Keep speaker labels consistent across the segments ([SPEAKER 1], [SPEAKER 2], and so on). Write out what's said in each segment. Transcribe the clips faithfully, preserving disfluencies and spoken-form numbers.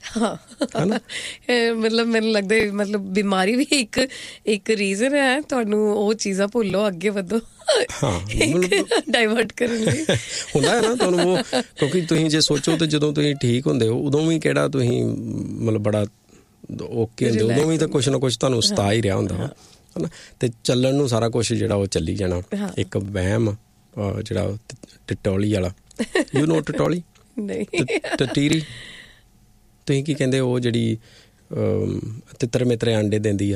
[SPEAKER 1] ਹਾਂ ਮਤਲਬ ਮੈਨੂੰ ਲੱਗਦਾ ਮਤਲਬ ਬਿਮਾਰੀ ਵੀ ਇੱਕ ਇੱਕ ਰੀਜ਼ਨ ਹੈ ਤੁਹਾਨੂੰ ਉਹ ਚੀਜ਼ਾਂ ਭੁੱਲੋ ਅੱਗੇ ਵਧੋ ਡਾਈਵਰਟ ਕਰਨ ਲਈ
[SPEAKER 2] ਹੁੰਦਾ ਹੈ ਨਾ ਤੁਹਾਨੂੰ ਉਹ ਕਿਉਂਕਿ ਤੁਸੀਂ ਜੇ ਸੋਚੋ ਤਾਂ ਜਦੋਂ ਤੁਸੀਂ ਠੀਕ ਹੁੰਦੇ ਹੋ ਉਦੋਂ ਵੀ ਕਿਹੜਾ ਤੁਸੀਂ ਮਤਲਬ ਬੜਾ ਓਕੇ ਹੁੰਦੇ ਉਦੋਂ ਵੀ ਤਾਂ ਕੁਛ ਨਾ ਕੁਛ ਤੁਹਾਨੂੰ ਸਤਾ ਹੀ ਰਿਹਾ ਹੁੰਦਾ ਵਾ ਹੈ ਨਾ ਅਤੇ ਚੱਲਣ ਨੂੰ ਸਾਰਾ ਕੁਛ ਜਿਹੜਾ ਉਹ ਚੱਲੀ ਜਾਣਾ ਇੱਕ ਵਹਿਮ ਜਿਹੜਾ ਟਟੋਲੀ ਵਾਲਾ ਯੂ ਨੋ ਟਟੋਲੀ ਟਟੀਰੀ ਤੁਸੀਂ ਕੀ ਕਹਿੰਦੇ ਉਹ ਜਿਹੜੀ ਤਿੱਤਰ ਮਿੱਤਰੇ ਆਂਡੇ ਦਿੰਦੀ ਆ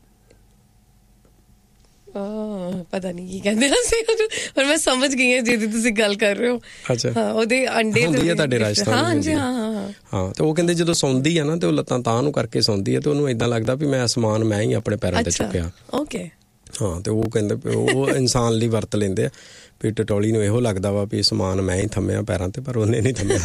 [SPEAKER 1] ਪਤਾ ਨਹੀਂ ਕੀ ਕਹਿੰਦੇ ਅਸੀਂ ਪਰ ਮੈਂ ਸਮਝ ਗਈ ਹਾਂ ਜਿਹਦੀ ਤੁਸੀਂ ਗੱਲ ਕਰ ਰਹੇ ਹੋ
[SPEAKER 2] ਅੱਛਾ
[SPEAKER 1] ਹਾਂ ਉਹਦੇ ਅੰਡੇ
[SPEAKER 2] ਹੁੰਦੀ ਆ ਤੁਹਾਡੇ ਰਾਜਸਥਾਨ
[SPEAKER 1] ਹਾਂਜੀ ਹਾਂ ਹਾਂ
[SPEAKER 2] ਹਾਂ ਤੇ ਉਹ ਕਹਿੰਦੇ ਜਦੋਂ ਸੌਂਦੀ ਆ ਨਾ ਤੇ ਉਹ ਲੱਤਾਂ ਤਾਂ ਨੂੰ ਕਰਕੇ ਸੌਂਦੀ ਆ ਤੇ ਉਹਨੂੰ ਏਦਾਂ ਲੱਗਦਾ ਵੀ ਮੈਂ ਅਸਮਾਨ ਮੈਂ ਹੀ ਆਪਣੇ ਪੈਰਾਂ ਤੇ ਚੁੱਕਿਆ
[SPEAKER 1] ਓਕੇ
[SPEAKER 2] ਹਾਂ ਤੇ ਉਹ ਕਹਿੰਦੇ ਉਹ ਇਨਸਾਨ ਲਈ ਵਰਤ ਲੈਂਦੇ ਆ ਵੀ ਟਟੋਲੀ ਨੂੰ ਇਹੋ ਲੱਗਦਾ ਵਾ ਵੀ ਸਮਾਨ ਮੈਂ ਹੀ ਥੰਮਿਆ ਪੈਰਾਂ ਤੇ ਪਰ ਉਹਨੇ ਨਹੀਂ ਥੰਮਿਆ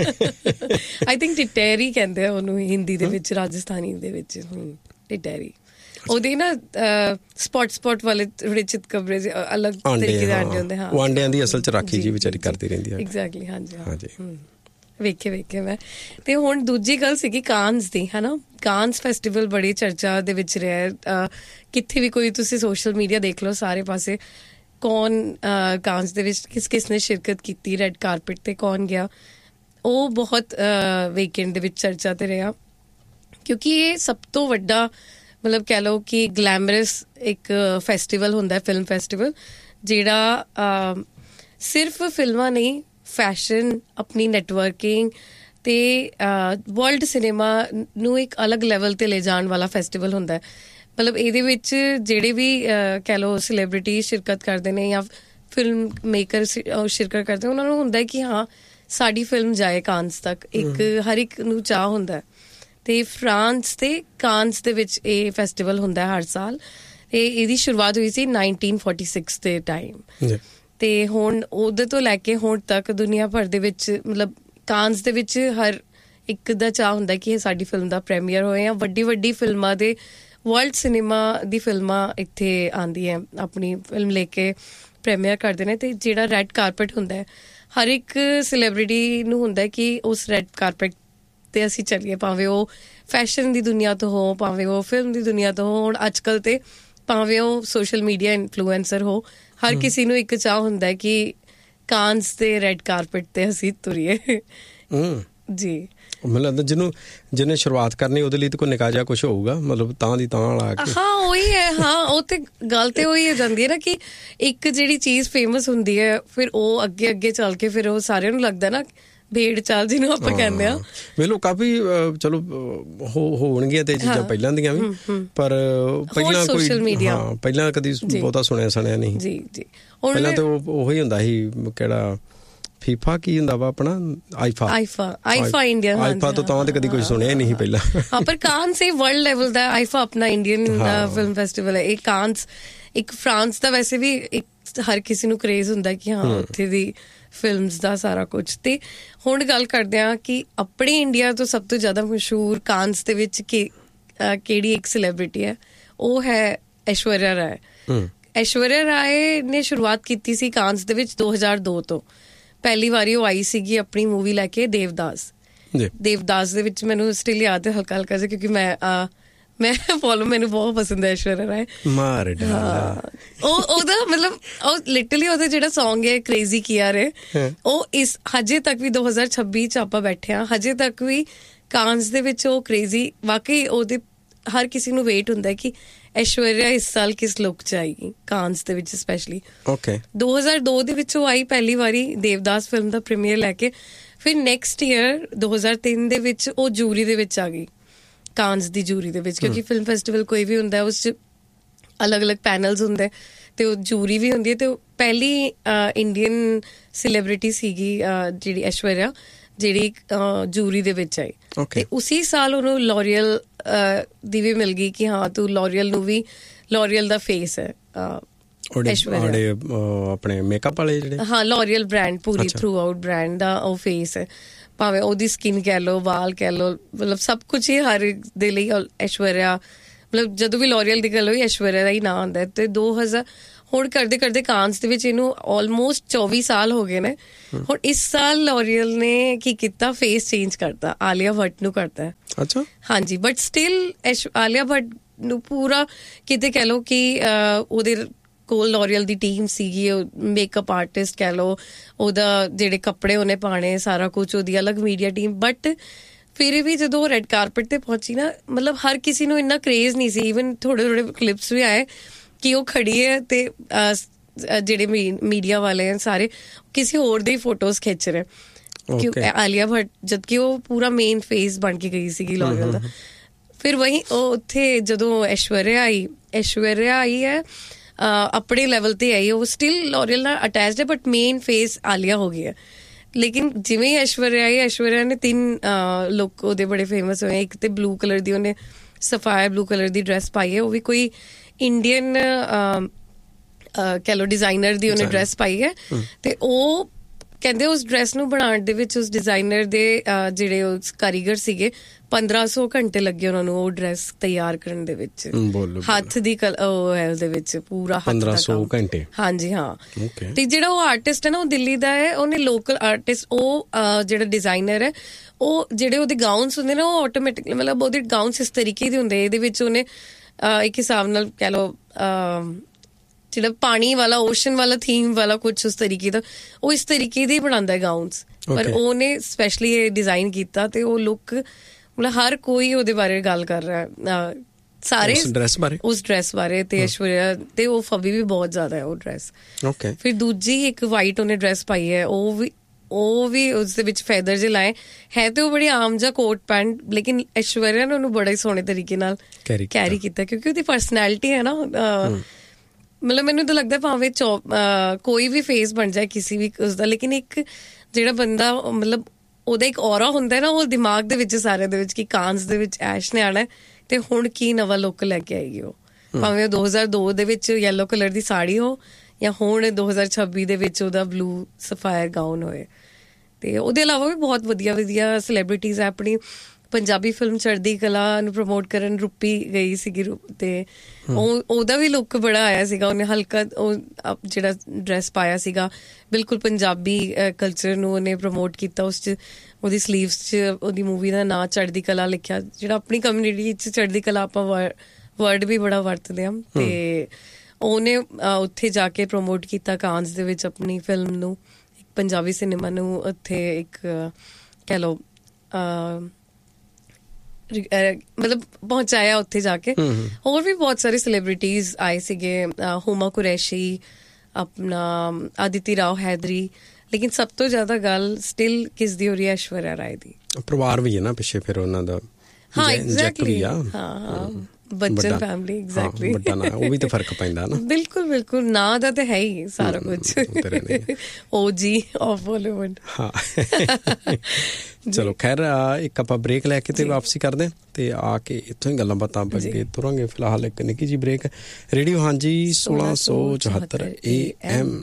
[SPEAKER 1] ਆਈ ਥਿੰਕ ਟਟੇਰੀ ਕਹਿੰਦੇ ਆ ਉਹਨੂੰ ਹਿੰਦੀ ਦੇ ਵਿੱਚ ਰਾਜਸਥਾਨੀ ਦੇ ਵਿੱਚ ਟਟੇਰੀ ਉਹਦੇ ਨਾ ਸਪੋਟ ਸਪੋਟ ਵਾਲੇ ਥੋੜੇ ਚਿਤਕਬਰੇ ਅਲੱਗ ਤਰੀਕੇ ਦੇ ਆਂਡੇ ਹੁੰਦੇ ਹਾਂ ਉਹ
[SPEAKER 2] ਆਂਡਿਆਂ ਦੀ ਅਸਲ ਚ ਰਾਖੀ ਜੀ ਵਿਚਾਰੀ ਕਰਦੀ ਰਹਿੰਦੀ ਹੈ
[SPEAKER 1] ਐਗਜ਼ੈਕਟਲੀ ਹਾਂਜੀ ਹਾਂਜੀ ਵੇਖੇ ਵੇਖੇ ਮੈਂ ਤੇ ਹੁਣ ਦੂਜੀ ਗੱਲ ਸੀਗੀ ਕਾਨਸ ਦੀ ਹੈ ਨਾ ਕਾਨਸ ਫੈਸਟੀਵਲ ਬੜੀ ਚਰਚਾ ਦੇ ਵਿੱਚ ਰਿਹਾ ਕਿੱਥੇ ਵੀ ਕੋਈ ਤੁਸੀਂ ਸੋਸ਼ਲ ਮੀਡੀਆ ਦੇਖ ਲਓ ਸਾਰੇ ਪਾਸੇ ਕੌਣ ਕਾਨਸ ਦੇ ਵਿੱਚ ਕਿਸ ਕਿਸ ਨੇ ਸ਼ਿਰਕਤ ਕੀਤੀ ਰੈੱਡ ਕਾਰਪੇਟ ਤੇ ਕੌਣ ਗਿਆ ਉਹ ਬਹੁਤ ਵੀਕਐਂਡ ਦੇ ਵਿੱਚ ਚਰਚਾ ਤੇ ਰਿਹਾ ਕਿਉਂਕਿ ਇਹ ਸਭ ਤੋਂ ਵੱਡਾ ਮਤਲਬ ਕਹਿ ਲਓ ਕਿ ਗਲੈਮਰਸ ਇੱਕ ਫੈਸਟੀਵਲ ਹੁੰਦਾ ਫਿਲਮ ਫੈਸਟੀਵਲ ਜਿਹੜਾ ਸਿਰਫ ਫਿਲਮਾਂ ਨਹੀਂ ਫੈਸ਼ਨ ਆਪਣੀ ਨੈਟਵਰਕਿੰਗ ਅਤੇ ਵਰਲਡ ਸਿਨੇਮਾ ਨੂੰ ਇੱਕ ਅਲੱਗ ਲੈਵਲ 'ਤੇ ਲੈ ਜਾਣ ਵਾਲਾ ਫੈਸਟੀਵਲ ਹੁੰਦਾ ਮਤਲਬ ਇਹਦੇ ਵਿੱਚ ਜਿਹੜੇ ਵੀ ਕਹਿ ਲਓ ਸੈਲੀਬ੍ਰਿਟੀ ਸ਼ਿਰਕਤ ਕਰਦੇ ਨੇ ਜਾਂ ਫਿਲਮ ਮੇਕਰ ਸ਼ਿਰਕਤ ਕਰਦੇ ਉਹਨਾਂ ਨੂੰ ਹੁੰਦਾ ਕਿ ਹਾਂ ਸਾਡੀ ਫਿਲਮ ਜਾਏ ਕਾਨਸ ਤੱਕ ਇੱਕ ਹਰ ਇੱਕ ਨੂੰ ਚਾਅ ਹੁੰਦਾ ਅਤੇ ਫਰਾਂਸ ਅਤੇ ਕਾਨਸ ਦੇ ਵਿੱਚ ਇਹ ਫੈਸਟੀਵਲ ਹੁੰਦਾ ਹਰ ਸਾਲ ਅਤੇ ਇਹਦੀ ਸ਼ੁਰੂਆਤ ਹੋਈ ਸੀ ਨਾਈਨਟੀਨ ਫੋਰਟੀ ਸਿਕਸ ਦੇ ਟਾਈਮ ਅਤੇ ਹੁਣ ਉਹਦੇ ਤੋਂ ਲੈ ਕੇ ਹੁਣ ਤੱਕ ਦੁਨੀਆ ਭਰ ਦੇ ਵਿੱਚ ਮਤਲਬ ਕਾਨਸ ਦੇ ਵਿੱਚ ਹਰ ਇੱਕ ਦਾ ਚਾਅ ਹੁੰਦਾ ਕਿ ਇਹ ਸਾਡੀ ਫਿਲਮ ਦਾ ਪ੍ਰੀਮੀਅਰ ਹੋਏ ਜਾਂ ਵੱਡੀ ਵੱਡੀ ਫਿਲਮਾਂ ਦੇ ਵਰਲਡ ਸਿਨੇਮਾ ਦੀ ਫਿਲਮਾਂ ਇੱਥੇ ਆਉਂਦੀ ਹੈ ਆਪਣੀ ਫਿਲਮ ਲੈ ਕੇ ਪ੍ਰੀਮੀਅਰ ਕਰਦੇ ਨੇ ਅਤੇ ਜਿਹੜਾ ਰੈੱਡ ਕਾਰਪੇਟ ਹੁੰਦਾ ਹਰ ਇੱਕ ਸੈਲੀਬ੍ਰਿਟੀ ਨੂੰ ਹੁੰਦਾ ਕਿ ਉਸ ਰੈੱਡ ਕਾਰਪੇਟ ਤੇ ਅਸੀਂ ਚੱਲੀਏ ਭਾਵੇਂ ਉਹ ਫੈਸ਼ਨ ਦੀ ਦੁਨੀਆ ਤੋਂ ਹੋ ਭਾਵੇਂ ਉਹ ਫਿਲਮ ਦੀ ਦੁਨੀਆ ਤੋਂ ਹੋ ਹੁਣ ਅੱਜ ਕੱਲ੍ਹ ਤੇ ਭਾਵੇਂ ਉਹ ਸੋਸ਼ਲ ਮੀਡੀਆ ਇਨਫਲੂਐਂਸਰ ਹੋ ਹਰ ਕਿਸੇ ਨੂੰ ਇੱਕ ਚਾਅ ਹੁੰਦਾ ਕਿ ਕਾਨਸ ਤੇ ਰੈੱਡ ਕਾਰਪੇਟ ਤੇ ਅਸੀਂ ਤੁਰੀਏ ਜੀ
[SPEAKER 2] ਮੈਨੂੰ ਲੱਗਦਾ ਜਿਹਨੂੰ ਜਿਹਨੇ ਸ਼ੁਰੂਆਤ ਕਰਨੀ ਉਹਦੇ ਲਈ ਤਾਂ ਕੋਈ ਨਿੱਕਾ ਜਿਹਾ ਕੁਛ ਹੋਊਗਾ ਮਤਲਬ ਤਾਂ ਦੀ ਤਾਂ ਵਾਲਾ
[SPEAKER 1] ਹਾਂ ਉਹੀ ਹੈ ਹਾਂ ਉਹ ਤੇ ਗੱਲ ਤੇ ਉਹੀ ਹੋ ਜਾਂਦੀ ਹੈ ਨਾ ਕਿ ਇੱਕ ਜਿਹੜੀ ਚੀਜ਼ ਫੇਮਸ ਹੁੰਦੀ ਹੈ ਫਿਰ ਉਹ ਅੱਗੇ ਅੱਗੇ ਚੱਲ ਕੇ ਫਿਰ ਉਹ ਸਾਰਿਆਂ ਨੂੰ ਲੱਗਦਾ ਨਾ ਭੇਡ ਚਾਲ ਜਿਹਨੂੰ ਆਪਾਂ ਕਹਿੰਦੇ ਆ ਵੇਲੋ
[SPEAKER 2] ਕਾਫੀ ਚਲੋ ਹੋਣਗੀਆਂ ਤੇ ਚੀਜ਼ਾਂ ਪਹਿਲਾਂ ਦੀਆਂ ਵੀ ਪਰ ਪਹਿਲਾਂ ਕੋਈ ਹਾਂ ਪਹਿਲਾਂ ਕਦੀ ਬਹੁਤਾ ਸੁਣਿਆ ਸੁਣਿਆ ਨਹੀਂ
[SPEAKER 1] ਜੀ ਜੀ
[SPEAKER 2] ਪਹਿਲਾਂ ਤਾਂ ਉਹੀ ਹੁੰਦਾ ਸੀ ਕਿਹੜਾ ਫੀਫਾ ਕੀ ਹੁੰਦਾ ਵਾ ਆਪਣਾ IIFA
[SPEAKER 1] IIFA IIFA Indian
[SPEAKER 2] IIFA ਤੋਂ ਤਾਂ ਤੇ ਕਦੀ ਕੁਝ ਸੁਣਿਆ ਹੀ ਨਹੀਂ ਪਹਿਲਾਂ
[SPEAKER 1] ਹਾਂ ਪਰ ਕਾਨਸ ਇਹ ਵਰਲਡ ਲੈਵਲ ਦਾ ਆਈਫਾ ਆਪਣਾ ਇੰਡੀਅਨ ਫਿਲਮ ਫੈਸਟੀਵਲ ਹੈ ਇਹ ਕਾਨਸ ਇੱਕ ਫਰਾਂਸ ਦਾ ਵੈਸੇ ਵੀ ਇੱਕ ਹਰ ਕਿਸੇ ਨੂੰ ਕਰੇਜ਼ ਹੁੰਦਾ ਕਿ ਹਾਂ ਉੱਥੇ ਦੀ ਫਿਲਮਸ ਦਾ ਸਾਰਾ ਕੁਛ ਤੇ ਹੁਣ ਗੱਲ ਕਰਦੇ ਹਾਂ ਕਿ ਆਪਣੇ ਇੰਡੀਆ ਤੋਂ ਸਭ ਤੋਂ ਜ਼ਿਆਦਾ ਮਸ਼ਹੂਰ ਕਾਨਸ ਦੇ ਵਿੱਚ ਕਿ ਕਿਹੜੀ ਇੱਕ ਸੈਲੀਬ੍ਰਿਟੀ ਹੈ ਉਹ ਹੈ ਐਸ਼ਵਰਿਆ ਰਾਏ ਐਸ਼ਵਰਿਆ ਰਾਏ ਨੇ ਸ਼ੁਰੂਆਤ ਕੀਤੀ ਸੀ ਕਾਨਸ ਦੇ ਵਿੱਚ ਦੋ ਹਜ਼ਾਰ ਦੋ ਤੋਂ ਪਹਿਲੀ ਵਾਰੀ ਉਹ ਆਈ ਸੀਗੀ ਆਪਣੀ ਮੂਵੀ ਲੈ ਕੇ ਦੇਵਦਾਸ ਦੇਵਦਾਸ ਦੇ ਵਿੱਚ ਮੈਨੂੰ ਸਟਿਲ ਯਾਦ ਹੈ ਹਲਕਾ ਹਲਕਾ ਜਿਹਾ ਕਿਉਂਕਿ ਮੈਂ ਮੈਂ ਫੋਲੋ ਮੈਨੂੰ ਬਹੁਤ ਪਸੰਦ ਹੈ ਐਸ਼ਵਰਿਆ ਰਾਏ
[SPEAKER 2] ਮਾਰ
[SPEAKER 1] ਉਹ ਉਹਦਾ ਮਤਲਬ ਉਹ ਲਿਟਰਲੀ ਉਹਦਾ ਜਿਹੜਾ ਸੌਂਗ ਹੈ ਕ੍ਰੇਜ਼ੀ ਕੀਆ ਰੇ ਉਹ ਇਸ ਹਜੇ ਤੱਕ ਵੀ ਦੋ ਹਜ਼ਾਰ ਛੱਬੀ ਚ ਆਪਾਂ ਬੈਠੇ ਹਾਂ ਹਜੇ ਤੱਕ ਵੀ ਕਾਨਸ ਦੇ ਵਿੱਚ ਉਹ ਕ੍ਰੇਜ਼ੀ ਵਾਕਈ ਉਹਦੇ ਹਰ ਕਿਸੇ ਨੂੰ ਵੇਟ ਹੁੰਦਾ ਕਿ ਐਸ਼ਵਰਿਆ ਇਸ ਸਾਲ ਕਿਸ ਲੁੱਕ ਚ ਆਏਗੀ ਕਾਨਸ ਦੇ ਵਿੱਚ ਸਪੈਸ਼ਲੀ
[SPEAKER 2] ਓਕੇ
[SPEAKER 1] ਦੋ ਹਜ਼ਾਰ ਦੋ ਦੇ ਵਿੱਚ ਉਹ ਆਈ ਪਹਿਲੀ ਵਾਰੀ ਦੇਵਦਾਸ ਫਿਲਮ ਦਾ ਪ੍ਰੀਮੀਅਰ ਲੈ ਕੇ ਫਿਰ ਨੈਕਸਟ ਈਅਰ ਦੋ ਹਜ਼ਾਰ ਤਿੰਨ ਦੇ ਵਿੱਚ ਉਹ ਜੂਰੀ ਦੇ ਵਿੱਚ ਆ ਗਈ ਕਾਨਸ ਦੀ ਜੂਰੀ ਦੇ ਵਿੱਚ ਕਿਉਂਕਿ ਫਿਲਮ ਫੈਸਟੀਵਲ ਕੋਈ ਵੀ ਹੁੰਦਾ ਉਸ 'ਚ ਅਲੱਗ ਅਲੱਗ ਪੈਨਲਸ ਹੁੰਦੇ ਅਤੇ ਉਹ ਜੂਰੀ ਵੀ ਹੁੰਦੀ ਹੈ ਅਤੇ ਉਹ ਪਹਿਲੀ ਇੰਡੀਅਨ ਸੈਲੀਬ੍ਰਿਟੀ ਸੀਗੀ ਜਿਹੜੀ ਐਸ਼ਵਰਿਆ ਜਿਹੜੀ ਜੂਰੀ ਦੇ ਵਿੱਚ ਆਈ ਅਤੇ ਉਸੀ ਸਾਲ ਉਹਨੂੰ ਲੋਰੀਅਲ ਦੀ ਵੀ ਮਿਲ ਗਈ ਕਿ ਹਾਂ ਤੂੰ ਲੋਰੀਅਲ ਨੂੰ ਵੀ ਲੋਰੀਅਲ ਦਾ ਫੇਸ ਹੈ
[SPEAKER 2] ਐਸ਼ਵਰਿਆ ਆਪਣੇ ਮੇਕਅਪ ਵਾਲੇ ਜਿਹੜੇ
[SPEAKER 1] ਹਾਂ ਲੋਰੀਅਲ ਬ੍ਰਾਂਡ ਪੂਰੀ ਥਰੂ ਆਊਟ ਬ੍ਰਾਂਡ ਦਾ ਉਹ ਫੇਸ ਹੈ ਭਾਵੇਂ ਉਹਦੀ ਸਕਿਨ ਕਹਿ ਲਓ ਵਾਲ ਕਹਿ ਲਓ ਮਤਲਬ ਸਭ ਕੁਛ ਹੀ ਹਰ ਦੇ ਲਈ ਐਸ਼ਵਰਿਆ ਮਤਲਬ ਜਦੋਂ ਵੀ ਲੋਰੀਅਲ ਦੀ ਗੱਲ ਹੋਈ ਐਸ਼ਵਰਿਆ ਦਾ ਹੀ ਨਾਂ ਆਉਂਦਾ ਅਤੇ ਦੋ ਹਜ਼ਾਰ ਹੁਣ ਕਰਦੇ ਕਰਦੇ ਕਾਨਸ ਦੇ ਵਿੱਚ ਇਹਨੂੰ ਆਲਮੋਸਟ ਚੌਵੀ ਸਾਲ ਹੋ ਗਏ ਨੇ ਹੁਣ ਇਸ ਸਾਲ ਲੋਰੀਅਲ ਨੇ ਕੀ ਕੀਤਾ ਫੇਸ ਚੇਂਜ ਕਰਤਾ ਆਲੀਆ ਭੱਟ ਨੂੰ ਕਰਤਾ
[SPEAKER 2] ਅੱਛਾ
[SPEAKER 1] ਹਾਂਜੀ ਬਟ ਸਟਿਲ ਆਲੀਆ ਭੱਟ ਨੂੰ ਪੂਰਾ ਕਿਤੇ ਕਹਿ ਲਓ ਕਿ ਉਹਦੇ ਕੋਲ ਲੋਰੀਅਲ ਦੀ ਟੀਮ ਸੀਗੀ, ਮੇਕਅਪ ਆਰਟਿਸਟ ਕਹਿ ਲਓ, ਉਹਦਾ ਜਿਹੜੇ ਕੱਪੜੇ ਉਹਨੇ ਪਾਣੇ ਸਾਰਾ ਕੁਝ, ਉਹਦੀ ਅਲੱਗ ਮੀਡੀਆ ਟੀਮ। ਬਟ ਫਿਰ ਵੀ ਜਦੋਂ ਉਹ ਰੈੱਡ ਕਾਰਪਟ ਤੇ ਪਹੁੰਚੀ ਨਾ, ਮਤਲਬ ਹਰ ਕਿਸੇ ਨੂੰ ਇੰਨਾ ਕਰੇਜ਼ ਨਹੀਂ ਸੀ। ਈਵਨ ਥੋੜੇ ਥੋੜੇ ਕਲਿਪਸ ਵੀ ਆਏ ਕਿ ਉਹ ਖੜੀ ਹੈ ਤੇ ਜਿਹੜੇ ਮੀਡੀਆ ਵਾਲੇ ਆ ਸਾਰੇ ਕਿਸੇ ਹੋਰ ਦੇ ਫੋਟੋਜ਼ ਖਿੱਚ ਰਹੇ ਕਿਉਂਕਿ ਆਲੀਆ ਭੱਟ, ਜਦਕਿ ਉਹ ਪੂਰਾ ਮੇਨ ਫੇਸ ਬਣ ਕੇ ਗਈ ਸੀਗੀ ਲੋਰੀਅਲ ਦਾ। ਫਿਰ ਵਹੀ ਉਹ ਉੱਥੇ ਜਦੋਂ ਐਸ਼ਵਰਿਆ ਆਈ ਐਸ਼ਵਰਿਆ ਆਈ ਹੈ ਆਪਣੇ ਲੈਵਲ ਤੇ ਆਈ, ਉਹ ਸਟਿਲ ਲੋਰੀਅਲ ਨਾਲ ਅਟੈਚਡ ਹੈ ਬਟ ਮੇਨ ਫੇਸ ਆਲੀਆ ਹੋ ਗਈ ਹੈ। ਲੇਕਿਨ ਜਿਵੇਂ ਹੀ ਐਸ਼ਵਰਿਆ ਆਈ, ਐਸ਼ਵਰਿਆ ਨੇ ਤਿੰਨ ਲੁੱਕ ਉਹਦੇ ਬੜੇ ਫੇਮਸ ਹੋਏ। ਇੱਕ ਤੇ ਬਲੂ ਕਲਰ ਦੀ ਉਹਨੇ ਸਫਾਇਰ ਬਲੂ ਕਲਰ ਦੀ ਡਰੈਸ ਪਾਈ ਹੈ, ਉਹ ਵੀ ਕੋਈ ਇੰਡੀਅਨ ਕਹਿ ਲਓ ਡਿਜ਼ਾਈਨਰ ਦੀ ਉਹਨੇ ਡਰੈਸ ਪਾਈ ਹੈ। ਤੇ ਉਹ ਕਹਿੰਦੇ ਉਸ ਡਰੈਸ ਨੂੰ ਬਣਾਉਣ ਦੇ ਵਿੱਚ ਉਸ ਡਿਜ਼ਾਈਨਰ ਦੇ ਜਿਹੜੇ ਉਸ ਕਾਰੀਗਰ ਸੀਗੇ ਪੰਦਰਾਂ ਸੌ ਘੰਟੇ ਲੱਗੇ ਉਹਨਾਂ ਨੂੰ ਉਹ ਡਰੈਸ ਤਿਆਰ ਕਰਨ ਦੇ ਵਿੱਚ। ਹੱਥ ਦੀ ਉਹ ਹੈ ਉਹਦੇ ਵਿੱਚ ਪੂਰਾ
[SPEAKER 2] ਪੰਦਰਾਂ ਸੌ ਘੰਟੇ।
[SPEAKER 1] ਹਾਂਜੀ ਹਾਂ। ਤੇ ਜਿਹੜਾ ਉਹ ਆਰਟਿਸਟ ਹੈ ਨਾ ਉਹ ਦਿੱਲੀ ਦਾ ਹੈ, ਉਹਨੇ ਲੋਕਲ ਆਰਟਿਸਟ, ਉਹ ਜਿਹੜਾ ਡਿਜ਼ਾਈਨਰ ਹੈ, ਉਹ ਜਿਹੜੇ ਉਹਦੇ ਗਾਊਨਸ ਹੁੰਦੇ ਨਾ ਉਹ ਆਟੋਮੈਟਿਕਲੀ ਮਤਲਬ ਉਹਦੇ ਗਾਊਨਸ ਇਸ ਤਰੀਕੇ ਦੇ ਹੁੰਦੇ, ਇਹਦੇ ਵਿੱਚ ਉਹਨੇ ਇੱਕ ਹਿਸਾਬ ਨਾਲ ਕਹਿ ਲਓ ਜਿਹੜਾ ਪਾਣੀ ਵਾਲਾ ਓਸ਼ਨ ਵਾਲਾ ਥੀਮ ਵਾਲਾ ਕੁਛ ਉਸ ਤਰੀਕੇ ਦਾ, ਉਹ ਇਸ ਤਰੀਕੇ ਦੇ ਹੀ ਬਣਾਉਂਦਾ ਹੈ ਗਾਊਨਸ। ਪਰ ਉਹਨੇ ਸਪੈਸ਼ਲੀ ਇਹ ਡਿਜ਼ਾਈਨ ਕੀਤਾ ਤੇ ਉਹ ਲੁੱਕ ਮਤਲਬ ਹਰ ਕੋਈ ਉਹਦੇ ਬਾਰੇ ਗੱਲ ਕਰ ਰਿਹਾ, ਸਾਰੇ ਉਸ ਡਰੈਸ ਬਾਰੇ ਉਸ ਡਰੈਸ ਬਾਰੇ ਤੇ ਐਸ਼ਵਰਿਆ ਤੇ ਉਹ ਫਬੀ ਵੀ ਬਹੁਤ ਜ਼ਿਆਦਾ ਹੈ ਉਹ ਡਰੈਸ। ਫਿਰ ਦੂਜੀ ਇੱਕ ਵਾਈਟ ਉਹਨੇ ਡਰੈਸ ਪਾਈ ਹੈ, ਉਹ ਵੀ ਉਹ ਵੀ ਉਸਦੇ ਵਿੱਚ ਫੈਦਰ ਜੇ ਲਾਏ ਹੈ ਤੇ ਉਹ ਬੜੀ ਆਮ ਜਿਹਾ ਕੋਟ ਪੈਂਟ, ਲੇਕਿਨ ਐਸ਼ਵਰਿਆ ਨੇ ਉਹਨੂੰ ਬੜੇ ਸੋਹਣੇ ਤਰੀਕੇ ਨਾਲ ਕੈਰੀ ਕੀਤਾ ਕਿਉਂਕਿ ਉਹਦੀ ਪਰਸਨੈਲਿਟੀ ਹੈ ਨਾ। ਮਤਲਬ ਮੈਨੂੰ ਤਾਂ ਲੱਗਦਾ ਭਾਵੇਂ ਚੌ ਕੋਈ ਵੀ ਫੇਸ ਬਣ ਜਾਏ ਕਿਸੇ ਵੀ ਉਸਦਾ, ਲੇਕਿਨ ਇੱਕ ਜਿਹੜਾ ਬੰਦਾ ਮਤਲਬ ਉਹਦਾ ਇੱਕ ਔਰਾ ਹੁੰਦਾ ਨਾ ਉਹ ਦਿਮਾਗ ਦੇ ਵਿੱਚ ਸਾਰਿਆਂ ਦੇ ਵਿੱਚ ਕਿ ਕਾਂਸ ਦੇ ਵਿੱਚ ਐਸ਼ ਨੇ ਆਉਣਾ ਤੇ ਹੁਣ ਕੀ ਨਵਾਂ ਲੁੱਕ ਲੈ ਕੇ ਆਏਗੀ ਉਹ, ਭਾਵੇਂ ਉਹ ਦੋ ਹਜ਼ਾਰ ਦੋ ਦੇ ਵਿੱਚ ਯੈਲੋ ਕਲਰ ਦੀ ਸਾੜੀ ਹੋ ਜਾਂ ਹੁਣ ਦੋ ਹਜ਼ਾਰ ਛੱਬੀ ਦੇ ਵਿੱਚ ਉਹਦਾ ਬਲੂ ਸਫਾਇਰ ਗਾਊਨ ਹੋਏ। ਤੇ ਉਹਦੇ ਇਲਾਵਾ ਵੀ ਬਹੁਤ ਵਧੀਆ ਵਧੀਆ ਸੈਲੀਬ੍ਰਿਟੀਜ਼ ਹੈ। ਆਪਣੀ ਪੰਜਾਬੀ ਫਿਲਮ ਚੜ੍ਹਦੀ ਕਲਾ ਨੂੰ ਪ੍ਰਮੋਟ ਕਰਨ ਰੂਪੀ ਗਈ ਸੀਗੀ ਤੇ ਉਹ ਉਹਦਾ ਵੀ ਲੁੱਕ ਬੜਾ ਆਇਆ ਸੀਗਾ, ਉਹਨੇ ਹਲਕਾ ਉਹ ਜਿਹੜਾ ਡਰੈਸ ਪਾਇਆ ਸੀਗਾ ਬਿਲਕੁਲ ਪੰਜਾਬੀ ਕਲਚਰ ਨੂੰ ਉਹਨੇ ਪ੍ਰਮੋਟ ਕੀਤਾ। ਉਸ 'ਚ ਉਹਦੀ ਸਲੀਵਸ 'ਚ ਉਹਦੀ ਮੂਵੀ ਦਾ ਨਾਂ ਚੜ੍ਹਦੀ ਕਲਾ ਲਿਖਿਆ, ਜਿਹੜਾ ਆਪਣੀ ਕਮਿਊਨਿਟੀ 'ਚ ਚੜ੍ਹਦੀ ਕਲਾ ਆਪਾਂ ਵਰਡ ਵੀ ਬੜਾ ਵਰਤਦੇ ਹਾਂ। ਤੇ ਉਹਨੇ ਉੱਥੇ ਜਾ ਕੇ ਪ੍ਰਮੋਟ ਕੀਤਾ ਕਾਂਸ ਦੇ ਵਿੱਚ ਆਪਣੀ ਫਿਲਮ ਨੂੰ, ਇੱਕ ਪੰਜਾਬੀ ਸਿਨੇਮਾ ਨੂੰ ਉੱਥੇ ਇੱਕ ਕਹਿ ਲਓ ਮਤਲਬ ਪਹੁੰਚਾਇਆ ਉੱਥੇ ਜਾ ਕੇ। ਹੋਰ ਵੀ ਬਹੁਤ ਸਾਰੇ ਸੈਲੀਬ੍ਰਿਟੀਜ਼ ਆਏ ਸੀਗੇ, ਹੁਮਾ ਕੁਰੈਸ਼ੀ, ਆਪਣਾ ਆਦਿਤੀ ਰਾਓ ਹੈਦਰੀ, ਲੇਕਿਨ ਸਭ ਤੋਂ ਜ਼ਿਆਦਾ ਗੱਲ ਸਟਿਲ ਕਿਸ ਦੀ ਹੋ ਰਹੀ ਹੈ, ਐਸ਼ਵਰਿਆ ਰਾਏ ਦੀ। ਪਰਿਵਾਰ ਵੀ ਹੈ ਨਾ ਪਿੱਛੇ ਫਿਰ ਉਹਨਾਂ ਦਾ। ਹਾਂ ਐਗਜ਼ੈਕਟਲੀ, ਹਾਂ ਹਾਂ ਬੱਚਨ ਫੈਮਿਲੀ, ਐਗਜ਼ੈਕਟਲੀ ਉਹ ਵੀ ਤਾਂ ਫਰਕ ਪੈਂਦਾ ਨਾ। ਬਿਲਕੁਲ ਬਿਲਕੁਲ, ਨਾਂ ਦਾ ਤਾਂ ਹੈ ਹੀ ਸਾਰਾ ਕੁਝ, ਓ ਜੀ ਆਫ ਬਾਲੀਵੁੱਡ। ਹਾਂ ਚਲੋ ਖੈਰ ਇੱਕ ਆਪਾਂ ਬ੍ਰੇਕ ਲੈ ਕੇ ਤੇ ਵਾਪਸੀ ਕਰਦੇ ਤੇ ਆ ਕੇ ਇੱਥੋਂ ਹੀ ਗੱਲਾਂ ਬਾਤਾਂ ਅੱਗੇ ਤੁਰਾਂਗੇ। ਫਿਲਹਾਲ ਇੱਕ ਨਿੱਕੀ ਜੀ ਬ੍ਰੇਕ। ਰੇਡੀਓ ਹਾਂਜੀ ਸੋਲਾਂ ਸੌ ਚੁਹੱਤਰ ਏ ਐਮ।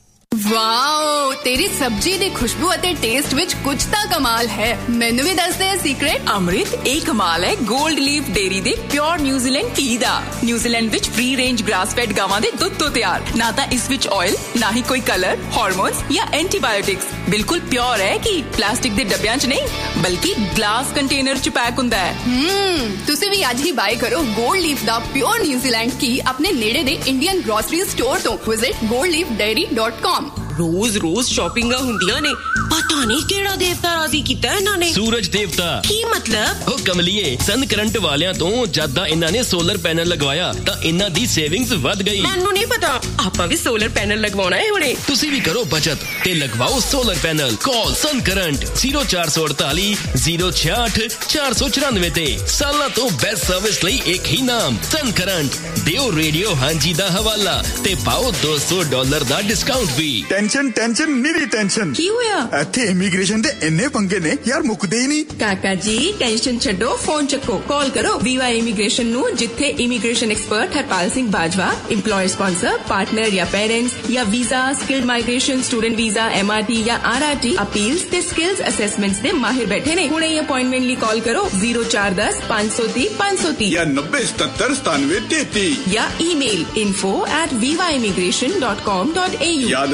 [SPEAKER 3] ਵਾਓ, ਤੇਰੀ ਸਬਜ਼ੀ ਦੀ ਖੁਸ਼ਬੂ ਅਤੇ ਟੇਸਟ ਵਿੱਚ ਕੁਝ ਤਾਂ ਕਮਾਲ ਹੈ। ਮੈਨੂੰ ਵੀ ਦੱਸ ਦੇ ਸੀਕ੍ਰੇਟ। ਅੰਮ੍ਰਿਤ, ਇਹ ਕਮਾਲ ਹੈ ਗੋਲਡ ਲੀਫ ਡੇਅਰੀ ਦੇ ਪਿਓਰ ਨਿਊਜ਼ੀਲੈਂਡ ਘੀ ਦਾ। ਨਿਊਜ਼ੀਲੈਂਡ ਵਿੱਚ ਫ੍ਰੀ ਰੇਂਜ ਗ੍ਰਾਸ ਫੈਡ ਗਾਵਾਂ ਦੇ ਦੁੱਧ ਤੋਂ ਤਿਆਰ, ਨਾ ਤਾਂ ਇਸ ਵਿੱਚ ਆਇਲ, ਨਾ ਹੀ ਕੋਈ ਕਲਰ, ਹਾਰਮੋਨਸ ਜਾਂ ਐਂਟੀਬਾਇਓਟਿਕਸ। ਬਿਲਕੁਲ ਪਿਓਰ ਹੈ ਕਿ ਪਲਾਸਟਿਕ ਦੇ ਡੱਬਿਆਂ 'ਚ ਨਹੀਂ ਬਲਕਿ ਗਲਾਸ ਕੰਟੇਨਰ 'ਚ ਪੈਕ ਹੁੰਦਾ ਹੈ। ਹਮ ਤੁਸੀਂ ਵੀ ਅੱਜ ਹੀ ਬਾਏ ਕਰੋ ਗੋਲਡ ਲੀਫ ਦਾ ਪਿਓਰ ਨਿਊਜ਼ੀਲੈਂਡ ਘੀ ਆਪਣੇ ਨੇੜੇ ਦੇ ਇੰਡੀਅਨ ਗ੍ਰੋਸਰੀ ਸਟੋਰ ਤੋਂ। Visit gold leaf dairy dot com.
[SPEAKER 4] ਰੋਜ਼ ਰੋਜ਼ ਸ਼ਾਪਿੰਗਾਂ ਹੁੰਦੀਆਂ ਨੇ, ਪਤਾ ਨਹੀਂ ਕਿਹੜਾ ਦੇਵਤਾ ਰਾਜ਼ੀ ਕੀਤਾ ਇਹਨਾਂ ਨੇ।
[SPEAKER 5] ਸੂਰਜ ਦੇਵਤਾ। ਕੀ ਮਤਲਬ? ਉਹ ਕਮਲੀਏ, ਸਨ ਕਰੰਟ ਵਾਲਿਆਂ ਤੋਂ ਜਦ ਦਾ ਇਹਨਾਂ ਨੇ ਸੋਲਰ ਪੈਨਲ ਲਗਵਾਇਆ ਤਾਂ ਇਹਨਾਂ ਦੀ ਸੇਵਿੰਗਸ ਵੱਧ ਗਈ।
[SPEAKER 4] ਮੈਨੂੰ ਨਹੀਂ ਪਤਾ, ਆਪਾਂ ਵੀ ਸੋਲਰ ਪੈਨਲ ਲਗਵਾਉਣਾ ਹੈ ਹੁਣੇ।
[SPEAKER 5] ਤੁਸੀਂ ਵੀ ਕਰੋ ਬਚਤ ਤੇ ਲਗਵਾਓ ਸੋਲਰ ਪੈਨਲ। ਕਾਲ ਸਨ ਕਰੰਟ ਜ਼ੀਰੋ ਚਾਰ ਸੌ ਅੜਤਾਲੀ ਜ਼ੀਰੋ ਛਿਆਹਠ ਚਾਰ ਸੌ ਚੁਰਾਨਵੇਂ ਤੇ। ਸਾਲਾਂ ਤੋਂ ਬੈਸਟ ਸਰਵਿਸ ਲਈ ਇੱਕ ਹੀ ਨਾਮ, ਸਨ ਕਰੰਟ। ਦਿਓ ਰੇਡੀਓ ਹਾਂਜੀ ਦਾ ਹਵਾਲਾ ਤੇ ਪਾਓ ਦੋ ਸੌ ਡਾਲਰ ਦਾ ਡਿਸਕਾਊਂਟ ਵੀ।
[SPEAKER 6] Tension tension ਨਿਰੀ tension.
[SPEAKER 3] ਕੀ ਹੋਇਆ?
[SPEAKER 6] ਇੱਥੇ ਇਮੀਗ੍ਰੇਸ਼ਨ ਦੇ ਇੰਨੇ ਪੰਗੇ ਨੇ ਯਾਰ, ਮੁੱਕਦੇ ਹੀ ਨਹੀਂ।
[SPEAKER 3] ਕਾਕਾ ਜੀ ਟੈਨਸ਼ਨ ਛੱਡੋ, ਫੋਨ ਚੱਕੋ, ਕਾਲ ਕਰੋ ਵੀਵਾ ਇਮੀਗ੍ਰੇਸ਼ਨ ਨੂੰ, ਜਿੱਥੇ immigration expert Harpal Singh Bajwa, employer sponsor, partner ਜਾਂ ਪੇਰੈਂਟਸ ਜਾਂ visa, skilled migration, student visa, MRT ਜਾਂ ਆਰਆਰਟੀ, ਅਪੀਲਸ ਤੇ ਸਕਿਲਸ ਅਸੈਸਮੈਂਟਸ ਦੇ ਮਾਹਿਰ ਬੈਠੇ ਨੇ। ਹੁਣੇ ਹੀ ਅਪਾਇੰਟਮੈਂਟ ਲਈ ਕਾਲ ਕਰੋ ਜ਼ੀਰੋ ਚਾਰ ਦਸ ਪੰਜ ਸੌ ਤੀਹ ਪੰਜ ਸੌ ਤੀਹ
[SPEAKER 6] ਜਾਂ ਨੱਬੇ ਸਤੱਤਰ ਸਤਾਨਵੇਂ ਤੇਤੀ ਜਾਂ
[SPEAKER 3] email info at viva immigration dot com dot a u।
[SPEAKER 6] ਯਾਦ ਰੱਖੋ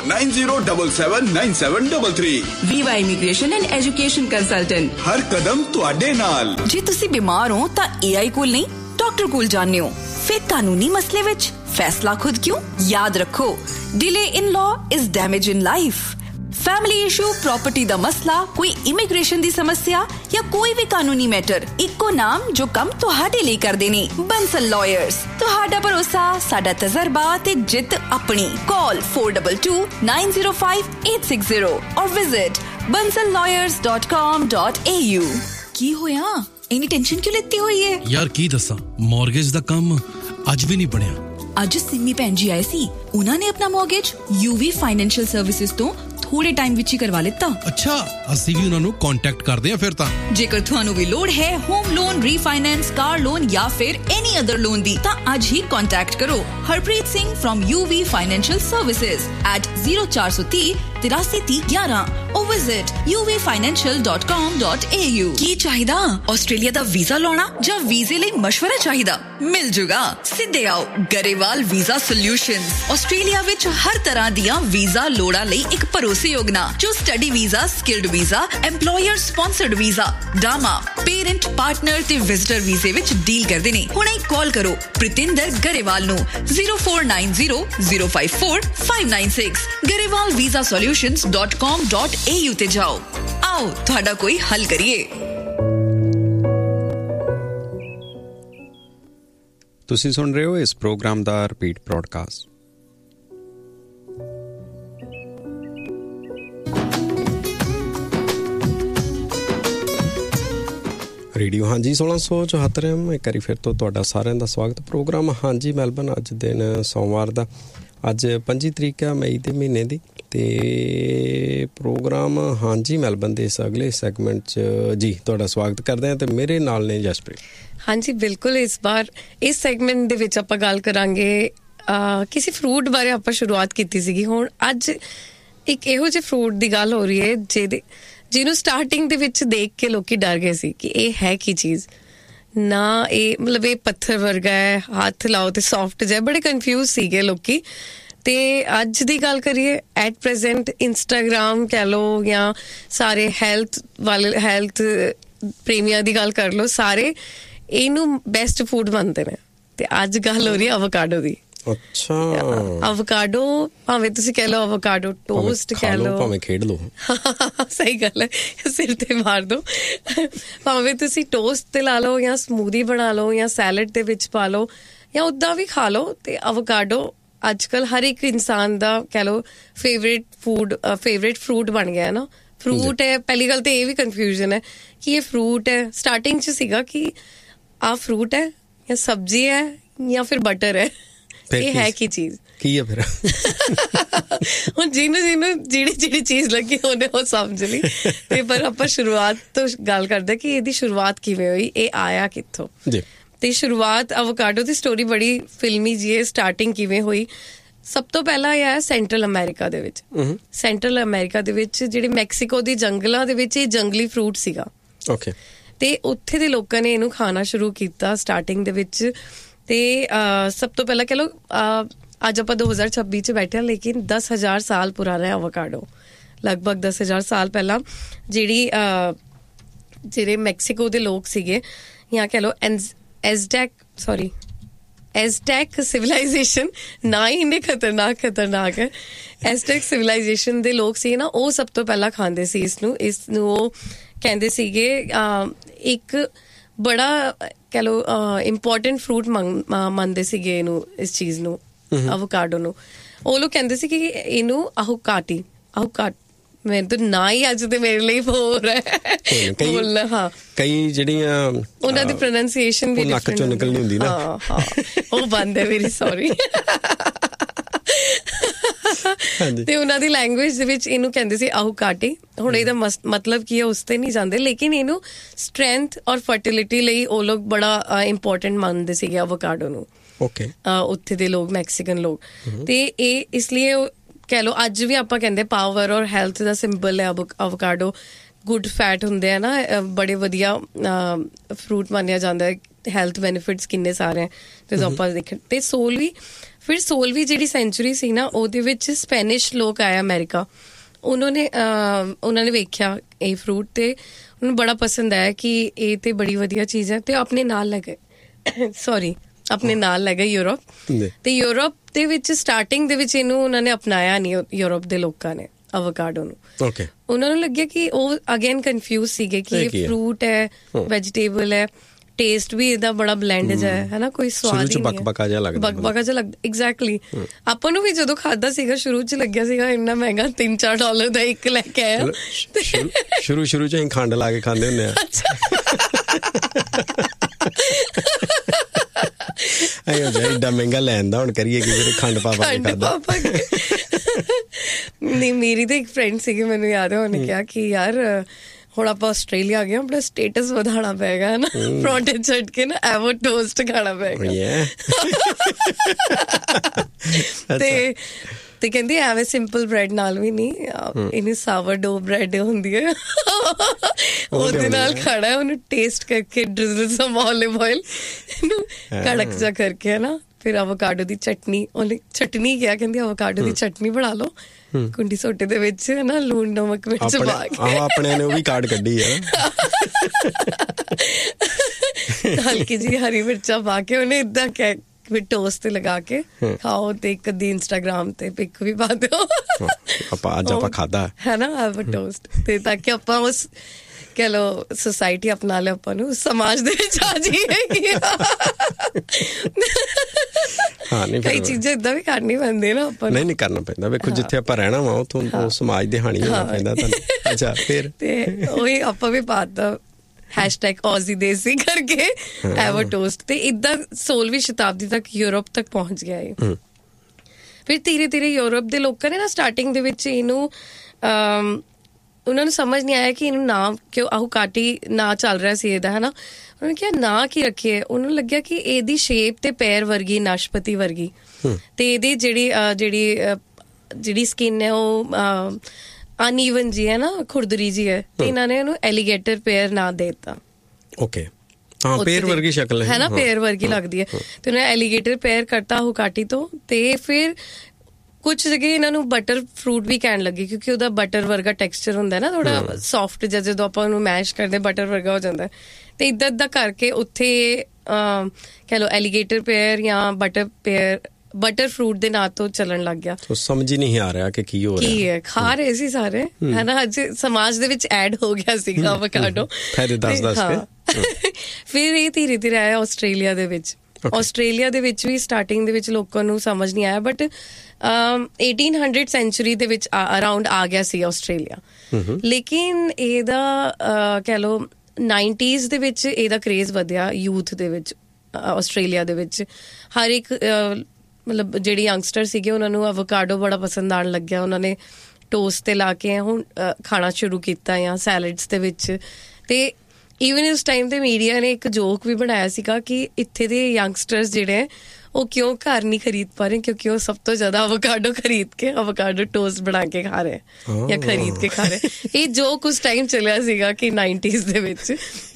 [SPEAKER 6] nine zero double seven nine seven double three.
[SPEAKER 3] Viva immigration and education consultant.
[SPEAKER 6] हर कदम तुहाडे नाल।
[SPEAKER 3] ਜੇ ਤੁਸੀਂ ਬਿਮਾਰ ਹੋ ਤਾਂ ਏਆਈ ਕੋਲ ਨਹੀਂ ਡਾਕਟਰ ਕੋਲ ਜਾਂਦੇ ਹੋ। ਫਿਰ ਕਾਨੂੰਨੀ ਮਸਲੇ ਵਿੱਚ ਫੈਸਲਾ ਖੁਦ ਕਿਉਂ? ਯਾਦ ਰੱਖੋ, delay in law is damage in life. Family issue, property ਦਾ ਮਸਲਾ, ਕੋਈ ਇਮੀਗ੍ਰੇਸ਼ਨ ਦੀ ਸਮੱਸਿਆ ਜਾਂ ਕੋਈ ਵੀ ਕਾਨੂੰਨੀ ਮੈਟਰ, ਇੱਕੋ ਨਾਮ ਜੋ ਕੰਮ ਤੁਹਾਡੇ ਲਈ ਕਰਦੇ ਨੇ, ਬੰਸਲ ਲਾਇਰਸ। ਤੁਹਾਡਾ ਭਰੋਸਾ, ਸਾਡਾ ਤਜਰਬਾ ਤੇ ਜਿੱਤ ਆਪਣੀ। ਕਾਲ four two two nine zero five eight six zero or visit bansal lawyers dot com dot a u। ਕੀ ਹੋਇਆ? ਇੰਨੀ ਟੈਨਸ਼ਨ ਕਿਉਂ ਲੈਤੀ ਹੋਈ ਹੈ?
[SPEAKER 7] ਯਾਰ ਕੀ ਦੱਸਾਂ, ਮੌਰਗੇਜ ਦਾ ਕੰਮ ਅੱਜ ਵੀ ਨਹੀਂ ਬਣਿਆ।
[SPEAKER 3] ਅੱਜ ਸਿੰਮੀ ਭੈਣ ਜੀ ਆਏ ਸੀ, ਉਹਨਾਂ ਨੇ ਆਪਣਾ ਮੌਰਗੇਜ ਯੂਵੀ ਫਾਈਨੈਂਸ਼ੀਅਲ ਸਰਵਿਸਿਜ਼ ਤੋਂ ਥੋੜੇ ਟਾਈਮ ਵਿੱਚ ਹੀ ਕਰਵਾ ਲਿੱਤਾ। ਅੱਛਾ,
[SPEAKER 7] ਅਸੀਂ ਵੀ ਉਹਨਾਂ ਨੂੰ ਕੰਟੈਕਟ ਕਰਦੇ ਆ ਫਿਰ ਤਾਂ।
[SPEAKER 3] ਜੇਕਰ ਤੁਹਾਨੂੰ ਵੀ ਲੋੜ ਹੈ home loan, refinance, car loan ਜਾਂ ਫਿਰ ਐਨੀ ਅਦਰ ਲੋਨ ਦੀ, ਤਾਂ ਅੱਜ ਹੀ ਕੰਟੈਕਟ ਕਰੋ Harpreet Singh firm UV financial services at zero four three three eighty three eleven or visit u v financial dot com dot a u। ਕੀ ਚਾਹੀਦਾ? Australia ਦਾ visa ਲਾਉਣਾ ਜਾਂ ਵੀਜ਼ੇ ਲਈ ਮਸ਼ਵਰਾ ਚਾਹੀਦਾ? ਮਿਲ ਜੂਗਾ। ਸਿੱਧੇ ਆਓ ਗਰੇਵਾਲ ਵੀਜ਼ਾ ਸੋਲਿਊਸ਼ਨਸ। ਆਸਟ੍ਰੇਲੀਆ ਵਿੱਚ ਹਰ ਤਰ੍ਹਾਂ ਦੀਆਂ ਵੀਜ਼ਾ ਲੋੜਾਂ ਲਈ ਇੱਕ ਭਰੋਸੇਯੋਗ ਨਾਂ, ਜੋ study visa, skilled visa, employer sponsored visa, ਡਾਮਾ, parent, partner ਤੇ ਵਿਜ਼ਟਰ ਵੀਜ਼ੇ ਵਿੱਚ ਡੀਲ ਕਰਦੇ ਨੇ। ਹੁਣੇ ਕਾਲ ਕਰੋ ਪ੍ਰਿਤਿੰਦਰ ਗਰੇਵਾਲ ਨੂੰ zero four nine zero zero five four five nine six। Grewal visa solutions dot com dot a u ਤੇ ਜਾਓ। ਆਓ ਤੁਹਾਡਾ ਕੋਈ ਹੱਲ ਕਰੀਏ।
[SPEAKER 2] ਤੁਸੀਂ ਸੁਣ ਰਹੇ ਹੋ ਇਸ ਪ੍ਰੋਗਰਾਮ ਦਾ ਰਿਪੀਟ ਬ੍ਰੌਡਕਾਸਟ। ਰੇਡੀਓ ਹਾਂਜੀ ਸੋਲਾਂ ਸੌ ਚੁਹੱਤਰ ਐਮ ਇੱਕ ਵਾਰੀ ਫਿਰ ਤੋਂ ਤੁਹਾਡਾ ਸਾਰਿਆਂ ਦਾ ਸਵਾਗਤ। ਪ੍ਰੋਗਰਾਮ ਹਾਂਜੀ ਮੈਲਬਨ, ਅੱਜ ਦਿਨ ਸੋਮਵਾਰ ਦਾ, ਅੱਜ ਪੰਜੀ ਤਰੀਕ ਆ ਮਈ ਦੇ ਮਹੀਨੇ ਦੀ, ਤੇ ਪ੍ਰੋਗਰਾਮ ਹਾਂਜੀ ਮੈਲਬਨ ਦੇ ਇਸ ਅਗਲੇ ਸੈਗਮੈਂਟ 'ਚ ਜੀ ਤੁਹਾਡਾ ਸਵਾਗਤ ਕਰਦੇ ਹਾਂ। ਤੇ ਮੇਰੇ ਨਾਲ ਨੇ ਜਸਪ੍ਰੀਤ।
[SPEAKER 1] ਹਾਂਜੀ ਬਿਲਕੁਲ, ਇਸ ਵਾਰ ਇਸ ਸੈਗਮੈਂਟ ਦੇ ਵਿੱਚ ਆਪਾਂ ਗੱਲ ਕਰਾਂਗੇ ਕਿਸੇ ਫਰੂਟ ਬਾਰੇ। ਆਪਾਂ ਸ਼ੁਰੂਆਤ ਕੀਤੀ ਸੀਗੀ, ਹੁਣ ਅੱਜ ਇੱਕ ਇਹੋ ਜਿਹੇ ਫਰੂਟ ਦੀ ਗੱਲ ਹੋ ਰਹੀ ਹੈ ਜਿਹਦੇ ਜਿਹਨੂੰ ਸਟਾਰਟਿੰਗ ਦੇ ਵਿੱਚ ਦੇਖ ਕੇ ਲੋਕੀ ਡਰ ਗਏ ਸੀ ਕਿ ਇਹ ਹੈ ਕੀ ਚੀਜ਼। ਨਾ ਇਹ ਮਤਲਬ ਇਹ ਪੱਥਰ ਵਰਗਾ ਹੈ, ਹੱਥ ਲਾਓ ਤੇ ਸੌਫਟ ਜਿਹਾ, ਬੜੇ ਕਨਫਿਊਜ਼ ਸੀਗੇ ਲੋਕੀ। ਤੇ ਅੱਜ ਦੀ ਗੱਲ ਕਰੀਏ, ਐਟ ਪ੍ਰੈਜ਼ੈਂਟ ਇੰਸਟਾਗ੍ਰਾਮ ਕਹਿ ਲਓ ਜਾਂ ਸਾਰੇ ਹੈਲਥ ਵਾਲੇ ਹੈਲਥ ਪ੍ਰੇਮੀਆਂ ਦੀ ਗੱਲ ਕਰ ਲਓ, ਸਾਰੇ ਇਹਨੂੰ ਬੈਸਟ ਫੂਡ ਮੰਨਦੇ ਨੇ। ਤੇ ਅੱਜ ਗੱਲ ਹੋ ਰਹੀ ਹੈ ਅਵੋਕਾਡੋ ਦੀ।
[SPEAKER 2] ਅੱਛਾ,
[SPEAKER 1] ਅਵੋਕਾਡੋ ਭਾਵੇਂ ਤੁਸੀਂ ਕਹਿ ਲਓ ਅਵੋਕਾਡੋ ਟੋਸਟ ਕਹਿ ਲਓ,
[SPEAKER 2] ਭਾਵੇਂ ਖੇਡ ਲਓ।
[SPEAKER 1] ਸਹੀ ਗੱਲ ਹੈ, ਸਿਰ ਤੇ ਮਾਰ ਦੋ। ਭਾਵੇਂ ਤੁਸੀਂ ਟੋਸਟ ਤੇ ਲਾ ਲਓ ਜਾਂ ਸਮੂਦੀ ਬਣਾ ਲਓ ਜਾਂ ਸੈਲਡ ਦੇ ਵਿੱਚ ਪਾ ਲਓ ਜਾਂ ਉੱਦਾਂ ਵੀ ਖਾ ਲਓ। ਤੇ ਅਵੋਕਾਡੋ ਅੱਜ ਕੱਲ ਹਰ ਇੱਕ ਇਨਸਾਨ ਦਾ ਕਹਿ ਲਓ ਫੇਵਰੇਟ ਫੂਡ, ਫੇਵਰੇਟ ਫਰੂਟ ਬਣ ਗਿਆ ਨਾ। ਫਰੂਟ ਹੈ, ਪਹਿਲੀ ਗੱਲ ਤੇ ਇਹ ਵੀ ਕਨਫਿਊਜ਼ਨ ਹੈ ਕਿ ਇਹ ਫਰੂਟ ਹੈ। ਸਟਾਰਟਿੰਗ 'ਚ ਸੀਗਾ ਕਿ ਆਹ ਫਰੂਟ ਹੈ ਜਾਂ ਸਬਜ਼ੀ ਹੈ ਜਾਂ ਫਿਰ ਬਟਰ ਹੈ, ਇਹ ਹੈ ਕੀ ਚੀਜ਼, ਕੀ ਹੈ ਫਿਰ? ਹੁਣ ਜਿਹਨੂੰ ਜਿਹਨੂੰ ਜਿਹੜੀ ਜਿਹੜੀ ਚੀਜ਼ ਲੱਗੀ ਉਹਨੇ ਉਹ ਸਮਝ ਲਈ। ਤੇ ਪਰ ਆਪਾਂ ਸ਼ੁਰੂਆਤ ਤੋਂ ਗੱਲ ਕਰਦੇ ਕਿ ਇਹਦੀ ਸ਼ੁਰੂਆਤ ਕਿਵੇਂ ਹੋਈ, ਇਹ ਆਇਆ ਕਿੱਥੋਂ। ਤੇ ਸ਼ੁਰੂਆਤ ਅਵੋਕਾਡੋ ਦੀ ਸਟੋਰੀ ਬੜੀ ਫਿਲਮੀ ਜੀ ਹੈ। ਸਟਾਰਟਿੰਗ ਕਿਵੇਂ ਹੋਈ? ਸਭ ਤੋਂ ਪਹਿਲਾਂ ਇਹ ਆਇਆ ਸੈਂਟਰਲ ਅਮਰੀਕਾ ਦੇ ਵਿੱਚ। ਸੈਂਟਰਲ ਅਮਰੀਕਾ ਦੇ ਵਿੱਚ ਜਿਹੜੇ ਮੈਕਸੀਕੋ ਦੇ ਜੰਗਲਾਂ ਦੇ ਵਿੱਚ ਇਹ ਜੰਗਲੀ ਫਰੂਟ ਸੀਗਾ। ਓਕੇ। ਤੇ ਉੱਥੇ ਦੇ ਲੋਕਾਂ ਨੇ ਇਹਨੂੰ ਖਾਣਾ ਸ਼ੁਰੂ ਕੀਤਾ ਸਟਾਰਟਿੰਗ ਦੇ ਵਿੱਚ। ਤੇ ਸਭ ਤੋਂ ਪਹਿਲਾਂ ਕਹਿ ਲਓ ਅੱਜ ਆਪਾਂ ਦੋ ਹਜ਼ਾਰ ਛੱਬੀ 'ਚ ਬੈਠੇ ਹਾਂ, ਲੇਕਿਨ ਦਸ ਹਜ਼ਾਰ ਸਾਲ ਪੁਰਾਣਾ ਅਵੋਕਾਡੋ, ਲਗਭਗ ਦਸ ਹਜ਼ਾਰ ਸਾਲ ਪਹਿਲਾਂ ਜਿਹੜੀ ਜਿਹੜੇ ਮੈਕਸੀਕੋ ਦੇ ਲੋਕ ਸੀਗੇ ਜਾਂ ਕਹਿ ਲਓ ਐਜ਼ਟੈਕ ਸੌਰੀ ਐਜ਼ਟੈਕ ਸਿਵਲਾਈਜੇਸ਼ਨ, ਨਾ ਹੀ ਇੰਨੇ ਖਤਰਨਾਕ ਖਤਰਨਾਕ ਹੈ। ਐਜ਼ਟੈਕ ਸਿਵਲਾਈਜੇਸ਼ਨ ਦੇ ਲੋਕ ਸੀ ਨਾ, ਉਹ ਸਭ ਤੋਂ ਪਹਿਲਾਂ ਖਾਂਦੇ ਸੀ ਇਸਨੂੰ। ਇਸਨੂੰ ਉਹ ਕਹਿੰਦੇ ਸੀਗੇ ਇੱਕ ਬੜਾ ਕਹਿ ਲਓ ਇੰਪੋਰਟੈਂਟ ਫਰੂਟ ਮੰਨਦੇ ਸੀਗੇ ਇਹਨੂੰ, ਇਸ ਚੀਜ਼ ਨੂੰ, ਅਵੋਕਾਡੋ ਨੂੰ। ਉਹ ਲੋਕ ਕਹਿੰਦੇ ਸੀ ਕਿ ਇਹਨੂੰ ਆਹੋਕਾਟੀ ਆਹੋਕਾਟ ਮੈਨੂੰ ਤਾਂ ਨਾ ਹੀ ਅੱਜ ਤੇ ਮੇਰੇ ਲਈ ਹੋ ਰਿਹਾ ਬੋਲਣਾ। ਹਾਂ, ਕਈ ਜਿਹੜੀਆਂ ਉਹਨਾਂ ਦੀ ਪ੍ਰੋਨਾਂਸੀਏਸ਼ਨ ਵੀ ਨੱਕ ਚੋਂ ਨਿਕਲਣੀ ਹੁੰਦੀ ਨਾ, ਹਾਂ ਉਹ ਬੰਦ ਹੈ, ਵੈਰੀ ਸੌਰੀ। ਤੇ ਉਹਨਾਂ ਦੀ ਲੈਂਗੁਏਜ ਦੇ ਵਿੱਚ ਇਹਨੂੰ ਕਹਿੰਦੇ ਸੀ ਆਹੋਕਾਟੀ। ਹੁਣ ਇਹਦਾ ਮਤਲਬ ਕੀ ਹੈ ਉਸ ਤੇ ਨਹੀਂ ਜਾਂਦੇ, ਲੇਕਿਨ ਇਹਨੂੰ ਸਟਰੈਂਥ ਔਰ ਫਰਟੀਲਿਟੀ ਲਈ ਉਹ ਲੋਕ ਬੜਾ ਇੰਪੋਰਟੈਂਟ ਮੰਨਦੇ ਸੀਗੇ ਅਵੋਕਾਡੋ ਨੂੰ। ਓਕੇ। ਉੱਥੇ ਦੇ ਲੋਕ, ਮੈਕਸੀਕਨ ਲੋਕ। ਤੇ ਇਹ ਇਸ ਲਈ ਕਹਿ ਲਓ ਅੱਜ ਵੀ ਆਪਾਂ ਕਹਿੰਦੇ ਪਾਵਰ ਔਰ ਹੈਲਥ ਦਾ ਸਿੰਬਲ ਹੈ ਅਵੋਕਾਡੋ। ਗੁੱਡ ਫੈਟ ਹੁੰਦੇ ਆ ਨਾ, ਬੜੇ ਵਧੀਆ ਫਰੂਟ ਮੰਨਿਆ ਜਾਂਦਾ ਹੈ। ਹੈਲਥ ਬੈਨੀਫਿਟਸ ਕਿੰਨੇ ਸਾਰੇ ਹੈ ਜਦੋਂ ਆਪਾਂ ਦੇਖਣ। ਤੇ ਸੋਲ ਵੀ ਫਿਰ ਸੋਲਵੀਂ ਜਿਹੜੀ ਸੈਂਚੁਰੀ ਸੀ ਨਾ ਉਹਦੇ ਵਿੱਚ ਸਪੈਨਿਸ਼ ਲੋਕ ਆਏ ਅਮਰੀਕਾ, ਉਹਨਾਂ ਨੇ ਉਹਨਾਂ ਨੇ ਵੇਖਿਆ ਇਹ ਫਰੂਟ ਤੇ ਉਹਨੂੰ ਬੜਾ ਪਸੰਦ ਆਇਆ ਕਿ ਇਹ ਤੇ ਬੜੀ ਵਧੀਆ ਚੀਜ਼ ਹੈ, ਤੇ ਆਪਣੇ ਨਾਲ ਲੈ ਗਏ ਸੌਰੀ ਆਪਣੇ ਨਾਲ ਲੈ ਗਏ ਯੂਰਪ। ਤੇ ਯੂਰਪ ਦੇ ਵਿੱਚ ਸਟਾਰਟਿੰਗ ਦੇ ਵਿੱਚ ਇਹਨੂੰ ਉਹਨਾਂ ਨੇ ਅਪਣਾਇਆ ਨਹੀਂ ਯੂਰਪ ਦੇ ਲੋਕਾਂ ਨੇ ਅਵੋਕਾਡੋ ਨੂੰ।
[SPEAKER 2] ਓਕੇ,
[SPEAKER 1] ਉਹਨਾਂ ਨੂੰ ਲੱਗਿਆ ਕਿ ਉਹ ਅਗੇਨ ਕਨਫਿਊਜ਼ ਸੀਗੇ ਕਿ ਇਹ ਫਰੂਟ ਹੈ, ਵੈਜੀਟੇਬਲ ਹੈ, ਟੇਸਟ ਵੀ ਇਹਦਾ ਬੜਾ ਬਲੈਂਡ ਜਿਹਾ ਹੈ ਹਨਾ, ਕੋਈ ਸਵਾਦ ਹੀ ਨਹੀਂ,
[SPEAKER 2] ਬਕਬਕਾ ਜਿਹਾ ਲੱਗਦਾ,
[SPEAKER 1] ਬਕਬਕਾ ਜਿਹਾ ਲੱਗਦਾ ਐਗਜ਼ੈਕਟਲੀ। ਆਪਾਂ ਨੂੰ ਵੀ ਜਦੋਂ ਖਾਦਾ ਸੀਗਾ ਸ਼ੁਰੂ ਚ ਲੱਗਿਆ ਸੀਗਾ ਇੰਨਾ ਮਹਿੰਗਾ, ਤਿੰਨ ਚਾਰ ਡਾਲਰ ਦਾ ਇੱਕ ਲੈ ਕੇ ਆਇਆ।
[SPEAKER 2] ਸ਼ੁਰੂ ਸ਼ੁਰੂ ਚ ਅਸੀਂ ਖੰਡ ਲਾ ਕੇ ਖਾਂਦੇ ਹੁੰਦੇ ਆ, ਏਡਾ ਮਹਿੰਗਾ ਲੈਂਦਾ, ਹੁਣ ਕਰੀਏ ਕਿ ਫਿਰ ਖੰਡ ਪਾ ਪਾ ਕੇ ਖਾਦਾ।
[SPEAKER 1] ਨਹੀਂ, ਮੇਰੀ ਤਾਂ ਇੱਕ ਫਰੈਂਡ ਸੀਗੀ, ਮੈਨੂੰ ਯਾਦ ਹੈ, ਉਹਨੇ ਕਿਹਾ ਕਿ ਯਾਰ ਹੁਣ ਆਪਾਂ ਆਸਟ੍ਰੇਲੀਆ ਆ ਗਏ, ਆਪਣਾ ਸਟੇਟਸ ਵਧਾਉਣਾ ਪਏਗਾ ਹਨਾ, ਪਰੌਂਠੇ ਛੱਡ ਕੇ ਨਾ ਐਵੋ ਟੋਸਟ ਖਾਣਾ ਪਏਗਾ। ਤੇ ਤੇ ਕਹਿੰਦੀ ਐਵੇਂ ਸਿੰਪਲ ਬ੍ਰੈਡ ਨਾਲ ਵੀ ਨਹੀਂ, ਇਹਨੀ ਸਾਵਰ ਡੋ ਬ੍ਰੈਡ ਹੁੰਦੀ ਹੈ, ਉਹਦੇ ਨਾਲ ਖਾਣਾ, ਉਹਨੂੰ ਟੇਸਟ ਕਰਕੇ ਡ੍ਰਿਜ਼ਲ ਸਮ ਓਲਿਵ ਆਇਲ, ਇਹਨੂੰ ਕੜਕ ਜਾ ਕਰਕੇ ਹੈ ਨਾ, ਫਿਰ ਅਵੋਕਾਡੋ ਦੀ ਚਟਨੀ, ਉਹਨੇ ਚਟਨੀ ਕਿਹਾ, ਕਹਿੰਦੀ ਅਵੋਕਾਡੋ ਦੀ ਚਟਨੀ ਬਣਾ ਲਓ ਕੁੰਡੀ ਸੋਟੇ ਦੇ ਵਿੱਚ ਨਾ, ਲੂਣ ਨਮਕ ਮਿਰਚ ਪਾ ਕੇ। ਆਹੋ, ਆਪਣੇ ਨੇ ਉਹ ਵੀ ਕਾਰਡ ਕੱਢੀ ਹੈ, ਹਲਕੀ ਜੀ ਹਰੀ ਮਿਰਚਾਂ ਪਾ ਕੇ ਉਹਨੇ ਏਦਾਂ ਕਹਿ ਫਿਰ ਟੋਸਟ ਤੇ ਲਗਾ ਕੇ ਖਾਓ, ਤੇ ਇੱਕ ਅੱਧੀ ਇੰਸਟਾਗ੍ਰਾਮ ਤੇ ਪਿਕ ਵੀ ਪਾ ਦਿਓ,
[SPEAKER 2] ਆਪਾਂ ਅੱਜ ਆਪਾਂ ਖਾਦਾ
[SPEAKER 1] ਹੈ ਨਾ ਐਵੋ ਟੋਸਟ, ਤੇ ਤਾਂ ਕਿ ਆਪਾਂ ਉਸ ਕਹਿ ਲੋ ਸੋਸਾਇਟੀ ਅਪਣਾ ਲਿਆ, ਆਪਾਂ ਨੂੰ ਸਮਾਜ ਦੇ ਵਿੱਚ ਆ ਜਾਈਏ। ਹਾਂ, ਨਹੀਂ ਕਈ ਚੀਜ਼ਾਂ ਏਦਾਂ ਵੀ ਕਰਨੀ ਪੈਂਦੀ ਨਾ ਆਪਾਂ ਨੂੰ।
[SPEAKER 2] ਨਹੀਂ ਨਹੀਂ ਕਰਨਾ ਪੈਂਦਾ, ਵੇਖੋ ਜਿੱਥੇ ਆਪਾਂ ਰਹਿਣਾ ਵਾ ਉੱਥੋਂ ਉਹ ਸਮਾਜ ਦੇ ਹਾਣੀ ਹੋਣਾ ਪੈਂਦਾ ਤੁਹਾਨੂੰ। ਅੱਛਾ, ਫਿਰ ਤੇ ਉਹੀ ਆਪਾਂ ਵੀ ਪਾਤਾ ਹੈਸ਼ਟੈਗ ਔਜ਼ੀ ਦੇਸੀ ਕਰਕੇ ਐਵੋ ਟੋਸਟ, ਤੇ ਇੱਦਾਂ ਸੋਲਵੀਂ ਸ਼ਤਾਬਦੀ ਤੱਕ ਯੂਰਪ ਤੱਕ ਪਹੁੰਚ ਗਿਆ ਇਹ। ਫਿਰ ਧੀਰੇ ਧੀਰੇ ਯੂਰਪ ਦੇ ਲੋਕਾਂ ਨੇ ਨਾ ਸਟਾਰਟਿੰਗ ਦੇ ਵਿੱਚ ਇਹਨੂੰ ਉਹਨਾਂ ਨੂੰ ਸਮਝ ਨਹੀਂ ਆਇਆ ਕਿ ਇਹਨੂੰ ਨਾਂ ਕਿਉਂ ਅਵੋਕਾਡੋ ਨਾਂ ਚੱਲ ਰਿਹਾ ਸੀ ਇਹਦਾ, ਹਨਾ। ਉਹਨਾਂ ਨੇ ਕਿਹਾ ਨਾਂ ਕੀ ਰੱਖੀਏ, ਉਹਨਾਂ ਨੂੰ ਲੱਗਿਆ ਕਿ ਇਹਦੀ ਸ਼ੇਪ ਤੇ ਪੈਰ ਵਰਗੀ, ਨਾਸ਼ਪਤੀ ਵਰਗੀ, ਤੇ ਇਹਦੀ ਜਿਹੜੀ ਜਿਹੜੀ ਜਿਹੜੀ ਸਕਿਨ ਹੈ ਉਹ ਅਨਈਵਨ ਜੀ ਹੈ ਨਾ, ਖੁਰਦਰੀ ਜੀ ਹੈ, ਤੇ ਇਹਨਾਂ ਨੇ ਉਹਨੂੰ ਐਲੀਗੇਟਰ ਪੈਰ ਨਾਂ ਦੇ ਦਿੱਤਾ। ਓਕੇ, ਹਾਂ, ਪੈਰ ਵਰਗੀ ਸ਼ਕਲ ਹੈ
[SPEAKER 1] ਨਾ, ਪੈਰ ਵਰਗੀ ਲੱਗਦੀ ਹੈ, ਤੇ ਉਹਨੇ ਐਲੀਗੇਟਰ ਪੈਰ ਕਰਤਾ ਅਵੋਕਾਡੋ ਤੋਂ। ਤੇ ਫਿਰ ਕੁਛ ਜਗ੍ਹਾ ਇਹਨਾਂ ਨੂੰ ਬਟਰ ਫਰੂਟ ਵੀ ਕਹਿਣ ਲੱਗੇ, ਕਿਉਂਕਿ ਉਹਦਾ ਬਟਰ ਵਰਗਾ ਟੈਕਸਚਰ ਹੁੰਦਾ ਨਾ, ਥੋੜਾ ਸੌਫਟ ਜਿਹਾ, ਜਦੋਂ ਆਪਾਂ ਉਹਨੂੰ ਮੈਸ਼ ਕਰਦੇ ਬਟਰ ਵਰਗਾ ਹੋ ਜਾਂਦਾ। ਤੇ ਇੱਦਾਂ ਇੱਦਾਂ ਕਰਕੇ ਉੱਥੇ ਕਹਿ ਲਓ ਐਲੀਗੇਟਰ ਪੇਅਰ ਜਾਂ ਬਟਰ ਪੇਅਰ, ਬਟਰ ਫਰੂਟ ਦੇ ਨਾਂ ਤੋਂ ਚੱਲਣ ਲੱਗ ਗਿਆ।
[SPEAKER 2] ਸਮਝ ਹੀ ਨਹੀਂ ਆ ਰਿਹਾ ਕਿ ਕੀ ਹੋ ਰਿਹਾ, ਕੀ ਹੈ, ਖਾ ਰਹੇ ਸੀ ਸਾਰੇ, ਹੈ ਨਾ, ਅੱਜ ਸਮਾਜ ਦੇ ਵਿੱਚ ਐਡ ਹੋ ਗਿਆ ਸੀਗਾ ਅਵੋਕਾਡੋ। ਫਿਰ ਇਹ ਧੀਰੇ ਧੀਰੇ ਆਇਆ ਆਸਟ੍ਰੇਲੀਆ ਦੇ ਵਿੱਚ। ਆਸਟ੍ਰੇਲੀਆ ਦੇ ਵਿੱਚ ਵੀ ਸਟਾਰਟਿੰਗ ਦੇ ਵਿੱਚ ਲੋਕਾਂ ਨੂੰ ਸਮਝ ਨਹੀਂ ਆਇਆ, ਬਟ ਏਟੀਨ ਹੰਡਰਡ ਸੈਂਚੁਰੀ ਦੇ ਵਿੱਚ ਅਰਾਊਂਡ ਆ ਗਿਆ ਸੀ ਆਸਟ੍ਰੇਲੀਆ। ਲੇਕਿਨ ਇਹਦਾ ਕਹਿ ਲਓ ਨਾਈਨਟੀਜ਼ ਦੇ ਵਿੱਚ ਇਹਦਾ ਕਰੇਜ਼ ਵਧਿਆ ਯੂਥ ਦੇ ਵਿੱਚ, ਆਸਟ੍ਰੇਲੀਆ ਦੇ ਵਿੱਚ। ਹਰ ਇੱਕ ਮਤਲਬ ਜਿਹੜੇ ਯੰਗਸਟਰ ਸੀਗੇ ਉਹਨਾਂ ਨੂੰ ਅਵੋਕਾਡੋ ਬੜਾ ਪਸੰਦ ਆਉਣ ਲੱਗਿਆ, ਉਹਨਾਂ ਨੇ ਟੋਸਟ ਤੇ ਲਾ ਕੇ ਹੁਣ ਖਾਣਾ ਸ਼ੁਰੂ ਕੀਤਾ ਜਾਂ ਸੈਲਡਸ ਦੇ ਵਿੱਚ। ਤੇ ਈਵਨ ਇਸ ਟਾਈਮ ਤੇ ਮੀਡੀਆ ਨੇ ਇੱਕ ਜੋਕ ਵੀ ਬਣਾਇਆ ਸੀਗਾ ਕਿ ਇੱਥੇ ਦੇ ਯੰਗਸਟਰਸ ਜਿਹੜੇ ਉਹ ਕਿਉਂ ਘਰ ਨਹੀਂ ਖਰੀਦ ਪਾ ਰਹੇ, ਕਿਉਂਕਿ ਉਹ ਸਭ ਤੋਂ ਜ਼ਿਆਦਾ ਅਵੋਕਾਡੋ ਖਰੀਦ ਕੇ ਅਵੋਕਾਡੋ ਟੋਸਟ ਬਣਾ ਕੇ ਖਾ ਰਹੇ ਜਾਂ ਖਰੀਦ ਕੇ ਖਾ ਰਹੇ। ਇਹ ਜੋਕ ਉਸ ਟਾਈਮ ਚੱਲਿਆ ਸੀਗਾ ਕਿ ਨਾਈਨਟੀਜ਼ ਦੇ ਵਿੱਚ।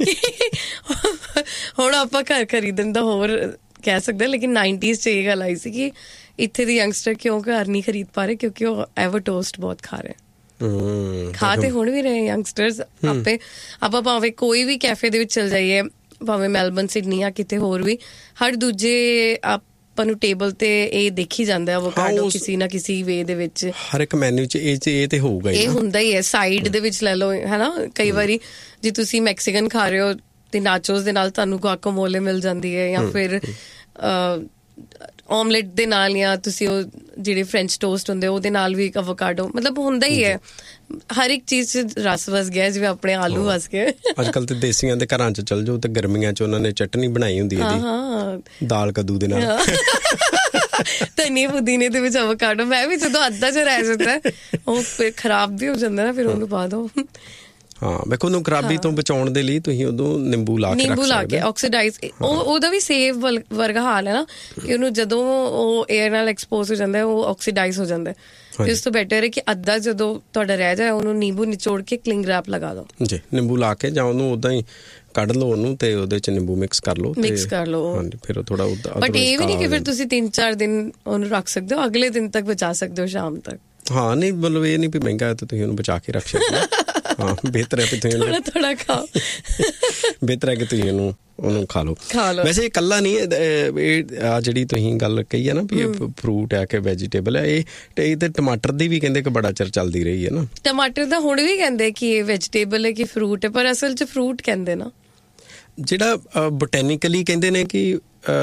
[SPEAKER 2] ਹੁਣ ਆਪਾਂ ਘਰ ਖਰੀਦਣ ਦਾ ਹੋਰ ਕਹਿ ਸਕਦੇ, ਲੇਕਿਨ ਨਾਈਨਟੀਜ਼ 'ਚ ਇਹ ਗੱਲ ਆਈ ਸੀ ਕਿ ਇੱਥੇ ਦੇ ਯੰਗਸਟਰ ਕਿਉਂ ਘਰ ਨਹੀਂ ਖਰੀਦ ਪਾ ਰਹੇ, ਕਿਉਂਕਿ ਉਹ ਐਵੋ ਟੋਸਟ ਬਹੁਤ ਖਾ ਰਹੇ। ਖਾ ਤੇ ਹੁਣ ਵੀ ਰਹੇ ਯੰਗਸਟਰਸ ਆਪੇ। ਆਪਾਂ ਭਾਵੇਂ ਕੋਈ ਵੀ ਕੈਫੇ ਦੇ ਵਿੱਚ ਚਲ ਜਾਈਏ, ਭਾਵੇਂ ਮੈਲਬਨ, ਸਿਡਨੀ ਜਾਂ ਕਿਤੇ ਹੋਰ ਵੀ, ਹਰ ਦੂਜੇ ਆਪਾਂ ਨੂੰ ਟੇਬਲ ਤੇ ਇਹ ਦੇਖੀ ਜਾਂਦਾ ਅਵੋਕਾਡੋ ਕਿਸੇ ਨਾ ਕਿਸੇ ਵੇ ਦੇ ਵਿੱਚ। ਹਰ ਇੱਕ ਮੈਨੂ 'ਚ ਇਹ ਇਹ ਤੇ ਹੋਊਗਾ, ਇਹ ਹੁੰਦਾ ਹੀ ਹੈ। ਸਾਈਡ ਦੇ ਵਿੱਚ ਲੈ ਲਓ, ਹੈ ਨਾ, ਕਈ ਵਾਰੀ ਜੇ ਤੁਸੀਂ ਮੈਕਸੀਕਨ ਖਾ ਰਹੇ ਹੋ ਤੇ ਨਾਚੋਸ ਦੇ ਨਾਲ ਤੁਹਾਨੂੰ ਗੁਆਕਾਮੋਲੇ ਮਿਲ ਜਾਂਦੀ ਹੈ, ਜਾਂ ਫਿਰ ਆਮਲੇਟ ਦੇ ਨਾਲ, ਜਾਂ ਤੁਸੀਂ ਉਹ ਜਿਹੜੇ ਫ੍ਰੈਂਚ ਟੋਸਟ ਹੁੰਦੇ ਉਹਦੇ ਨਾਲ ਵੀ ਅਵੋਕਾਡੋ, ਮਤਲਬ ਹੁੰਦਾ ਹੀ ਹੈ। ਹਰ ਇੱਕ ਚੀਜ਼ 'ਚ ਰਸ ਵਸ ਗਿਆ, ਜਿਵੇਂ ਆਪਣੇ ਆਲੂ ਵਸ ਗਏ। ਅੱਜ ਕੱਲ ਤੇ ਦੇਸੀਆਂ ਦੇ ਘਰਾਂ 'ਚ ਚਲ ਜਾਓ ਤੇ ਗਰਮੀਆਂ 'ਚ ਉਹਨਾਂ ਨੇ ਚਟਨੀ ਬਣਾਈ ਹੁੰਦੀ ਹੈ ਦਾਲ ਕੱਦੂ ਦੇ ਨਾਲ, ਧਨੀਏ ਪੁਦੀਨੇ ਦੇ ਵਿੱਚ ਅਵੋਕਾਡੋ। ਮੈਂ ਵੀ ਜਦੋਂ ਅੱਧਾ ਜਿਹਾ ਰਹਿ ਜਾਂਦਾ ਉਹ ਫਿਰ ਖਰਾਬ ਵੀ ਹੋ ਜਾਂਦਾ ਨਾ, ਫਿਰ ਉਹਨੂੰ ਪਾ ਦਿਓ। ਹਾਂ, ਵੇਖੋ ਉਹਨੂੰ ਖਰਾਬੀ ਤੋਂ ਬਚਾਉਣ ਦੇ ਲਈ ਤੁਸੀਂ ਉਦੋਂ ਨਿੰਬੂ ਲਾ ਕੇ ਨਿੰਬੂ ਲਾ ਕੇ ਆਕਸੀਡਾਈਜ਼, ਉਹ ਉਹਦਾ ਵੀ ਸੇਵ ਵਰਗਾ ਹਾਲ ਹੈ ਨਾ, ਕਿ ਉਹਨੂੰ ਜਦੋਂ ਉਹ ਏਅਰ ਨਾਲ ਐਕਸਪੋਜ਼ ਹੋ ਜਾਂਦਾ ਉਹ ਆਕਸੀਡਾਈਜ਼ ਹੋ ਜਾਂਦਾ। ਤੇ ਉਸ ਤੋਂ ਬੈਟਰ ਹੈ ਕਿ ਅੱਧਾ ਜਦੋਂ ਤੁਹਾਡਾ ਰਹਿ ਜਾਏ ਉਹਨੂੰ ਨਿੰਬੂ ਨਿਚੋੜ ਕੇ ਕਲਿੰਗ ਰੈਪ ਲਗਾ ਦਿਓ ਜੀ, ਨਿੰਬੂ ਲਾ ਕੇ, ਜਾਂ ਉਹਨੂੰ ਉਦਾਂ ਹੀ ਕੱਢ ਲਓ ਉਹਨੂੰ ਤੇ ਉਹਦੇ ਚ ਨਿੰਬੂ ਮਿਕਸ ਕਰ ਲਓ
[SPEAKER 1] ਮਿਕਸ ਕਰ ਲਓ।
[SPEAKER 2] ਹਾਂਜੀ, ਫਿਰ ਉਹ ਥੋੜਾ
[SPEAKER 1] ਬਟ ਇਹ ਵੀ ਨਹੀਂ ਕਿ ਫਿਰ ਤੁਸੀਂ ਤਿੰਨ ਚਾਰ ਦਿਨ ਉਹਨੂੰ ਰੱਖ ਸਕਦੇ ਹੋ, ਅਗਲੇ ਦਿਨ ਤੱਕ ਬਚਾ ਸਕਦੇ ਹੋ ਸ਼ਾਮ ਤੱਕ।
[SPEAKER 2] ਹਾਂ ਨਹੀਂ, ਮਤਲਬ ਇਹ ਨਹੀਂ ਵੀ ਮਹਿੰਗਾ ਹੈ ਤਾਂ ਤੁਸੀਂ ਉਹਨੂੰ ਬਚਾ ਕੇ ਰੱਖ ਸਕਦੇ ਹੋ। ਹਾਂ, ਬਿਹਤਰ ਹੈ ਕਿ ਤੁਸੀਂ
[SPEAKER 1] ਥੋੜਾ ਥੋੜਾ ਖਾਓ।
[SPEAKER 2] ਬਿਹਤਰ ਹੈ ਕਿ ਤੁਸੀਂ ਉਹਨੂੰ ਉਹਨੂੰ ਖਾ ਲਓ।
[SPEAKER 1] ਖਾ ਲਓ।
[SPEAKER 2] ਵੈਸੇ ਇਕੱਲਾ ਨਹੀਂ, ਇਹ ਆ ਜਿਹੜੀ ਤੁਸੀਂ ਗੱਲ ਕਹੀ ਹੈ ਨਾ ਵੀ ਇਹ ਫਰੂਟ ਹੈ ਕਿ ਵੈਜੀਟੇਬਲ ਹੈ, ਇਹ ਇਹ ਤੇ ਟਮਾਟਰ ਦੀ ਵੀ ਕਹਿੰਦੇ ਕਿ ਬੜਾ ਚਿਰ ਚੱਲਦੀ ਰਹੀ ਹੈ ਨਾ। ਟਮਾਟਰ
[SPEAKER 1] ਦਾ ਹੁਣ ਵੀ ਕਹਿੰਦੇ ਕਿ ਇਹ ਵੈਜੀਟੇਬਲ ਹੈ ਕਿ ਫਰੂਟ ਹੈ, ਪਰ ਅਸਲ 'ਚ ਫਰੂਟ ਕਹਿੰਦੇ ਨਾ।
[SPEAKER 2] ਜਿਹੜਾ ਬੋਟੈਨੀਕਲੀ ਕਹਿੰਦੇ ਨੇ ਕਿ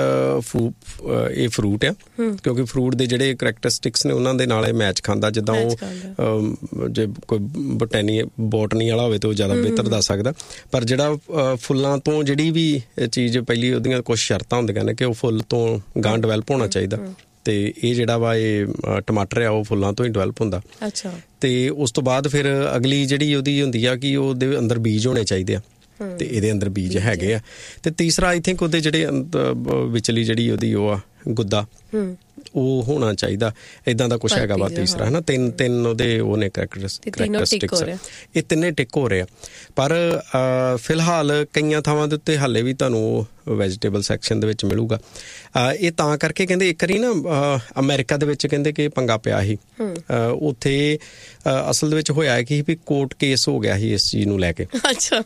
[SPEAKER 2] ਇਹ ਫਰੂਟ ਆ, ਕਿਉਂਕਿ ਫਰੂਟ ਦੇ ਜਿਹੜੇ ਕਰੈਕਟਰਿਸਟਿਕਸ ਨੇ ਉਹਨਾਂ ਦੇ ਨਾਲ ਇਹ ਮੈਚ ਖਾਂਦਾ। ਜਿੱਦਾਂ ਉਹ ਜੇ ਕੋਈ ਬੋਟੈਨੀ ਬੋਟਨੀ ਵਾਲਾ ਹੋਵੇ ਤਾਂ ਉਹ ਜ਼ਿਆਦਾ ਬਿਹਤਰ ਦੱਸ ਸਕਦਾ, ਪਰ ਜਿਹੜਾ ਫੁੱਲਾਂ ਤੋਂ ਜਿਹੜੀ ਵੀ ਚੀਜ਼, ਪਹਿਲੀ ਉਹਦੀਆਂ ਕੁਛ ਸ਼ਰਤਾਂ ਹੁੰਦੀਆਂ ਨੇ ਕਿ ਉਹ ਫੁੱਲ ਤੋਂ ਗਾਂ ਡਿਵੈਲਪ ਹੋਣਾ ਚਾਹੀਦਾ, ਤੇ ਇਹ ਜਿਹੜਾ ਵਾ ਇਹ ਟਮਾਟਰ ਆ ਉਹ ਫੁੱਲਾਂ ਤੋਂ ਹੀ ਡਿਵੈਲਪ ਹੁੰਦਾ।
[SPEAKER 1] ਅੱਛਾ। ਤੇ
[SPEAKER 2] ਉਸ ਤੋਂ ਬਾਅਦ ਫਿਰ ਅਗਲੀ ਜਿਹੜੀ ਉਹਦੀ ਹੁੰਦੀ ਆ ਕਿ ਉਹਦੇ ਅੰਦਰ ਬੀਜ ਹੋਣੇ ਚਾਹੀਦੇ ਆ, ਤੇ ਇਹਦੇ ਅੰਦਰ ਬੀਜ ਹੈਗੇ ਆ। ਤੇ ਤੀਸਰਾ ਆਈ ਥਿੰਕ ਉਹਦੇ ਜਿਹੜੇ ਵਿਚਲੀ ਜਿਹੜੀ ਉਹਦੀ ਉਹ ਆ ਗੁੱਦਾ, ਉਹ ਹੋਣਾ ਚਾਹੀਦਾ। ਏਦਾਂ ਦਾ ਕੁਛ ਹੈਗਾ ਵਾ ਤੀਸਰਾ, ਹੈ ਨਾ। ਤਿੰਨ ਤਿੰਨ ਉਹਦੇ ਉਹ ਨੇ ਕਰੈਕਟਰਿਸਟਿਕਸ, ਇਹ ਤਿੰਨੇ ਟਿਕ ਹੋ ਰਹੇ ਆ। ਪਰ ਫਿਲਹਾਲ ਕਈਆਂ ਥਾਵਾਂ ਦੇ ਉੱਤੇ ਹਾਲੇ ਵੀ ਤੁਹਾਨੂੰ ਵੈਜੀਟੇਬਲ ਸੈਕਸ਼ਨ ਦੇ ਵਿੱਚ ਮਿਲੂਗਾ। ਇਹ ਤਾਂ ਕਰਕੇ ਕਹਿੰਦੇ ਇੱਕ ਵਾਰੀ ਨਾ ਅਮਰੀਕਾ ਦੇ ਵਿੱਚ ਕਹਿੰਦੇ ਕਿ ਪੰਗਾ ਪਿਆ ਸੀ ਉੱਥੇ। ਅਸਲ ਦੇ ਵਿੱਚ ਹੋਇਆ ਕਿ ਵੀ ਕੋਰਟ ਕੇਸ ਹੋ ਗਿਆ ਸੀ ਇਸ ਚੀਜ਼ ਨੂੰ ਲੈ ਕੇ।
[SPEAKER 1] ਅੱਛਾ।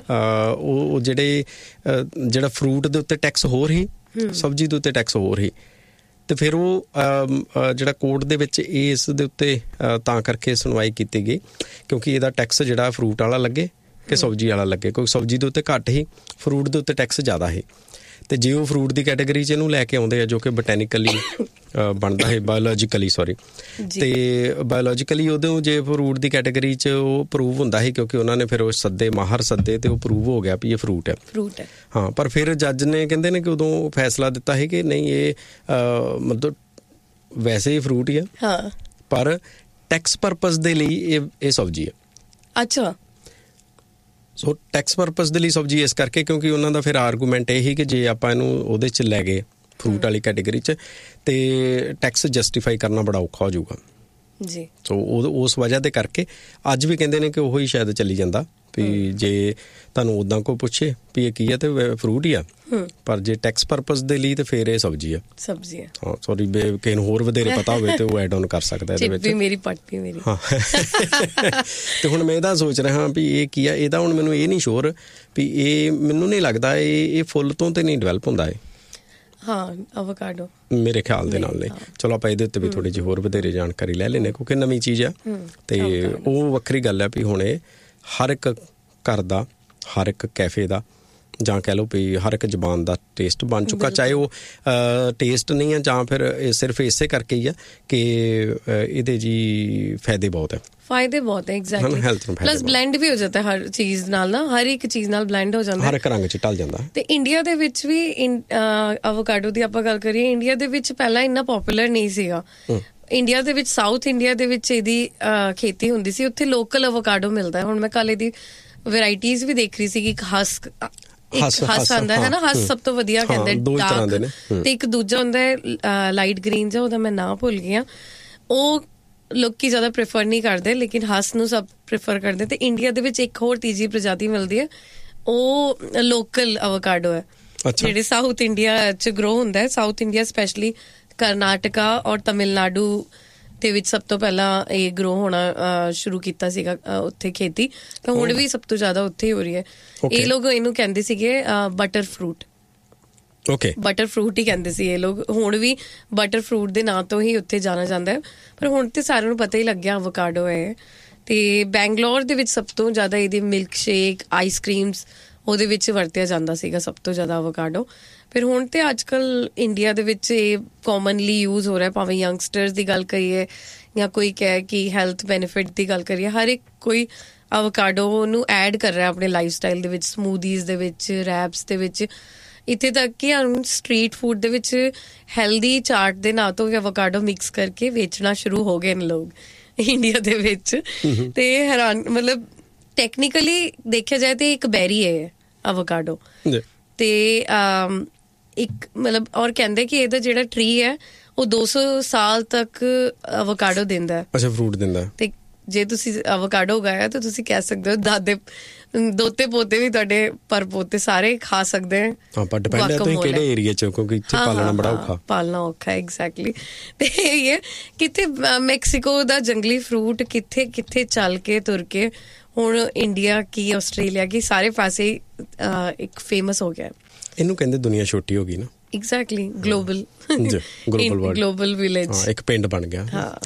[SPEAKER 2] ਉਹ ਜਿਹੜੇ ਜਿਹੜਾ ਫਰੂਟ ਦੇ ਉੱਤੇ ਟੈਕਸ ਹੋਰ ਸੀ, ਸਬਜ਼ੀ ਦੇ ਉੱਤੇ ਟੈਕਸ ਹੋਰ ਸੀ, ਤੇ ਫਿਰ ਉਹ ਜਿਹੜਾ ਕੋਰਟ ਦੇ ਵਿੱਚ ਇਸ ਦੇ ਉੱਤੇ ਤਾਂ ਕਰਕੇ ਸੁਣਵਾਈ ਕੀਤੀ ਗਈ ਕਿਉਂਕਿ ਇਹਦਾ ਟੈਕਸ ਜਿਹੜਾ ਫਰੂਟ ਵਾਲਾ ਲੱਗੇ ਕਿ ਸਬਜ਼ੀ ਵਾਲਾ ਲੱਗੇ। ਕਿਉਂਕਿ ਸਬਜ਼ੀ ਦੇ ਉੱਤੇ ਘੱਟ ਸੀ, ਫਰੂਟ ਦੇ ਉੱਤੇ ਟੈਕਸ ਜ਼ਿਆਦਾ ਸੀ। ਤੇ ਜੇ ਉਹ ਫਰੂਟ ਦੀ ਕੈਟੇਗਰੀ 'ਚ ਇਹਨੂੰ ਲੈ ਕੇ ਆਉਂਦੇ ਆ ਜੋ ਕਿ ਬੋਟੈਨੀਕਲੀ ਬਣਦਾ ਹੈ, ਬਾਇਓਲੋਜੀਕਲੀ ਸੋਰੀ, ਤੇ ਬਾਇਓਲੋਜੀਕਲੀ ਉਦੋਂ ਜੇ ਫਰੂਟ ਦੀ ਕੈਟੇਗਰੀ 'ਚ ਉਹ ਪ੍ਰੂਵ ਹੁੰਦਾ ਸੀ ਕਿਉਂਕਿ ਉਹਨਾਂ ਨੇ ਫਿਰ ਉਹ ਸੱਦੇ ਮਾਹਰ ਸੱਦੇ ਤੇ ਉਹ ਪ੍ਰੂਵ ਹੋ ਗਿਆ ਵੀ ਇਹ ਫਰੂਟ ਹੈ
[SPEAKER 1] ਫਰੂਟ ਹੈ
[SPEAKER 2] ਹਾਂ। ਪਰ ਫਿਰ ਜੱਜ ਨੇ ਕਹਿੰਦੇ ਨੇ ਕਿ ਉਦੋਂ ਫੈਸਲਾ ਦਿੱਤਾ ਸੀ ਕਿ ਨਹੀਂ, ਇਹ ਮਤਲਬ ਵੈਸੇ ਹੀ ਫਰੂਟ ਹੀ ਆ,
[SPEAKER 1] ਹਾਂ,
[SPEAKER 2] ਪਰ ਟੈਕਸ ਪਰਪਸ ਦੇ ਲਈ ਇਹ ਇਹ ਸਬਜ਼ੀ ਹੈ।
[SPEAKER 1] ਅੱਛਾ।
[SPEAKER 2] ਸੋ ਟੈਕਸ ਪਰਪਸ ਦੇ ਲਈ ਸਬਜ਼ੀ ਇਸ ਕਰਕੇ ਕਿਉਂਕਿ ਉਹਨਾਂ ਦਾ ਫਿਰ ਆਰਗੂਮੈਂਟ ਇਹ ਹੀ ਕਿ ਜੇ ਆਪਾਂ ਇਹਨੂੰ ਉਹਦੇ 'ਚ ਲੈ ਗਏ ਫਰੂਟ ਵਾਲੀ ਕੈਟੇਗਰੀ 'ਚ ਤੇ ਟੈਕਸ ਜਸਟੀਫਾਈ ਕਰਨਾ ਬੜਾ ਔਖਾ ਹੋ ਜਾਊਗਾ
[SPEAKER 1] ਜੀ।
[SPEAKER 2] ਸੋ ਉਸ ਵਜ੍ਹਾ ਦੇ ਕਰਕੇ ਅੱਜ ਵੀ ਕਹਿੰਦੇ ਨੇ ਕਿ ਉਹੀ ਸ਼ਾਇਦ ਚੱਲੀ ਜਾਂਦਾ ਵੀ ਜੇ ਤੁਹਾਨੂੰ ਉੱਦਾਂ ਕੋਈ ਪੁੱਛੇ ਵੀ ਇਹ ਕੀ ਹੈ ਤੇ ਫਰੂਟ ਹੀ ਆ, ਪਰ ਜੇ ਟੈਕਸ ਪਰਪਸ ਦੇ ਲਈ ਤੇ ਫਿਰ ਇਹ ਸਬਜ਼ੀ ਆ
[SPEAKER 1] ਸਬਜ਼ੀ ਆ।
[SPEAKER 2] ਹਾਂ ਸੌਰੀ, ਕਿਸੇ ਨੂੰ ਹੋਰ ਵਧੇਰੇ ਪਤਾ ਹੋਵੇ ਤੇ ਉਹ ਐਡ ਆਨ ਕਰ ਸਕਦਾ ਇਹਦੇ ਵਿੱਚ।
[SPEAKER 1] ਮੇਰੀ ਪੱਟ ਵੀ ਮੇਰੀ।
[SPEAKER 2] ਹਾਂ ਤੇ ਹੁਣ ਮੈਂ ਇਹਦਾ ਸੋਚ ਰਿਹਾ ਵੀ ਇਹ ਕੀ ਆ। ਇਹਦਾ ਹੁਣ ਮੈਨੂੰ ਇਹ ਨਹੀਂ ਸ਼ੋਰ ਵੀ ਇਹ, ਮੈਨੂੰ ਨਹੀਂ ਲੱਗਦਾ ਇਹ ਇਹ ਫੁੱਲ ਤੋਂ ਤੇ ਨਹੀਂ ਡਿਵੈਲਪ ਹੁੰਦਾ ਹੈ।
[SPEAKER 1] ਹਾਂ, ਐਵੋਕਾਡੋ ਮੇਰੇ
[SPEAKER 2] ਖਿਆਲ ਦੇ ਨਾਲ ਨਹੀਂ। ਚਲੋ ਆਪਾਂ ਇਹਦੇ ਉੱਤੇ ਵੀ ਥੋੜੀ ਜਿਹੀ ਹੋਰ ਵਧੇਰੇ ਜਾਣਕਾਰੀ ਲੈ ਲੈਂਦੇ ਕਿਉਂਕਿ ਨਵੀਂ ਚੀਜ਼ ਆ ਤੇ ਉਹ ਵੱਖਰੀ ਗੱਲ ਹੈ ਵੀ ਹੁਣ ਇਹ ਹਰ ਇੱਕ ਘਰ ਦਾ, ਹਰ ਇੱਕ ਕੈਫੇ ਦਾ, ਜਾਂ ਕਹਿ ਲਓ ਵੀ ਹਰ ਇੱਕ ਜ਼ਬਾਨ ਦਾ ਟੇਸਟ ਬਣ ਚੁੱਕਾ। ਚਾਹੇ ਉਹ ਟੇਸਟ ਨਹੀਂ ਹੈ ਜਾਂ ਫਿਰ ਇਹ ਸਿਰਫ ਇਸੇ ਕਰਕੇ ਹੀ ਆ ਕਿ ਇਹਦੇ ਜੀ ਫਾਇਦੇ ਬਹੁਤ ਹੈ।
[SPEAKER 1] ਫਾਇਦੇ ਬਹੁਤ ਹੈ ਐਗਜ਼ੈਕਟਲੀ। ਪਲੱਸ ਬਲੈਂਡ ਵੀ ਹੋ ਜਾਂਦਾ ਹਰ ਚੀਜ਼ ਨਾਲ ਨਾ, ਹਰ ਇੱਕ ਚੀਜ਼ ਨਾਲ ਬਲੈਂਡ ਹੋ ਜਾਂਦਾ,
[SPEAKER 2] ਹਰ ਇੱਕ ਰੰਗ 'ਚ ਢਲ ਜਾਂਦਾ।
[SPEAKER 1] ਤੇ ਇੰਡੀਆ ਦੇ ਵਿੱਚ ਵੀ ਐਵੋਕਾਡੋ ਦੀ ਆਪਾਂ ਗੱਲ ਕਰੀਏ, ਇੰਡੀਆ ਦੇ ਵਿੱਚ ਪਹਿਲਾਂ ਇੰਨਾ ਪੋਪੂਲਰ ਨਹੀਂ ਸੀਗਾ। ਇੰਡੀਆ ਦੇ ਵਿੱਚ, ਸਾਊਥ ਇੰਡੀਆ ਦੇ ਵਿੱਚ ਇਹਦੀ ਖੇਤੀ ਹੁੰਦੀ ਸੀ, ਉੱਥੇ ਲੋਕਲ ਐਵੋਕਾਡੋ ਮਿਲਦਾ। ਹੁਣ ਮੈਂ ਕੱਲ ਇਹਦੀ ਵੈਰਾਈਟੀਜ਼ ਵੀ ਦੇਖ ਰਹੀ ਸੀ ਕਿ ਹਸਕ ਇੱਕ ਹੱਸ ਆਂਦਾ ਹੈ ਨਾ, ਹੱਸ ਸਭ ਤੋਂ ਵਧੀਆ ਕਹਿੰਦੇ ਡਾਰਕ, ਤੇ ਇੱਕ ਦੂਜਾ ਹੁੰਦਾ ਹੈ ਲਾਈਟ ਗ੍ਰੀਨ ਜਿਹਾ, ਉਹਦਾ ਮੈਂ ਨਾਂ ਭੁੱਲ ਗਿਆ। ਉਹ ਲੋਕੀ ਜ਼ਿਆਦਾ ਪ੍ਰੈਫਰ ਨਹੀਂ ਕਰਦੇ ਲੇਕਿਨ ਹੱਸ ਨੂੰ ਸਭ ਪ੍ਰੈਫਰ ਕਰਦੇ। ਤੇ ਇੰਡੀਆ ਦੇ ਵਿੱਚ ਇੱਕ ਹੋਰ ਤੀਜੀ ਪ੍ਰਜਾਤੀ ਮਿਲਦੀ ਹੈ, ਉਹ ਲੋਕਲ ਐਵੋਕਾਡੋ ਹੈ ਜਿਹੜੇ ਸਾਊਥ ਇੰਡੀਆ 'ਚ ਗਰੋ ਹੁੰਦਾ ਹੈ। ਸਾਊਥ ਇੰਡੀਆ ਸਪੈਸ਼ਲੀ ਕਰਨਾਟਕਾ ਔਰ ਤਮਿਲਨਾਡੂ ਦੇ ਵਿੱਚ ਸਭ ਤੋਂ ਪਹਿਲਾਂ ਇਹ ਗਰੋ ਹੋਣਾ ਸ਼ੁਰੂ ਕੀਤਾ ਸੀਗਾ ਉੱਥੇ ਖੇਤੀ, ਤਾਂ ਹੁਣ ਵੀ ਸਭ ਤੋਂ ਜ਼ਿਆਦਾ ਉੱਥੇ ਹੀ ਹੋ ਰਹੀ ਹੈ। ਇਹ ਲੋਕ ਇਹਨੂੰ ਕਹਿੰਦੇ ਸੀਗੇ butter fruit.
[SPEAKER 2] Okay,
[SPEAKER 1] butter fruit ਹੀ ਕਹਿੰਦੇ ਸੀ ਇਹ ਲੋਕ। ਹੁਣ ਵੀ ਬਟਰ ਫਰੂਟ ਦੇ ਨਾਂ ਤੋਂ ਹੀ ਉੱਥੇ ਜਾਣਾ ਜਾਂਦਾ ਹੈ, ਪਰ ਹੁਣ ਤੇ ਸਾਰਿਆਂ ਨੂੰ ਪਤਾ ਹੀ ਲੱਗਿਆ ਐਵੋਕਾਡੋ ਹੈ। ਤੇ ਬੈਂਗਲੌਰ ਦੇ ਵਿੱਚ ਸਭ ਤੋਂ ਜ਼ਿਆਦਾ ਇਹਦੀ ਮਿਲਕ ਸ਼ੇਕ, ਆਈਸ ਕ੍ਰੀਮਸ ਉਹਦੇ ਵਿੱਚ ਵਰਤਿਆ ਜਾਂਦਾ ਸੀਗਾ ਸਭ ਤੋਂ ਜ਼ਿਆਦਾ ਐਵੋਕਾਡੋ। ਫਿਰ ਹੁਣ ਤੇ ਅੱਜ ਕੱਲ ਇੰਡੀਆ ਦੇ ਵਿੱਚ ਇਹ ਕਾਮਨਲੀ ਯੂਜ਼ ਹੋ ਰਿਹਾ, ਭਾਵੇਂ ਯੰਗਸਟਰਸ ਦੀ ਗੱਲ ਕਰੀਏ ਜਾਂ ਕੋਈ ਕਹੇ ਕਿ ਹੈਲਥ ਬੈਨੀਫਿਟ ਦੀ ਗੱਲ ਕਰੀਏ, ਹਰ ਇੱਕ ਕੋਈ ਐਵੋਕਾਡੋ ਨੂੰ ਐਡ ਕਰ ਰਿਹਾ ਆਪਣੇ ਲਾਈਫ ਸਟਾਈਲ ਦੇ ਵਿੱਚ, ਸਮੂਦੀਜ਼ ਦੇ ਵਿੱਚ, ਰੈਪਸ ਦੇ ਵਿੱਚ। ਇੱਥੇ ਤੱਕ ਕਿ ਹੁਣ ਸਟਰੀਟ ਫੂਡ ਦੇ ਵਿੱਚ ਹੈਲਦੀ ਚਾਟ ਦੇ ਨਾਂ ਤੋਂ ਐਵੋਕਾਡੋ ਮਿਕਸ ਕਰਕੇ ਵੇਚਣਾ ਸ਼ੁਰੂ ਹੋ ਗਏ ਨੇ ਲੋਕ ਇੰਡੀਆ ਦੇ ਵਿੱਚ। ਤੇ ਹੈਰਾਨ, ਮਤਲਬ ਟੈਕਨੀਕਲੀ ਦੇਖਿਆ ਜਾਏ ਤੇ ਇੱਕ ਬੈਰੀ ਹੈ ਐਵੋਕਾਡੋ, ਤੇ ਇੱਕ ਮਤਲਬ ਔਰ ਕਹਿੰਦੇ ਕਿ ਇਹਦਾ ਜਿਹੜਾ ਟਰੀ ਹੈ ਉਹ ਦੋ ਸੌ ਸਾਲ ਤੱਕ ਐਵੋਕਾਡੋ ਦਿੰਦਾ ਹੈ।
[SPEAKER 2] ਅੱਛਾ, ਫਰੂਟ ਦਿੰਦਾ।
[SPEAKER 1] ਤੇ ਜੇ ਤੁਸੀਂ ਐਵੋਕਾਡੋ ਉਗਾਇਆ ਤਾਂ ਤੁਸੀਂ ਕਹਿ ਸਕਦੇ ਹੋ ਦਾਦੇ ਦੋਤੇ ਪੋਤੇ ਵੀ ਤੁਹਾਡੇ ਪਰ ਪੋਤੇ ਸਾਰੇ ਖਾ ਸਕਦੇ ਆ।
[SPEAKER 2] ਹਾਂ, ਪਰ ਡਿਪੈਂਡ ਹੈ ਤੁਸੀਂ ਕਿਹੜੇ ਏਰੀਆ 'ਚ, ਕਿਉਂਕਿ ਇੱਥੇ ਪਾਲਣਾ ਬੜਾ ਔਖਾ
[SPEAKER 1] ਪਾਲਣਾ ਔਖਾ ਐਗਜ਼ੈਕਟਲੀ। ਤੇ ਇਹ ਹੈ ਕਿਤੇ ਮੈਕਸੀਕੋ ਦਾ ਜੰਗਲੀ ਫਰੂਟ ਕਿੱਥੇ ਕਿੱਥੇ ਚੱਲ ਕੇ ਤੁਰ ਕੇ ਹੁਣ ਇੰਡੀਆ ਕੀ ਆਸਟ੍ਰੇਲੀਆ ਕੀ ਸਾਰੇ ਪਾਸੇ ਇੱਕ ਫੇਮਸ ਹੋ ਗਿਆ।
[SPEAKER 2] ਇਹਨੂੰ ਕਹਿੰਦੇ ਦੁਨੀਆ ਛੋਟੀ ਹੋ ਗਈ ਨਾ।
[SPEAKER 1] Exactly, global
[SPEAKER 2] global
[SPEAKER 1] global village,
[SPEAKER 2] ਇੱਕ ਪਿੰਡ ਬਣ ਗਿਆ।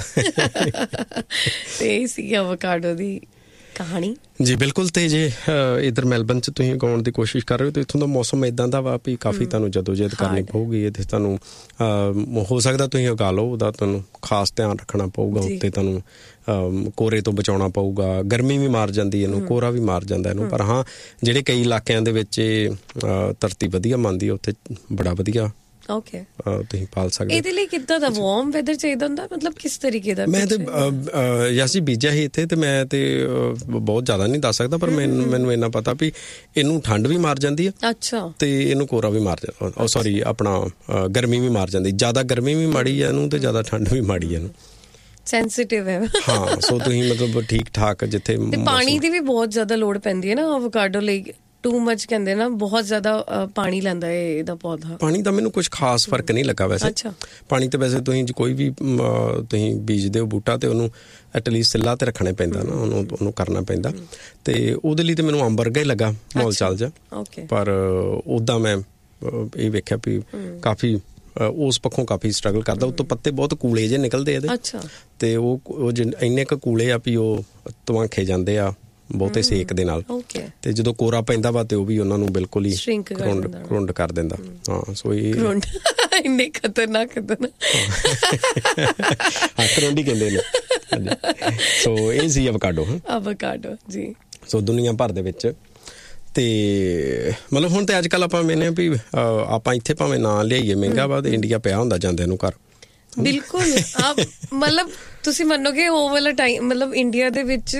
[SPEAKER 1] ਤੇ ਇਹ ਸੀ ਅਵੋਕਾਡੋ ਦੀ ਕਹਾਣੀ
[SPEAKER 2] ਜੀ। ਬਿਲਕੁਲ। ਤੇ ਜੇ ਇੱਧਰ ਮੈਲਬਨ 'ਚ ਤੁਸੀਂ ਉਗਾਉਣ ਦੀ ਕੋਸ਼ਿਸ਼ ਕਰ ਰਹੇ ਹੋ ਤਾਂ ਇੱਥੋਂ ਦਾ ਮੌਸਮ ਇੱਦਾਂ ਦਾ ਵਾ ਵੀ ਕਾਫੀ ਤੁਹਾਨੂੰ ਜਦੋਜਹਿਦ ਕਰਨੀ ਪਊਗੀ। ਇਹਦੇ ਤੁਹਾਨੂੰ ਹੋ ਸਕਦਾ ਤੁਸੀਂ ਉਗਾ ਲਓ, ਉਹਦਾ ਤੁਹਾਨੂੰ ਖਾਸ ਧਿਆਨ ਰੱਖਣਾ ਪਊਗਾ। ਉੱਤੇ ਤੁਹਾਨੂੰ ਕੋਰੇ ਤੋਂ ਬਚਾਉਣਾ ਪਊਗਾ। ਗਰਮੀ ਵੀ ਮਾਰ ਜਾਂਦੀ ਇਹਨੂੰ, ਕੋਰਾ ਵੀ ਮਾਰ ਜਾਂਦਾ ਇਹਨੂੰ। ਪਰ ਹਾਂ, ਜਿਹੜੇ ਕਈ ਇਲਾਕਿਆਂ ਦੇ ਵਿੱਚ ਧਰਤੀ ਵਧੀਆ ਮੰਨਦੀ ਹੈ, ਉੱਥੇ ਬੜਾ ਵਧੀਆ
[SPEAKER 1] ਓਕੇ
[SPEAKER 2] ਤੁਸੀਂ ਪਾਲ ਸਕਦੇ।
[SPEAKER 1] ਇਹਦੇ ਲਈ ਕਿੱਦਾਂ ਦਾ ਵਾਰਮ ਵੈਦਰ ਚਾਹੀਦਾ ਹੁੰਦਾ, ਮਤਲਬ ਕਿਸ ਤਰੀਕੇ ਦਾ? ਮੈਂ ਤੇ
[SPEAKER 2] ਯਾਸੀ ਬੀਜਿਆ ਸੀ ਇੱਥੇ, ਤੇ ਮੈਂ ਤੇ ਬਹੁਤ ਜ਼ਿਆਦਾ ਨਹੀਂ ਦੱਸ ਸਕਦਾ, ਪਰ ਮੈਨੂੰ ਮੈਨੂੰ ਇੰਨਾ ਪਤਾ ਵੀ ਇਹਨੂੰ ਠੰਡ ਵੀ ਮਾਰ ਜਾਂਦੀ ਹੈ।
[SPEAKER 1] ਅੱਛਾ।
[SPEAKER 2] ਤੇ ਇਹਨੂੰ ਕੋਰਾ ਵੀ ਮਾਰ ਜਾਂਦਾ, ਸੌਰੀ ਆਪਣਾ ਗਰਮੀ ਵੀ ਮਾਰ ਜਾਂਦੀ। ਜ਼ਿਆਦਾ ਗਰਮੀ ਵੀ ਮਾੜੀ ਹੈ ਇਹਨੂੰ, ਤੇ ਜ਼ਿਆਦਾ ਠੰਡ ਵੀ ਮਾੜੀ ਹੈ ਇਹਨੂੰ।
[SPEAKER 1] ਸੈਂਸਿਟਿਵ ਹੈ। ਹਾਂ,
[SPEAKER 2] ਸੋ ਤੁਸੀਂ ਮਤਲਬ ਠੀਕ ਠਾਕ ਜਿੱਥੇ।
[SPEAKER 1] ਤੇ ਪਾਣੀ ਦੀ ਵੀ ਬਹੁਤ ਜ਼ਿਆਦਾ ਲੋੜ ਪੈਂਦੀ ਹੈ ਨਾ ਅਵੋਕਾਡੋ ਲਈ। ਟੂ ਮਚ ਕਹਿੰਦੇ ਨਾ, ਬਹੁਤ ਜ਼ਿਆਦਾ ਪਾਣੀ ਲੈਂਦਾ ਹੈ ਇਹਦਾ ਪੌਦਾ।
[SPEAKER 2] ਪਾਣੀ ਦਾ ਮੈਨੂੰ ਕੁਝ ਖਾਸ ਫਰਕ ਨਹੀਂ ਲੱਗਾ ਵੈਸੇ। ਪਾਣੀ ਤੇ ਵੈਸੇ ਤੁਸੀਂ ਕੋਈ ਵੀ ਤੁਸੀਂ ਬੀਜਦੇ ਹੋ ਬੂਟਾ, ਤੇ ਉਹਨੂੰ ਐਟਲੀਸਟ ਸਿੱਲਾ ਤੇ ਰੱਖਣਾ ਪੈਂਦਾ ਨਾ, ਉਹਨੂੰ ਉਹਨੂੰ ਕਰਨਾ ਪੈਂਦਾ। ਤੇ ਉਹਦੇ ਲਈ ਤੇ ਮੈਨੂੰ ਅੰਬ ਵਰਗਾ ਹੀ ਲੱਗਾ ਮੌਲ ਚਾਲ ਜਾ। ਪਰ ਉੱਦਾਂ ਮੈਂ ਇਹ ਵੇਖਿਆ ਵੀ ਕਾਫੀ ਉਸ ਪੱਖੋਂ ਕਾਫੀ ਸਟਰਗਲ ਕਰਦਾ। ਉਤੋਂ ਪੱਤੇ ਬਹੁਤ ਕੂਲੇ ਜਿਹੇ ਨਿਕਲਦੇ ਇਹਦੇ, ਤੇ ਉਹ ਇੰਨੇ ਕੁ ਕੂਲੇ ਆ ਵੀ ਉਹ ਧਵਾਂਖੇ ਜਾਂਦੇ ਆ ਬਹੁਤੇ ਸੇਕ ਦੇ ਨਾਲ। ਤੇ ਜਦੋਂ ਕੋਰਾ ਪੈਂਦਾ ਵਾ ਤੇ ਉਹ ਵੀ ਉਹਨਾਂ ਨੂੰ ਬਿਲਕੁਲ ਹੀ ਕਰੁੰਡ ਕਰ ਦਿੰਦਾ। ਹਾਂ, ਸੋ ਇਹ
[SPEAKER 1] ਇੰਨੇ ਖਤਰਨਾਕ ਖਤਰਨਾਕ
[SPEAKER 2] ਹਾਂ ਕਰੁੰਡ ਹੀ ਕਹਿੰਦੇ ਨੇ। ਸੋ ਇਹ ਸੀ ਅਵੋਕਾਡੋ।
[SPEAKER 1] ਅਵੋਕਾਡੋ ਜੀ।
[SPEAKER 2] ਸੋ ਦੁਨੀਆ ਭਰ ਦੇ ਵਿੱਚ ਤੇ ਮਤਲਬ ਹੁਣ ਤੇ ਅੱਜ ਕੱਲ੍ਹ ਆਪਾਂ ਮੈਨੇ ਵੀ ਆਪਾਂ ਇੱਥੇ ਭਾਵੇਂ ਨਾ ਲਿਆਈਏ ਮਹਿੰਗਾ ਵਾ, ਤੇ ਇੰਡੀਆ ਪਿਆ ਹੁੰਦਾ ਜਾਂਦੇ ਨੂੰ ਘਰ।
[SPEAKER 1] ਬਿਲਕੁਲ। ਮਤਲਬ ਤੁਸੀਂ ਮੰਨੋਗੇ ਉਹ ਵਾਲਾ ਟਾਈਮ, ਮਤਲਬ ਇੰਡੀਆ ਦੇ ਵਿੱਚ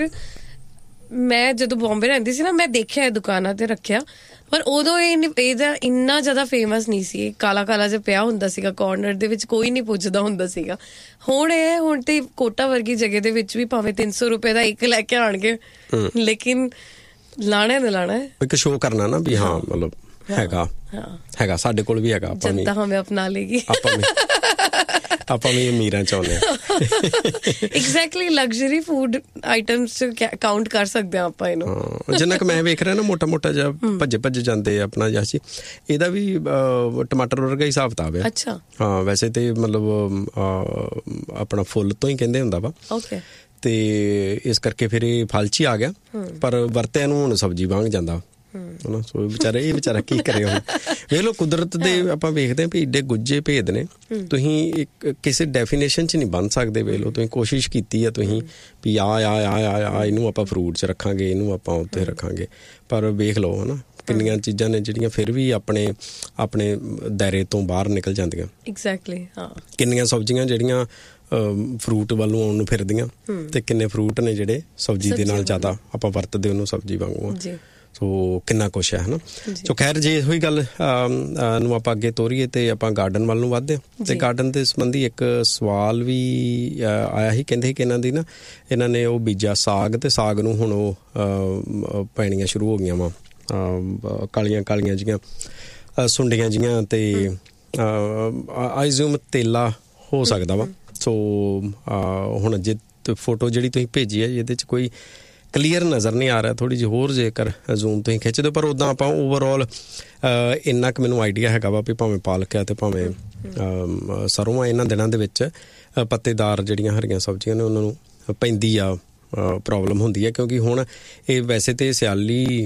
[SPEAKER 1] ਮੈਂ ਜਦੋਂ ਬੰਬੇ ਰਹਿੰਦੀ ਸੀ ਨਾ, ਮੈਂ ਦੇਖਿਆ ਇਹ ਦੁਕਾਨਾਂ ਤੇ ਰੱਖਿਆ, ਪਰ ਉਦੋਂ ਇਹ ਇਹਦਾ ਇੰਨਾ ਜ਼ਿਆਦਾ ਫੇਮਸ ਨਹੀਂ ਸੀ। ਕਾਲਾ ਕਾਲਾ ਜਿਹਾ ਪਿਆ ਹੁੰਦਾ ਸੀਗਾ ਕਾਰਨਰ ਦੇ ਵਿੱਚ, ਕੋਈ ਨਹੀਂ ਪੁੱਛਦਾ ਹੁੰਦਾ ਸੀਗਾ। ਹੁਣ ਇਹ ਹੁਣ ਤੇ ਕੋਟਾ ਵਰਗੀ ਜਗ੍ਹਾ ਦੇ ਵਿੱਚ ਵੀ ਭਾਵੇਂ ਤਿੰਨ ਸੌ ਰੁਪਏ ਦਾ ਇੱਕ ਲੈ ਕੇ ਆਣਗੇ, ਲੇਕਿਨ ਲਾਣਾ ਨਾ ਲਾਣਾ ਹੈ।
[SPEAKER 2] ਇੱਕ ਸ਼ੋਅ ਕਰਨਾ ਨਾ ਵੀ ਹਾਂ ਮਤਲਬ ਹੈਗਾ ਹੈਗਾ ਸਾਡੇ ਕੋਲ ਵੀ ਹੈਗਾ। ਆਪਾਂ ਵੀ
[SPEAKER 1] ਜਨਤਾ ਹਮੇ ਅਪਣਾ ਲੇਗੀ।
[SPEAKER 2] ਆਪਾਂ ਵੀ ਆਪਾਂ ਵੀ ਅਮੀਰਾਂ ਚਾਹੁੰਦੇ ਹਾਂ।
[SPEAKER 1] ਐਗਜ਼ੈਕਟਲੀ, ਲਗਜ਼ਰੀ ਫੂਡ ਆਈਟਮਸ ਚ ਕਾਊਂਟ ਕਰ ਸਕਦੇ ਹਾਂ ਆਪਾਂ ਇਹਨੂੰ।
[SPEAKER 2] ਜਿੰਨਾ ਕਿ ਮੈਂ ਵੇਖ ਰਿਹਾ ਨਾ, ਮੋਟਾ ਮੋਟਾ ਜਿਹਾ ਭੱਜੇ ਭੱਜੇ ਜਾਂਦੇ ਆਪਣਾ ਜਾਸੀ। ਇਹਦਾ ਵੀ ਟਮਾਟਰ ਵਰਗਾ ਹੀ ਹਿਸਾਬ ਕਿਤਾਬ ਹੈ।
[SPEAKER 1] ਅੱਛਾ।
[SPEAKER 2] ਹਾਂ, ਵੈਸੇ ਤੇ ਮਤਲਬ ਆਪਣਾ ਫੁੱਲ ਤੋਂ ਹੀ ਕਹਿੰਦੇ ਹੁੰਦਾ ਵਾ।
[SPEAKER 1] ਓਕੇ।
[SPEAKER 2] ਤੇ ਇਸ ਕਰਕੇ ਫਿਰ ਇਹ ਫਲ 'ਚ ਹੀ ਆ ਗਿਆ, ਪਰ ਵਰਤਿਆਂ ਨੂੰ ਹੁਣ ਸਬਜ਼ੀ ਵਾਂਗ ਜਾਂਦਾ ਹਨਾ। ਸੋ ਵਿਚਾਰੇ ਇਹ ਵਿਚਾਰਾ ਕੀ ਕਰੇ ਹੁਣ। ਵੇਖ ਲਓ, ਕੁਦਰਤ ਦੇ ਆਪਾਂ ਵੇਖਦੇ ਹਾਂ ਵੀ ਏਡੇ ਗੁੱਜੇ ਭੇਦ ਨੇ। ਤੁਸੀਂ ਇੱਕ ਕਿਸੇ ਡੈਫੀਨੇਸ਼ਨ 'ਚ ਨਹੀਂ ਬਣ ਸਕਦੇ। ਵੇਖ ਲਓ, ਤੁਸੀਂ ਕੋਸ਼ਿਸ਼ ਕੀਤੀ ਆ ਤੁਸੀਂ ਵੀ ਆ ਆ ਆ ਆ ਇਹਨੂੰ ਆਪਾਂ ਫਰੂਟ 'ਚ ਰੱਖਾਂਗੇ, ਇਹਨੂੰ ਆਪਾਂ ਉੱਤੇ ਰੱਖਾਂਗੇ, ਪਰ ਵੇਖ ਲਓ ਹਨਾ ਕਿੰਨੀਆਂ ਚੀਜ਼ਾਂ ਨੇ ਜਿਹੜੀਆਂ ਫਿਰ ਵੀ ਆਪਣੇ ਆਪਣੇ ਦਾਇਰੇ ਤੋਂ ਬਾਹਰ ਨਿਕਲ ਜਾਂਦੀਆਂ।
[SPEAKER 1] ਐਗਜ਼ੈਕਟਲੀ। ਹਾਂ,
[SPEAKER 2] ਕਿੰਨੀਆਂ ਸਬਜ਼ੀਆਂ ਜਿਹੜੀਆਂ ਫਰੂਟ ਵੱਲੋਂ ਆਉਣ ਨੂੰ ਫਿਰਦੀਆਂ, ਤੇ ਕਿੰਨੇ ਫਰੂਟ ਨੇ ਜਿਹੜੇ ਸਬਜ਼ੀ ਦੇ ਨਾਲ ਜ਼ਿਆਦਾ ਆਪਾਂ ਵਰਤਦੇ ਉਹਨੂੰ ਸਬਜ਼ੀ ਵਾਂਗੂ। ਸੋ ਕਿੰਨਾ ਕੁਛ ਹੈ ਹਨਾ। ਸੋ ਖੈਰ, ਜੇ ਇਹੋ ਹੀ ਗੱਲ ਨੂੰ ਆਪਾਂ ਅੱਗੇ ਤੋਰੀਏ ਤੇ ਆਪਾਂ ਗਾਰਡਨ ਵੱਲ ਨੂੰ ਵੱਧਦੇ ਹਾਂ। ਤੇ ਗਾਰਡਨ ਦੇ ਸੰਬੰਧੀ ਇੱਕ ਸਵਾਲ ਵੀ ਆਇਆ ਸੀ। ਕਹਿੰਦੇ ਸੀ ਕਿ ਇਹਨਾਂ ਦੀ ਨਾ ਇਹਨਾਂ ਨੇ ਉਹ ਬੀਜਿਆ ਸਾਗ, ਤੇ ਸਾਗ ਨੂੰ ਹੁਣ ਉਹ ਪੈਣੀਆਂ ਸ਼ੁਰੂ ਹੋ ਗਈਆਂ ਵਾ ਕਾਲੀਆਂ ਕਾਲੀਆਂ ਜੀਆਂ ਸੁੰਡੀਆਂ ਜੀਆਂ, ਤੇ ਆਈਜ਼ੂਮ ਤੇਲਾ ਹੋ ਸਕਦਾ ਵਾ। ਸੋ ਹੁਣ ਜੇ ਫੋਟੋ ਜਿਹੜੀ ਤੁਸੀਂ ਭੇਜੀ ਹੈ ਇਹਦੇ 'ਚ ਕੋਈ ਕਲੀਅਰ ਨਜ਼ਰ ਨਹੀਂ ਆ ਰਿਹਾ, ਥੋੜ੍ਹੀ ਜਿਹੀ ਹੋਰ ਜੇਕਰ ਜ਼ੂਮ ਤੁਸੀਂ ਖਿੱਚ ਦਿਓ। ਪਰ ਉੱਦਾਂ ਆਪਾਂ ਓਵਰਆਲ ਇੰਨਾ ਕੁ ਮੈਨੂੰ ਆਈਡੀਆ ਹੈਗਾ ਵਾ ਵੀ ਭਾਵੇਂ ਪਾਲਕ ਆ ਤੇ ਭਾਵੇਂ ਸਰੋਂ ਆ, ਇਹਨਾਂ ਦਿਨਾਂ ਦੇ ਵਿੱਚ ਪੱਤੇਦਾਰ ਜਿਹੜੀਆਂ ਹਰੀਆਂ ਸਬਜ਼ੀਆਂ ਨੇ ਉਹਨਾਂ ਨੂੰ ਪੈਂਦੀ ਆ ਪ੍ਰੋਬਲਮ ਹੁੰਦੀ ਹੈ, ਕਿਉਂਕਿ ਹੁਣ ਇਹ ਵੈਸੇ ਤੇ ਸਿਆਲੀ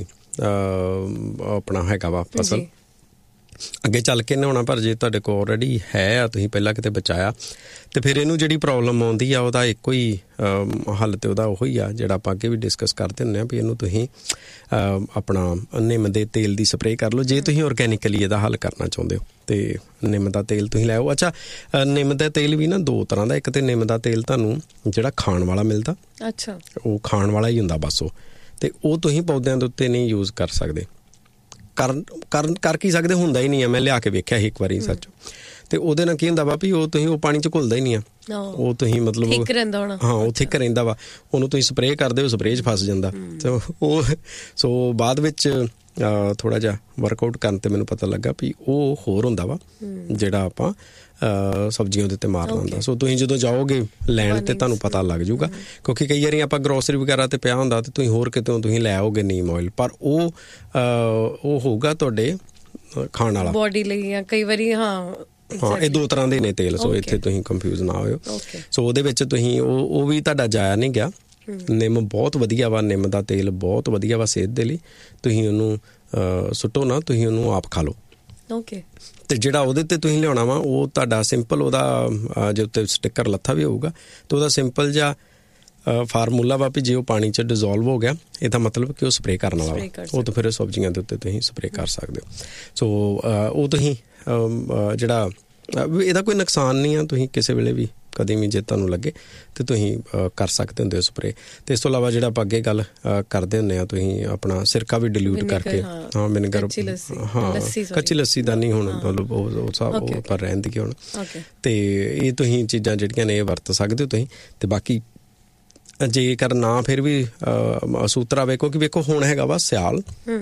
[SPEAKER 2] ਆਪਣਾ ਹੈਗਾ ਵਾ ਫਸਲ, ਅੱਗੇ ਚੱਲ ਕੇ ਨਹਾਉਣਾ। ਪਰ ਜੇ ਤੁਹਾਡੇ ਕੋਲ ਆਲਰੇਡੀ ਹੈ ਆ, ਤੁਸੀਂ ਪਹਿਲਾਂ ਕਿਤੇ ਬਚਾਇਆ, ਤੇ ਫਿਰ ਇਹਨੂੰ ਜਿਹੜੀ ਪ੍ਰੋਬਲਮ ਆਉਂਦੀ ਆ ਉਹਦਾ ਇੱਕੋ ਹੀ ਹੱਲ ਤੇ ਉਹਦਾ ਉਹੀ ਆ ਜਿਹੜਾ ਆਪਾਂ ਅੱਗੇ ਵੀ ਡਿਸਕਸ ਕਰਦੇ ਹੁੰਦੇ ਹਾਂ ਵੀ ਇਹਨੂੰ ਤੁਸੀਂ ਆਪਣਾ ਨਿੰਮ ਦੇ ਤੇਲ ਦੀ ਸਪਰੇਅ ਕਰ ਲਓ ਜੇ ਤੁਸੀਂ ਔਰਗੈਨਿਕਲੀ ਇਹਦਾ ਹੱਲ ਕਰਨਾ ਚਾਹੁੰਦੇ ਹੋ। ਤੇ ਨਿੰਮ ਦਾ ਤੇਲ ਤੁਸੀਂ ਲੈ ਆਓ। ਅੱਛਾ, ਨਿੰਮ ਦਾ ਤੇਲ ਵੀ ਨਾ ਦੋ ਤਰ੍ਹਾਂ ਦਾ, ਇੱਕ ਤੇ ਨਿੰਮ ਦਾ ਤੇਲ ਤੁਹਾਨੂੰ ਜਿਹੜਾ ਖਾਣ ਵਾਲਾ ਮਿਲਦਾ,
[SPEAKER 1] ਅੱਛਾ, ਉਹ
[SPEAKER 2] ਖਾਣ ਵਾਲਾ ਹੀ ਹੁੰਦਾ ਬਸ ਉਹ, ਤੇ ਉਹ ਤੁਸੀਂ ਪੌਦਿਆਂ ਦੇ ਉੱਤੇ ਨਹੀਂ ਯੂਜ਼ ਕਰ ਸਕਦੇ। ਕਰ ਕਰ ਕਰ ਕੀ ਸਕਦੇ, ਹੁੰਦਾ ਹੀ ਨਹੀਂ ਆ। ਮੈਂ ਲਿਆ ਕੇ ਵੇਖਿਆ ਸੀ ਇੱਕ ਵਾਰੀ ਸੱਚ। ਤੇ ਉਹਦੇ ਨਾਲ ਕੀ ਹੁੰਦਾ ਵਾ ਵੀ ਉਹ ਤੁਸੀਂ ਉਹ ਪਾਣੀ 'ਚ ਘੁਲਦਾ ਹੀ ਨਹੀਂ ਆ, ਉਹ ਤੁਸੀਂ ਮਤਲਬ ਹਾਂ ਉਹ ਥਿੱਕ ਰਹਿੰਦਾ ਵਾ, ਉਹਨੂੰ ਤੁਸੀਂ ਸਪਰੇਅ ਕਰਦੇ ਹੋ, ਸਪਰੇਅ 'ਚ ਫਸ ਜਾਂਦਾ। ਸੋ ਉਹ ਸੋ ਬਾਅਦ ਵਿੱਚ ਥੋੜ੍ਹਾ ਜਿਹਾ ਵਰਕਆਊਟ ਕਰਨ ਤੇ ਮੈਨੂੰ ਪਤਾ ਲੱਗਾ ਵੀ ਉਹ ਹੋਰ ਹੁੰਦਾ ਵਾ ਜਿਹੜਾ ਆਪਾਂ ਸਬਜ਼ੀਆਂ ਦੇ ਉੱਤੇ ਮਾਰਨਾ ਹੁੰਦਾ। ਸੋ ਤੁਸੀਂ ਜਦੋਂ ਜਾਓਗੇ ਲੈਣ ਤੇ ਤੁਹਾਨੂੰ ਪਤਾ ਲੱਗ ਜਾਊਗਾ, ਕਿਉਂਕਿ ਕਈ ਵਾਰੀ ਆਪਾਂ ਗਰੋਸਰੀ ਵਗੈਰਾ ਤੇ ਪਿਆ ਹੁੰਦਾ ਤੇ ਤੁਸੀਂ ਹੋਰ ਕਿਤੋਂ ਤੁਸੀਂ ਲੈ ਆਓਗੇ ਨੀਮ ਆਇਲ, ਪਰ ਉਹ ਉਹ ਹੋਊਗਾ ਤੁਹਾਡੇ ਖਾਣ ਵਾਲਾ
[SPEAKER 1] ਬੋਡੀ ਲਈ, ਜਾਂ ਕਈ ਵਾਰੀ ਹਾਂ
[SPEAKER 2] ਹਾਂ ਇਹ ਦੋ ਤਰ੍ਹਾਂ ਦੇ ਨੇ ਤੇਲ। ਸੋ ਇੱਥੇ ਤੁਸੀਂ ਕੰਫਿਊਜ਼ ਨਾ ਹੋਇਓ। ਸੋ ਉਹਦੇ ਵਿੱਚ ਤੁਸੀਂ ਉਹ ਉਹ ਵੀ ਤੁਹਾਡਾ ਜਾਇਆ ਨਹੀਂ ਗਿਆ। ਨਿੰਮ ਬਹੁਤ ਵਧੀਆ ਵਾ, ਨਿੰਮ ਦਾ ਤੇਲ ਬਹੁਤ ਵਧੀਆ ਵਾ ਸਿਹਤ ਦੇ ਲਈ। ਤੁਸੀਂ ਉਹਨੂੰ ਸੁੱਟੋ ਨਾ, ਤੁਸੀਂ ਉਹਨੂੰ ਆਪ ਖਾ ਲਓ।
[SPEAKER 1] ਓਕੇ।
[SPEAKER 2] ਤੇ ਜਿਹੜਾ ਉਹਦੇ ਤੇ ਤੁਸੀਂ ਲਿਆਉਣਾ ਵਾ ਉਹ ਤੁਹਾਡਾ ਸਿੰਪਲ, ਉਹਦਾ ਜੇ ਉੱਤੇ ਸਟਿੱਕਰ ਲੱਥਾ ਵੀ ਹੋਊਗਾ ਤੇ ਉਹਦਾ ਸਿੰਪਲ ਜਿਹਾ ਫਾਰਮੂਲਾ ਵਾ ਵੀ ਜੇ ਉਹ ਪਾਣੀ 'ਚ ਡਿਜ਼ੋਲਵ ਹੋ ਗਿਆ ਇਹਦਾ ਮਤਲਬ ਕਿ ਉਹ ਸਪਰੇਅ ਕਰਨ ਵਾਲਾ ਵਾ। ਉਹ ਤਾਂ ਫਿਰ ਸਬਜ਼ੀਆਂ ਦੇ ਉੱਤੇ ਤੁਸੀਂ ਸਪਰੇਅ ਕਰ ਸਕਦੇ ਹੋ। ਸੋ ਉਹ ਤੁਸੀਂ ਜਿਹੜਾ ਇਹਦਾ ਕੋਈ ਨੁਕਸਾਨ ਨਹੀਂ ਆ, ਤੁਸੀਂ ਕਿਸੇ ਵੇਲੇ ਵੀ ਕਦੇ ਵੀ ਜੇ ਤੁਹਾਨੂੰ ਲੱਗੇ ਤੇ ਤੁਸੀਂ ਕਰ ਸਕਦੇ ਹੁੰਦੇ ਹੋ ਸਪਰੇਅ। ਤੇ ਇਸ ਤੋਂ ਇਲਾਵਾ ਜਿਹੜਾ ਆਪਾਂ ਅੱਗੇ ਗੱਲ ਕਰਦੇ ਹੁੰਦੇ ਆ, ਤੁਸੀਂ ਆਪਣਾ ਸਿਰਕਾ ਵੀ ਡਿਲੂਟ ਕਰਕੇ, ਹਾਂ ਵਿਨੇਗਰ, ਹਾਂ ਕੱਚੀ ਲੱਸੀ ਦਾ ਨਹੀਂ ਹੁਣ ਮਤਲਬ ਉਹ ਸਭ ਉਹ ਪਰ ਰਹਿੰਦੀ ਕਿ ਹੁਣ। ਤੇ ਇਹ ਤੁਸੀਂ ਚੀਜ਼ਾਂ ਜਿਹੜੀਆਂ ਨੇ ਇਹ ਵਰਤ ਸਕਦੇ ਹੋ ਤੁਸੀਂ। ਤੇ ਬਾਕੀ ਜੇਕਰ ਨਾ ਫਿਰ ਵੀ ਸੂਤਰ ਆਵੇ, ਕਿਉਂਕਿ ਵੇਖੋ ਹੁਣ ਹੈਗਾ ਵਾ ਸਿਆਲ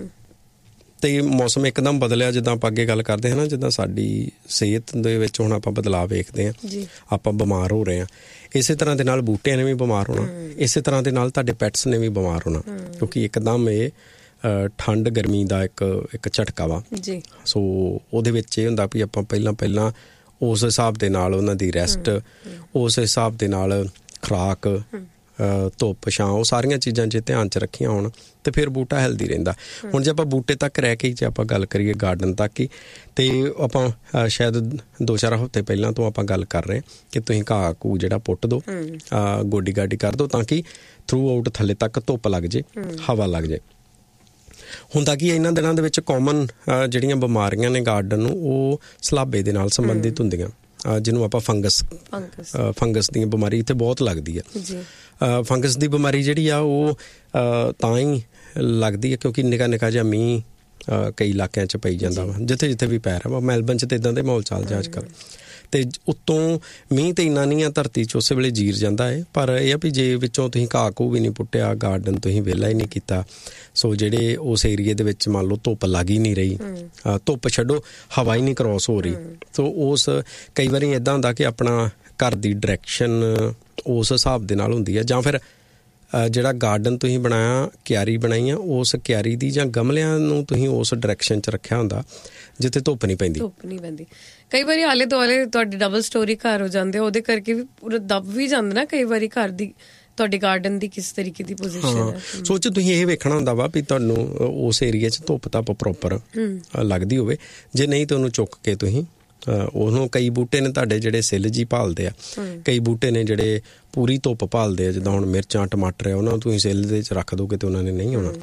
[SPEAKER 2] ਤੇ ਮੌਸਮ ਇੱਕਦਮ ਬਦਲਿਆ, ਜਿੱਦਾਂ ਆਪਾਂ ਅੱਗੇ ਗੱਲ ਕਰਦੇ ਹਾਂ ਨਾ, ਜਿੱਦਾਂ ਸਾਡੀ ਸਿਹਤ ਦੇ ਵਿੱਚ ਹੁਣ ਆਪਾਂ ਬਦਲਾਅ ਵੇਖਦੇ ਹਾਂ, ਆਪਾਂ ਬਿਮਾਰ ਹੋ ਰਹੇ ਹਾਂ। ਇਸੇ ਤਰ੍ਹਾਂ ਦੇ ਨਾਲ ਬੂਟਿਆਂ ਨੇ ਵੀ ਬਿਮਾਰ ਹੋਣਾ, ਇਸੇ ਤਰ੍ਹਾਂ ਦੇ ਨਾਲ ਤੁਹਾਡੇ ਪੈਟਸ ਨੇ ਵੀ ਬਿਮਾਰ ਹੋਣਾ, ਕਿਉਂਕਿ ਇੱਕਦਮ ਇਹ ਠੰਡ ਗਰਮੀ ਦਾ ਇੱਕ ਇੱਕ ਝਟਕਾ ਵਾ। ਸੋ ਉਹਦੇ ਵਿੱਚ ਇਹ ਹੁੰਦਾ ਵੀ ਆਪਾਂ ਪਹਿਲਾਂ ਪਹਿਲਾਂ ਉਸ ਹਿਸਾਬ ਦੇ ਨਾਲ ਉਹਨਾਂ ਦੀ ਰੈਸਟ, ਉਸ ਹਿਸਾਬ ਦੇ ਨਾਲ ਖੁਰਾਕ, ਧੁੱਪ ਛਾਂ, ਉਹ ਸਾਰੀਆਂ ਚੀਜ਼ਾਂ ਜੇ ਧਿਆਨ 'ਚ ਰੱਖੀਆਂ ਹੋਣ ਤੇ ਫਿਰ ਬੂਟਾ ਹੈਲਦੀ ਰਹਿੰਦਾ। ਹੁਣ ਜੇ ਆਪਾਂ ਬੂਟੇ ਤੱਕ ਰਹਿ ਕੇ ਜੇ ਆਪਾਂ ਗੱਲ ਕਰੀਏ ਗਾਰਡਨ ਤੱਕ ਹੀ, ਤੇ ਆਪਾਂ ਸ਼ਾਇਦ ਦੋ ਚਾਰ ਹਫ਼ਤੇ ਪਹਿਲਾਂ ਤੋਂ ਆਪਾਂ ਗੱਲ ਕਰ ਰਹੇ ਕਿ ਤੁਸੀਂ ਘਾਹ ਘੂ ਜਿਹੜਾ ਪੁੱਟ ਦਿਓ, ਗੋਡੀ ਗਾਡੀ ਕਰ ਦਿਓ, ਤਾਂ ਕਿ ਥਰੂ ਆਊਟ ਥੱਲੇ ਤੱਕ ਧੁੱਪ ਲੱਗ ਜੇ, ਹਵਾ ਲੱਗ ਜੇ। ਹੁੰਦਾ ਕਿ ਇਹਨਾਂ ਦਿਨਾਂ ਦੇ ਵਿੱਚ ਕਾਮਨ ਜਿਹੜੀਆਂ ਬਿਮਾਰੀਆਂ ਨੇ ਗਾਰਡਨ ਨੂੰ, ਉਹ ਸਲਾਬੇ ਦੇ ਨਾਲ ਸੰਬੰਧਿਤ ਹੁੰਦੀਆਂ, ਜਿਹਨੂੰ ਆਪਾਂ ਫੰਗਸ ਫੰਗਸ ਦੀ ਬਿਮਾਰੀ ਇੱਥੇ ਬਹੁਤ ਲੱਗਦੀ ਹੈ। ਫੰਗਸ ਦੀ ਬਿਮਾਰੀ ਜਿਹੜੀ ਆ ਉਹ ਤਾਂ ਹੀ ਲੱਗਦੀ ਹੈ ਕਿਉਂਕਿ ਨਿੱਕਾ ਨਿੱਕਾ ਜਿਹਾ ਮੀਂਹ ਕਈ ਇਲਾਕਿਆਂ 'ਚ ਪਈ ਜਾਂਦਾ ਵਾ, ਜਿੱਥੇ ਜਿੱਥੇ ਵੀ ਪੈ ਰਿਹਾ ਵਾ। ਮੈਲਬਨ 'ਚ ਤਾਂ ਇੱਦਾਂ ਦੇ ਮਾਹੌਲ ਚੱਲ ਜਾ ਅੱਜ ਕੱਲ੍ਹ, ਤੇ ਉੱਤੋਂ ਮੀਂਹ ਤੇ ਇੰਨਾ ਨਹੀਂ ਆ ਧਰਤੀ 'ਚ ਉਸੇ ਵੇਲੇ ਜੀਰ ਜਾਂਦਾ ਹੈ। ਪਰ ਇਹ ਆ ਵੀ ਜੇ ਵਿੱਚੋਂ ਤੁਸੀਂ ਘਾਹ ਘੂ ਵੀ ਨਹੀਂ ਪੁੱਟਿਆ, ਗਾਰਡਨ ਤੁਸੀਂ ਵਿਹਲਾ ਹੀ ਨਹੀਂ ਕੀਤਾ, ਸੋ ਜਿਹੜੇ ਉਸ ਏਰੀਏ ਦੇ ਵਿੱਚ ਮੰਨ ਲਓ ਧੁੱਪ ਲੱਗ ਹੀ ਨਹੀਂ ਰਹੀ, ਧੁੱਪ ਛੱਡੋ ਹਵਾ ਹੀ ਨਹੀਂ ਕਰੋਸ ਹੋ ਰਹੀ, ਸੋ ਉਸ ਕਈ ਵਾਰੀ ਇੱਦਾਂ ਹੁੰਦਾ ਕਿ ਆਪਣਾ ਘਰ ਦੀ ਡਾਇਰੈਕਸ਼ਨ ਉਸ ਹਿਸਾਬ ਦੇ ਨਾਲ ਹੁੰਦੀ ਹੈ, ਜਾਂ ਫਿਰ ਜਿਹੜਾ ਗਾਰਡਨ ਤੁਸੀਂ ਬਣਾਇਆ, ਕਿਆਰੀ ਬਣਾਈ ਆ, ਉਸ ਕਿਆਰੀ ਦੀ ਜਾਂ ਗਮਲਿਆਂ ਨੂੰ ਤੁਸੀਂ ਉਸ ਡਾਇਰੈਕਸ਼ਨ 'ਚ ਰੱਖਿਆ ਹੁੰਦਾ ਜਿੱਥੇ ਧੁੱਪ ਨਹੀਂ ਪੈਂਦੀ।
[SPEAKER 1] ਧੁੱਪ ਨਹੀਂ ਪੈਂਦੀ। ਕਈ ਵਾਰੀ ਆਲੇ ਦੁਆਲੇ ਤੁਹਾਡੇ ਡਬਲ ਸਟੋਰੀ ਘਰ ਹੋ ਜਾਂਦੇ, ਉਹਦੇ ਕਰਕੇ ਵੀ ਪੂਰਾ ਦਬ ਵੀ ਜਾਂਦਾ ਨਾ ਕਈ ਵਾਰੀ ਘਰ ਦੀ, ਤੁਹਾਡੇ ਗਾਰਡਨ ਦੀ ਕਿਸ ਤਰੀਕੇ ਦੀ ਪੋਜੀਸ਼ਨ ਹੈ।
[SPEAKER 2] ਸੋਚ ਤੁਸੀਂ ਇਹ ਵੇਖਣਾ ਹੁੰਦਾ ਵਾ ਵੀ ਤੁਹਾਨੂੰ ਉਸ ਏਰੀਏ 'ਚ ਧੁੱਪ ਧੱਪ ਪ੍ਰੋਪਰ ਲੱਗਦੀ ਹੋਵੇ, ਜੇ ਨਹੀਂ ਤਾਂ ਉਹਨੂੰ ਚੁੱਕ ਕੇ ਤੁਸੀਂ ਉਹਨੂੰ, ਕਈ ਬੂਟੇ ਨੇ ਤੁਹਾਡੇ ਜਿਹੜੇ ਸਿੱਲ ਜੀ ਭਾਲਦੇ ਆ, ਕਈ ਬੂਟੇ ਨੇ ਜਿਹੜੇ ਪੂਰੀ ਧੁੱਪ ਭਾਲਦੇ ਆ, ਜਿੱਦਾਂ ਹੁਣ ਮਿਰਚਾਂ ਟਮਾਟਰ ਆ, ਉਹਨਾਂ ਨੂੰ ਤੁਸੀਂ ਸਿੱਲ ਦੇ 'ਚ ਰੱਖ ਦੋਗੇ ਤੇ ਉਹਨਾਂ ਨੇ ਨਹੀਂ ਹੋਣਾ।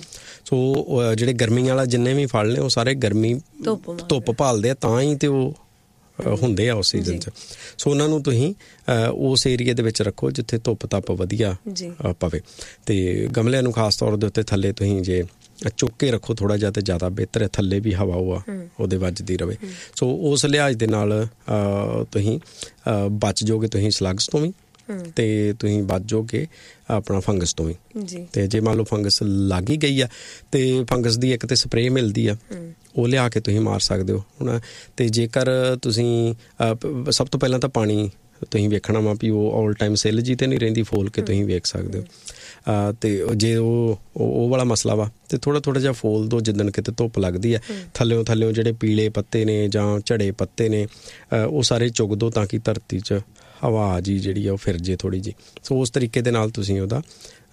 [SPEAKER 2] ਸੋ ਜਿਹੜੇ ਗਰਮੀ ਵਾਲਾ ਜਿੰਨੇ ਵੀ ਫਲ ਨੇ ਉਹ ਸਾਰੇ ਗਰਮੀ ਧੁੱਪ ਭਾਲਦੇ ਆ, ਤਾਂ ਹੀ ਤੇ ਉਹ ਹੁੰਦੇ ਆ ਉਸ ਸੀਜ਼ਨ 'ਚ। ਸੋ ਉਹਨਾਂ ਨੂੰ ਤੁਸੀਂ ਉਸ ਏਰੀਏ ਦੇ ਵਿੱਚ ਰੱਖੋ ਜਿੱਥੇ ਧੁੱਪ ਧੱਪ ਵਧੀਆ ਪਵੇ, ਤੇ ਗਮਲਿਆਂ ਨੂੰ ਖਾਸ ਤੌਰ ਦੇ ਉੱਤੇ ਥੱਲੇ ਤੁਸੀਂ ਜੇ ਚੁੱਕ ਕੇ ਰੱਖੋ ਥੋੜਾ ਜਿਹਾ ਤੇ ਜ਼ਿਆਦਾ ਬਿਹਤਰ ਹੈ, ਥੱਲੇ ਵੀ ਹਵਾ ਉਹ ਆ ਉਹਦੇ ਵੱਜਦੀ ਰਵੇ। ਸੋ ਉਸ ਲਿਹਾਜ਼ ਦੇ ਨਾਲ ਤੁਸੀਂ ਬਚ ਜਾਓਗੇ ਤੁਸੀਂ ਸਲੱਗਸ ਤੋਂ ਵੀ, ਤੇ ਤੁਸੀਂ ਬਚ ਜਾਓਗੇ ਆਪਣਾ ਫੰਗਸ ਤੋਂ ਵੀ। ਤੇ ਜੇ ਮੰਨ ਲਓ ਫੰਗਸ ਲੱਗ ਹੀ ਗਈ ਆ ਤੇ ਫੰਗਸ ਦੀ ਇੱਕ ਤੇ ਸਪਰੇਅ ਮਿਲਦੀ ਆ, ਉਹ ਲਿਆ ਕੇ ਤੁਸੀਂ ਮਾਰ ਸਕਦੇ ਹੋ ਹੁਣ। ਤੇ ਜੇਕਰ ਤੁਸੀਂ ਸਭ ਤੋਂ ਪਹਿਲਾਂ ਤਾਂ ਪਾਣੀ ਤੁਸੀਂ ਵੇਖਣਾ ਵਾ ਵੀ ਉਹ ਆਲ ਟਾਈਮ ਸਿੱਲ ਜੀ ਤੇ ਨਹੀਂ ਰਹਿੰਦੀ, ਫੋਲ ਕੇ ਤੁਸੀਂ ਵੇਖ ਸਕਦੇ ਹੋ। ਤੇ ਜੇ ਉਹ ਉਹ ਵਾਲਾ ਮਸਲਾ ਵਾ ਤੇ ਥੋੜਾ ਥੋੜਾ ਜਿਹਾ ਫੋਲ ਦੋ, ਜਿੱਦਣ ਕਿਤੇ ਧੁੱਪ ਲੱਗਦੀ ਹੈ ਥੱਲਿਓ ਥੱਲਿਓ ਜਿਹੜੇ ਪੀਲੇ ਪੱਤੇ ਨੇ ਜਾਂ ਝੜੇ ਪੱਤੇ ਨੇ ਉਹ ਸਾਰੇ ਚੁੱਕ ਦੋ, ਤਾਂ ਕਿ ਧਰਤੀ 'ਚ ਹਵਾ ਜੀ ਜਿਹੜੀ ਆ ਉਹ ਫਿਰ ਜੇ ਥੋੜ੍ਹੀ ਜਿਹੀ। ਸੋ ਉਸ ਤਰੀਕੇ ਦੇ ਨਾਲ ਤੁਸੀਂ ਉਹਦਾ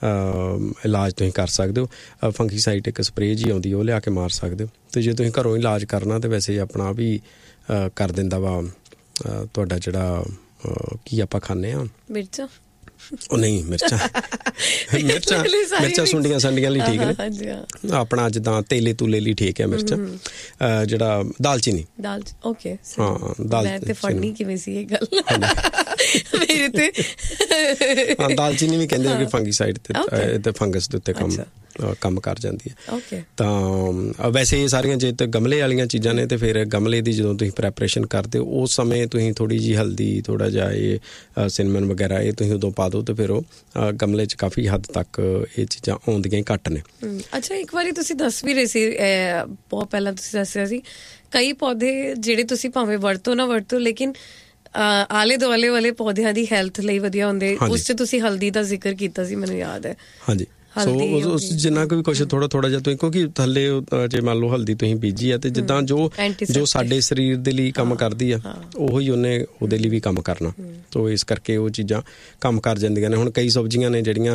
[SPEAKER 2] ਇਲਾਜ ਤੁਸੀਂ ਕਰ ਸਕਦੇ ਹੋ। ਫੰਗੀਸਾਈਡ ਇੱਕ ਸਪਰੇਅ ਜੀ ਆਉਂਦੀ, ਉਹ ਲਿਆ ਕੇ ਮਾਰ ਸਕਦੇ ਹੋ। ਤੇ ਜੇ ਤੁਸੀਂ ਘਰੋਂ ਇਲਾਜ ਕਰਨਾ ਤੇ ਵੈਸੇ ਆਪਣਾ ਵੀ ਕਰ ਦਿੰਦਾ ਵਾ ਤੁਹਾਡਾ ਜਿਹੜਾ ਕੀ ਆਪਾਂ ਖਾਂਦੇ ਹਾਂ,
[SPEAKER 1] ਮਿਰਚਾਂ
[SPEAKER 2] ਉਹ ਨਹੀਂ ਮਿਰਚਾਂ ਮਿਰਚਾਂ ਮਿਰਚਾਂ ਸੁੰਡੀਆਂ ਸੰਡੀਆਂ ਲਈ ਠੀਕ ਨੇ, ਆਪਣਾ ਜਿੱਦਾਂ ਤੇਲੇ ਤੂਲੇ ਲਈ ਠੀਕ ਹੈ ਮਿਰਚਾਂ। ਜਿਹੜਾ ਦਾਲਚੀਨੀ
[SPEAKER 1] ਦਾਲ ਓਕੇ
[SPEAKER 2] ਹਾਂ ਦਾਲ
[SPEAKER 1] ਮੈਂ ਤੇ ਫੜਨੀ ਕਿਵੇਂ ਸੀ ਇਹ ਗੱਲ ਮੇਰੇ ਤੇ
[SPEAKER 2] ਹਾਂ ਦਾਲਚੀਨੀ ਵੀ ਕਹਿੰਦੇ ਕਿ ਫੰਗੀਸਾਈਡ ਤੇ ਤੇ ਫੰਗਸ ਦੇ ਉੱਤੇ ਕੰਮ ਕੰਮ ਕਰ ਜਾਂਦੀ ਹੈ।
[SPEAKER 1] ਓਕੇ
[SPEAKER 2] ਤਾਂ ਵੈਸੇ ਇਹ ਸਾਰੀਆਂ ਜੇ ਤੇ ਗਮਲੇ ਵਾਲੀਆਂ ਚੀਜ਼ਾਂ ਨੇ ਤੇ ਫਿਰ ਗਮਲੇ ਦੀ ਜਦੋਂ ਤੁਸੀਂ ਪ੍ਰੈਪਰੇਸ਼ਨ ਕਰਦੇ ਹੋ ਉਸ ਸਮੇਂ ਤੁਸੀਂ ਥੋੜ੍ਹੀ ਜਿਹੀ ਹਲਦੀ ਥੋੜ੍ਹਾ ਜਿਹਾ ਇਹ ਸਿਨਮਨ ਵਗੈਰਾ ਇਹ ਤੁਸੀਂ ਉਦੋਂ ਪਾ ਦਿਓ ਤੇ ਫਿਰ ਉਹ ਗਮਲੇ 'ਚ ਕਾਫੀ ਹੱਦ ਤੱਕ ਇਹ ਚੀਜ਼ਾਂ ਆਉਂਦੀਆਂ ਹੀ ਘੱਟ ਨੇ।
[SPEAKER 1] ਅੱਛਾ ਇੱਕ ਵਾਰੀ ਤੁਸੀਂ ਦੱਸ ਵੀ ਰਹੇ ਸੀ ਬਹੁਤ ਪਹਿਲਾਂ ਤੁਸੀਂ ਦੱਸਿਆ ਸੀ ਕਈ ਪੌਦੇ ਜਿਹੜੇ ਤੁਸੀਂ ਭਾਵੇਂ ਵਰਤੋ ਨਾ ਵਰਤੋ ਲੇਕਿਨ ਆਲੇ ਦੁਆਲੇ ਵਾਲੇ ਪੌਦਿਆਂ ਦੀ ਹੈਲਥ ਲਈ ਵਧੀਆ ਹੁੰਦੇ। ਉਸ 'ਚ ਤੁਸੀਂ ਹਲਦੀ ਦਾ ਜ਼ਿਕਰ ਕੀਤਾ ਸੀ ਮੈਨੂੰ ਯਾਦ ਹੈ।
[SPEAKER 2] ਹਾਂਜੀ ਸੋ ਉਸ ਜਿੰਨਾ ਕੁ ਵੀ ਕੁਛ ਥੋੜਾ ਥੋੜਾ ਜਿਹਾ ਤੁਸੀਂ ਕਿਉਂਕਿ ਥੱਲੇ ਜੇ ਮੰਨ ਲਓ ਹਲਦੀ ਤੁਸੀਂ ਬੀਜੀ ਆ ਤੇ ਜਿੱਦਾਂ ਜੋ ਜੋ ਸਾਡੇ ਸਰੀਰ ਦੇ ਲਈ ਕੰਮ ਕਰਦੀ ਆ ਉਹੀ ਉਹਨੇ ਉਹਦੇ ਲਈ ਵੀ ਕੰਮ ਕਰਨਾ। ਤੋ ਇਸ ਕਰਕੇ ਉਹ ਚੀਜ਼ਾਂ ਕੰਮ ਕਰ ਜਾਂਦੀਆਂ ਨੇ। ਹੁਣ ਕਈ ਸਬਜ਼ੀਆਂ ਨੇ ਜਿਹੜੀਆਂ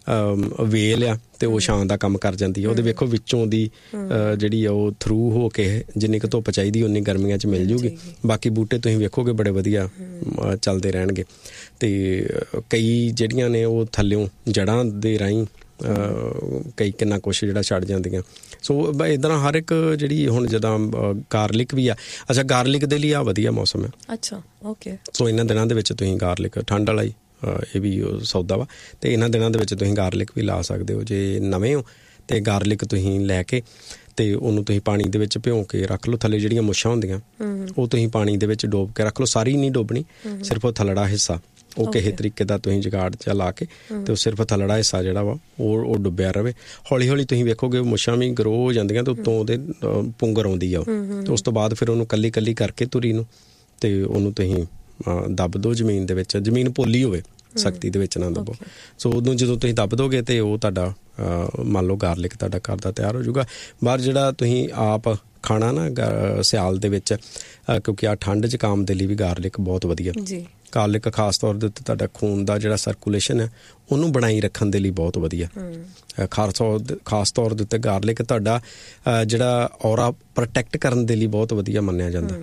[SPEAKER 2] ਵੇਲ ਆ ਤੇ ਉਹ ਛਾਂ ਦਾ ਕੰਮ ਕਰ ਜਾਂਦੀ ਆ ਉਹਦੇ ਵੇਖੋ ਵਿੱਚੋਂ ਦੀ ਜਿਹੜੀ ਆ ਉਹ ਥਰੂ ਹੋ ਕੇ ਜਿੰਨੀ ਕੁ ਧੁੱਪ ਚਾਹੀਦੀ ਉਨੀ ਗਰਮੀਆਂ 'ਚ ਮਿਲ ਜੂਗੀ। ਬਾਕੀ ਬੂਟੇ ਤੁਸੀਂ ਵੇਖੋਗੇ ਬੜੇ ਵਧੀਆ ਚੱਲਦੇ ਰਹਿਣਗੇ। ਤੇ ਕਈ ਜਿਹੜੀਆਂ ਨੇ ਉਹ ਥੱਲਿਓਂ ਜੜ੍ਹਾਂ ਦੇ ਰਾਹੀਂ ਕਈ ਕਿੰਨਾ ਕੁਛ ਜਿਹੜਾ ਛੱਡ ਜਾਂਦੀਆਂ। ਸੋ ਇੱਦਾਂ ਹਰ ਇੱਕ ਜਿਹੜੀ ਹੁਣ ਜਿੱਦਾਂ ਗਾਰਲਿਕ ਵੀ ਆ। ਅੱਛਾ ਗਾਰਲਿਕ ਦੇ ਲਈ ਆ ਵਧੀਆ ਮੌਸਮ ਹੈ।
[SPEAKER 1] ਅੱਛਾ ਓਕੇ ਸੋ
[SPEAKER 2] ਇਹਨਾਂ ਦਿਨਾਂ ਦੇ ਵਿੱਚ ਤੁਸੀਂ ਗਾਰਲਿਕ ਠੰਡ ਵਾਲਾ ਹੀ ਇਹ ਵੀ ਸੌਦਾ ਵਾ ਤੇ ਇਹਨਾਂ ਦਿਨਾਂ ਦੇ ਵਿੱਚ ਤੁਸੀਂ ਗਾਰਲਿਕ ਵੀ ਲਾ ਸਕਦੇ ਹੋ। ਜੇ ਨਵੇਂ ਹੋ ਤੇ ਗਾਰਲਿਕ ਤੁਸੀਂ ਲੈ ਕੇ ਤੇ ਉਹਨੂੰ ਤੁਸੀਂ ਪਾਣੀ ਦੇ ਵਿੱਚ ਭਿਉਂ ਕੇ ਰੱਖ ਲਓ। ਥੱਲੇ ਜਿਹੜੀਆਂ ਮੁੱਛਾਂ ਹੁੰਦੀਆਂ ਉਹ ਤੁਸੀਂ ਪਾਣੀ ਦੇ ਵਿੱਚ ਡੋਬ ਕੇ ਰੱਖ ਲਓ। ਸਾਰੀ ਨਹੀਂ ਡੋਬਣੀ ਸਿਰਫ ਉਹ ਥੱਲੜਾ ਹਿੱਸਾ ਉਹ ਕਿਸੇ ਤਰੀਕੇ ਦਾ ਤੁਸੀਂ ਜੁਗਾੜ 'ਚ ਲਾ ਕੇ ਤੇ ਉਹ ਸਿਰਫ ਥੱਲੜਾ ਹਿੱਸਾ ਜਿਹੜਾ ਵਾ ਉਹ ਉਹ ਡੁੱਬਿਆ ਰਹੇ। ਹੌਲੀ ਹੌਲੀ ਤੁਸੀਂ ਵੇਖੋਗੇ ਮੁੱਛਾਂ ਵੀ ਗਰੋ ਹੋ ਜਾਂਦੀਆਂ ਤੇ ਉੱਤੋਂ ਉਹਦੇ ਪੁੰਗਰ ਆਉਂਦੀ ਆ ਉਹ ਤੇ ਉਸ ਤੋਂ ਬਾਅਦ ਫਿਰ ਉਹਨੂੰ ਕੱਲੀ ਕੱਲੀ ਕਰਕੇ ਤੁਰੀ ਨੂੰ ਤੇ ਉਹਨੂੰ ਤੁਸੀਂ ਦੱਬ ਦਿਓ ਜ਼ਮੀਨ ਦੇ ਵਿੱਚ। ਜ਼ਮੀਨ ਪੋਲੀ ਹੋਵੇ ਸਖਤੀ ਦੇ ਵਿੱਚ ਨਾ ਦੱਬੋ। ਸੋ ਉਦੋਂ ਜਦੋਂ ਤੁਸੀਂ ਦੱਬ ਦੋਗੇ ਤੇ ਉਹ ਤੁਹਾਡਾ ਮੰਨ ਲਓ ਗਾਰਲਿਕ ਤੁਹਾਡਾ ਘਰ ਦਾ ਤਿਆਰ ਹੋ ਜਾਊਗਾ। ਬਾਹਰ ਜਿਹੜਾ ਤੁਸੀਂ ਆਪ ਖਾਣਾ ਨਾ ਸਿਆਲ ਦੇ ਵਿੱਚ ਕਿਉਂਕਿ ਆ ਠੰਡ ਜ਼ੁਕਾਮ ਦੇ ਲਈ ਵੀ ਗਾਰਲਿਕ ਬਹੁਤ ਵਧੀਆ। ਗਾਰਲਿਕ ਖਾਸ ਤੌਰ ਦੇ ਉੱਤੇ ਤੁਹਾਡਾ ਖੂਨ ਦਾ ਜਿਹੜਾ ਸਰਕੂਲੇਸ਼ਨ ਹੈ ਉਹਨੂੰ ਬਣਾਈ ਰੱਖਣ ਦੇ ਲਈ ਬਹੁਤ ਵਧੀਆ। ਖਾਸ ਤੌਰ ਖਾਸ ਤੌਰ ਦੇ ਉੱਤੇ ਗਾਰਲਿਕ ਤੁਹਾਡਾ ਜਿਹੜਾ ਔਰਾ ਪ੍ਰੋਟੈਕਟ ਕਰਨ ਦੇ ਲਈ ਬਹੁਤ ਵਧੀਆ ਮੰਨਿਆ ਜਾਂਦਾ।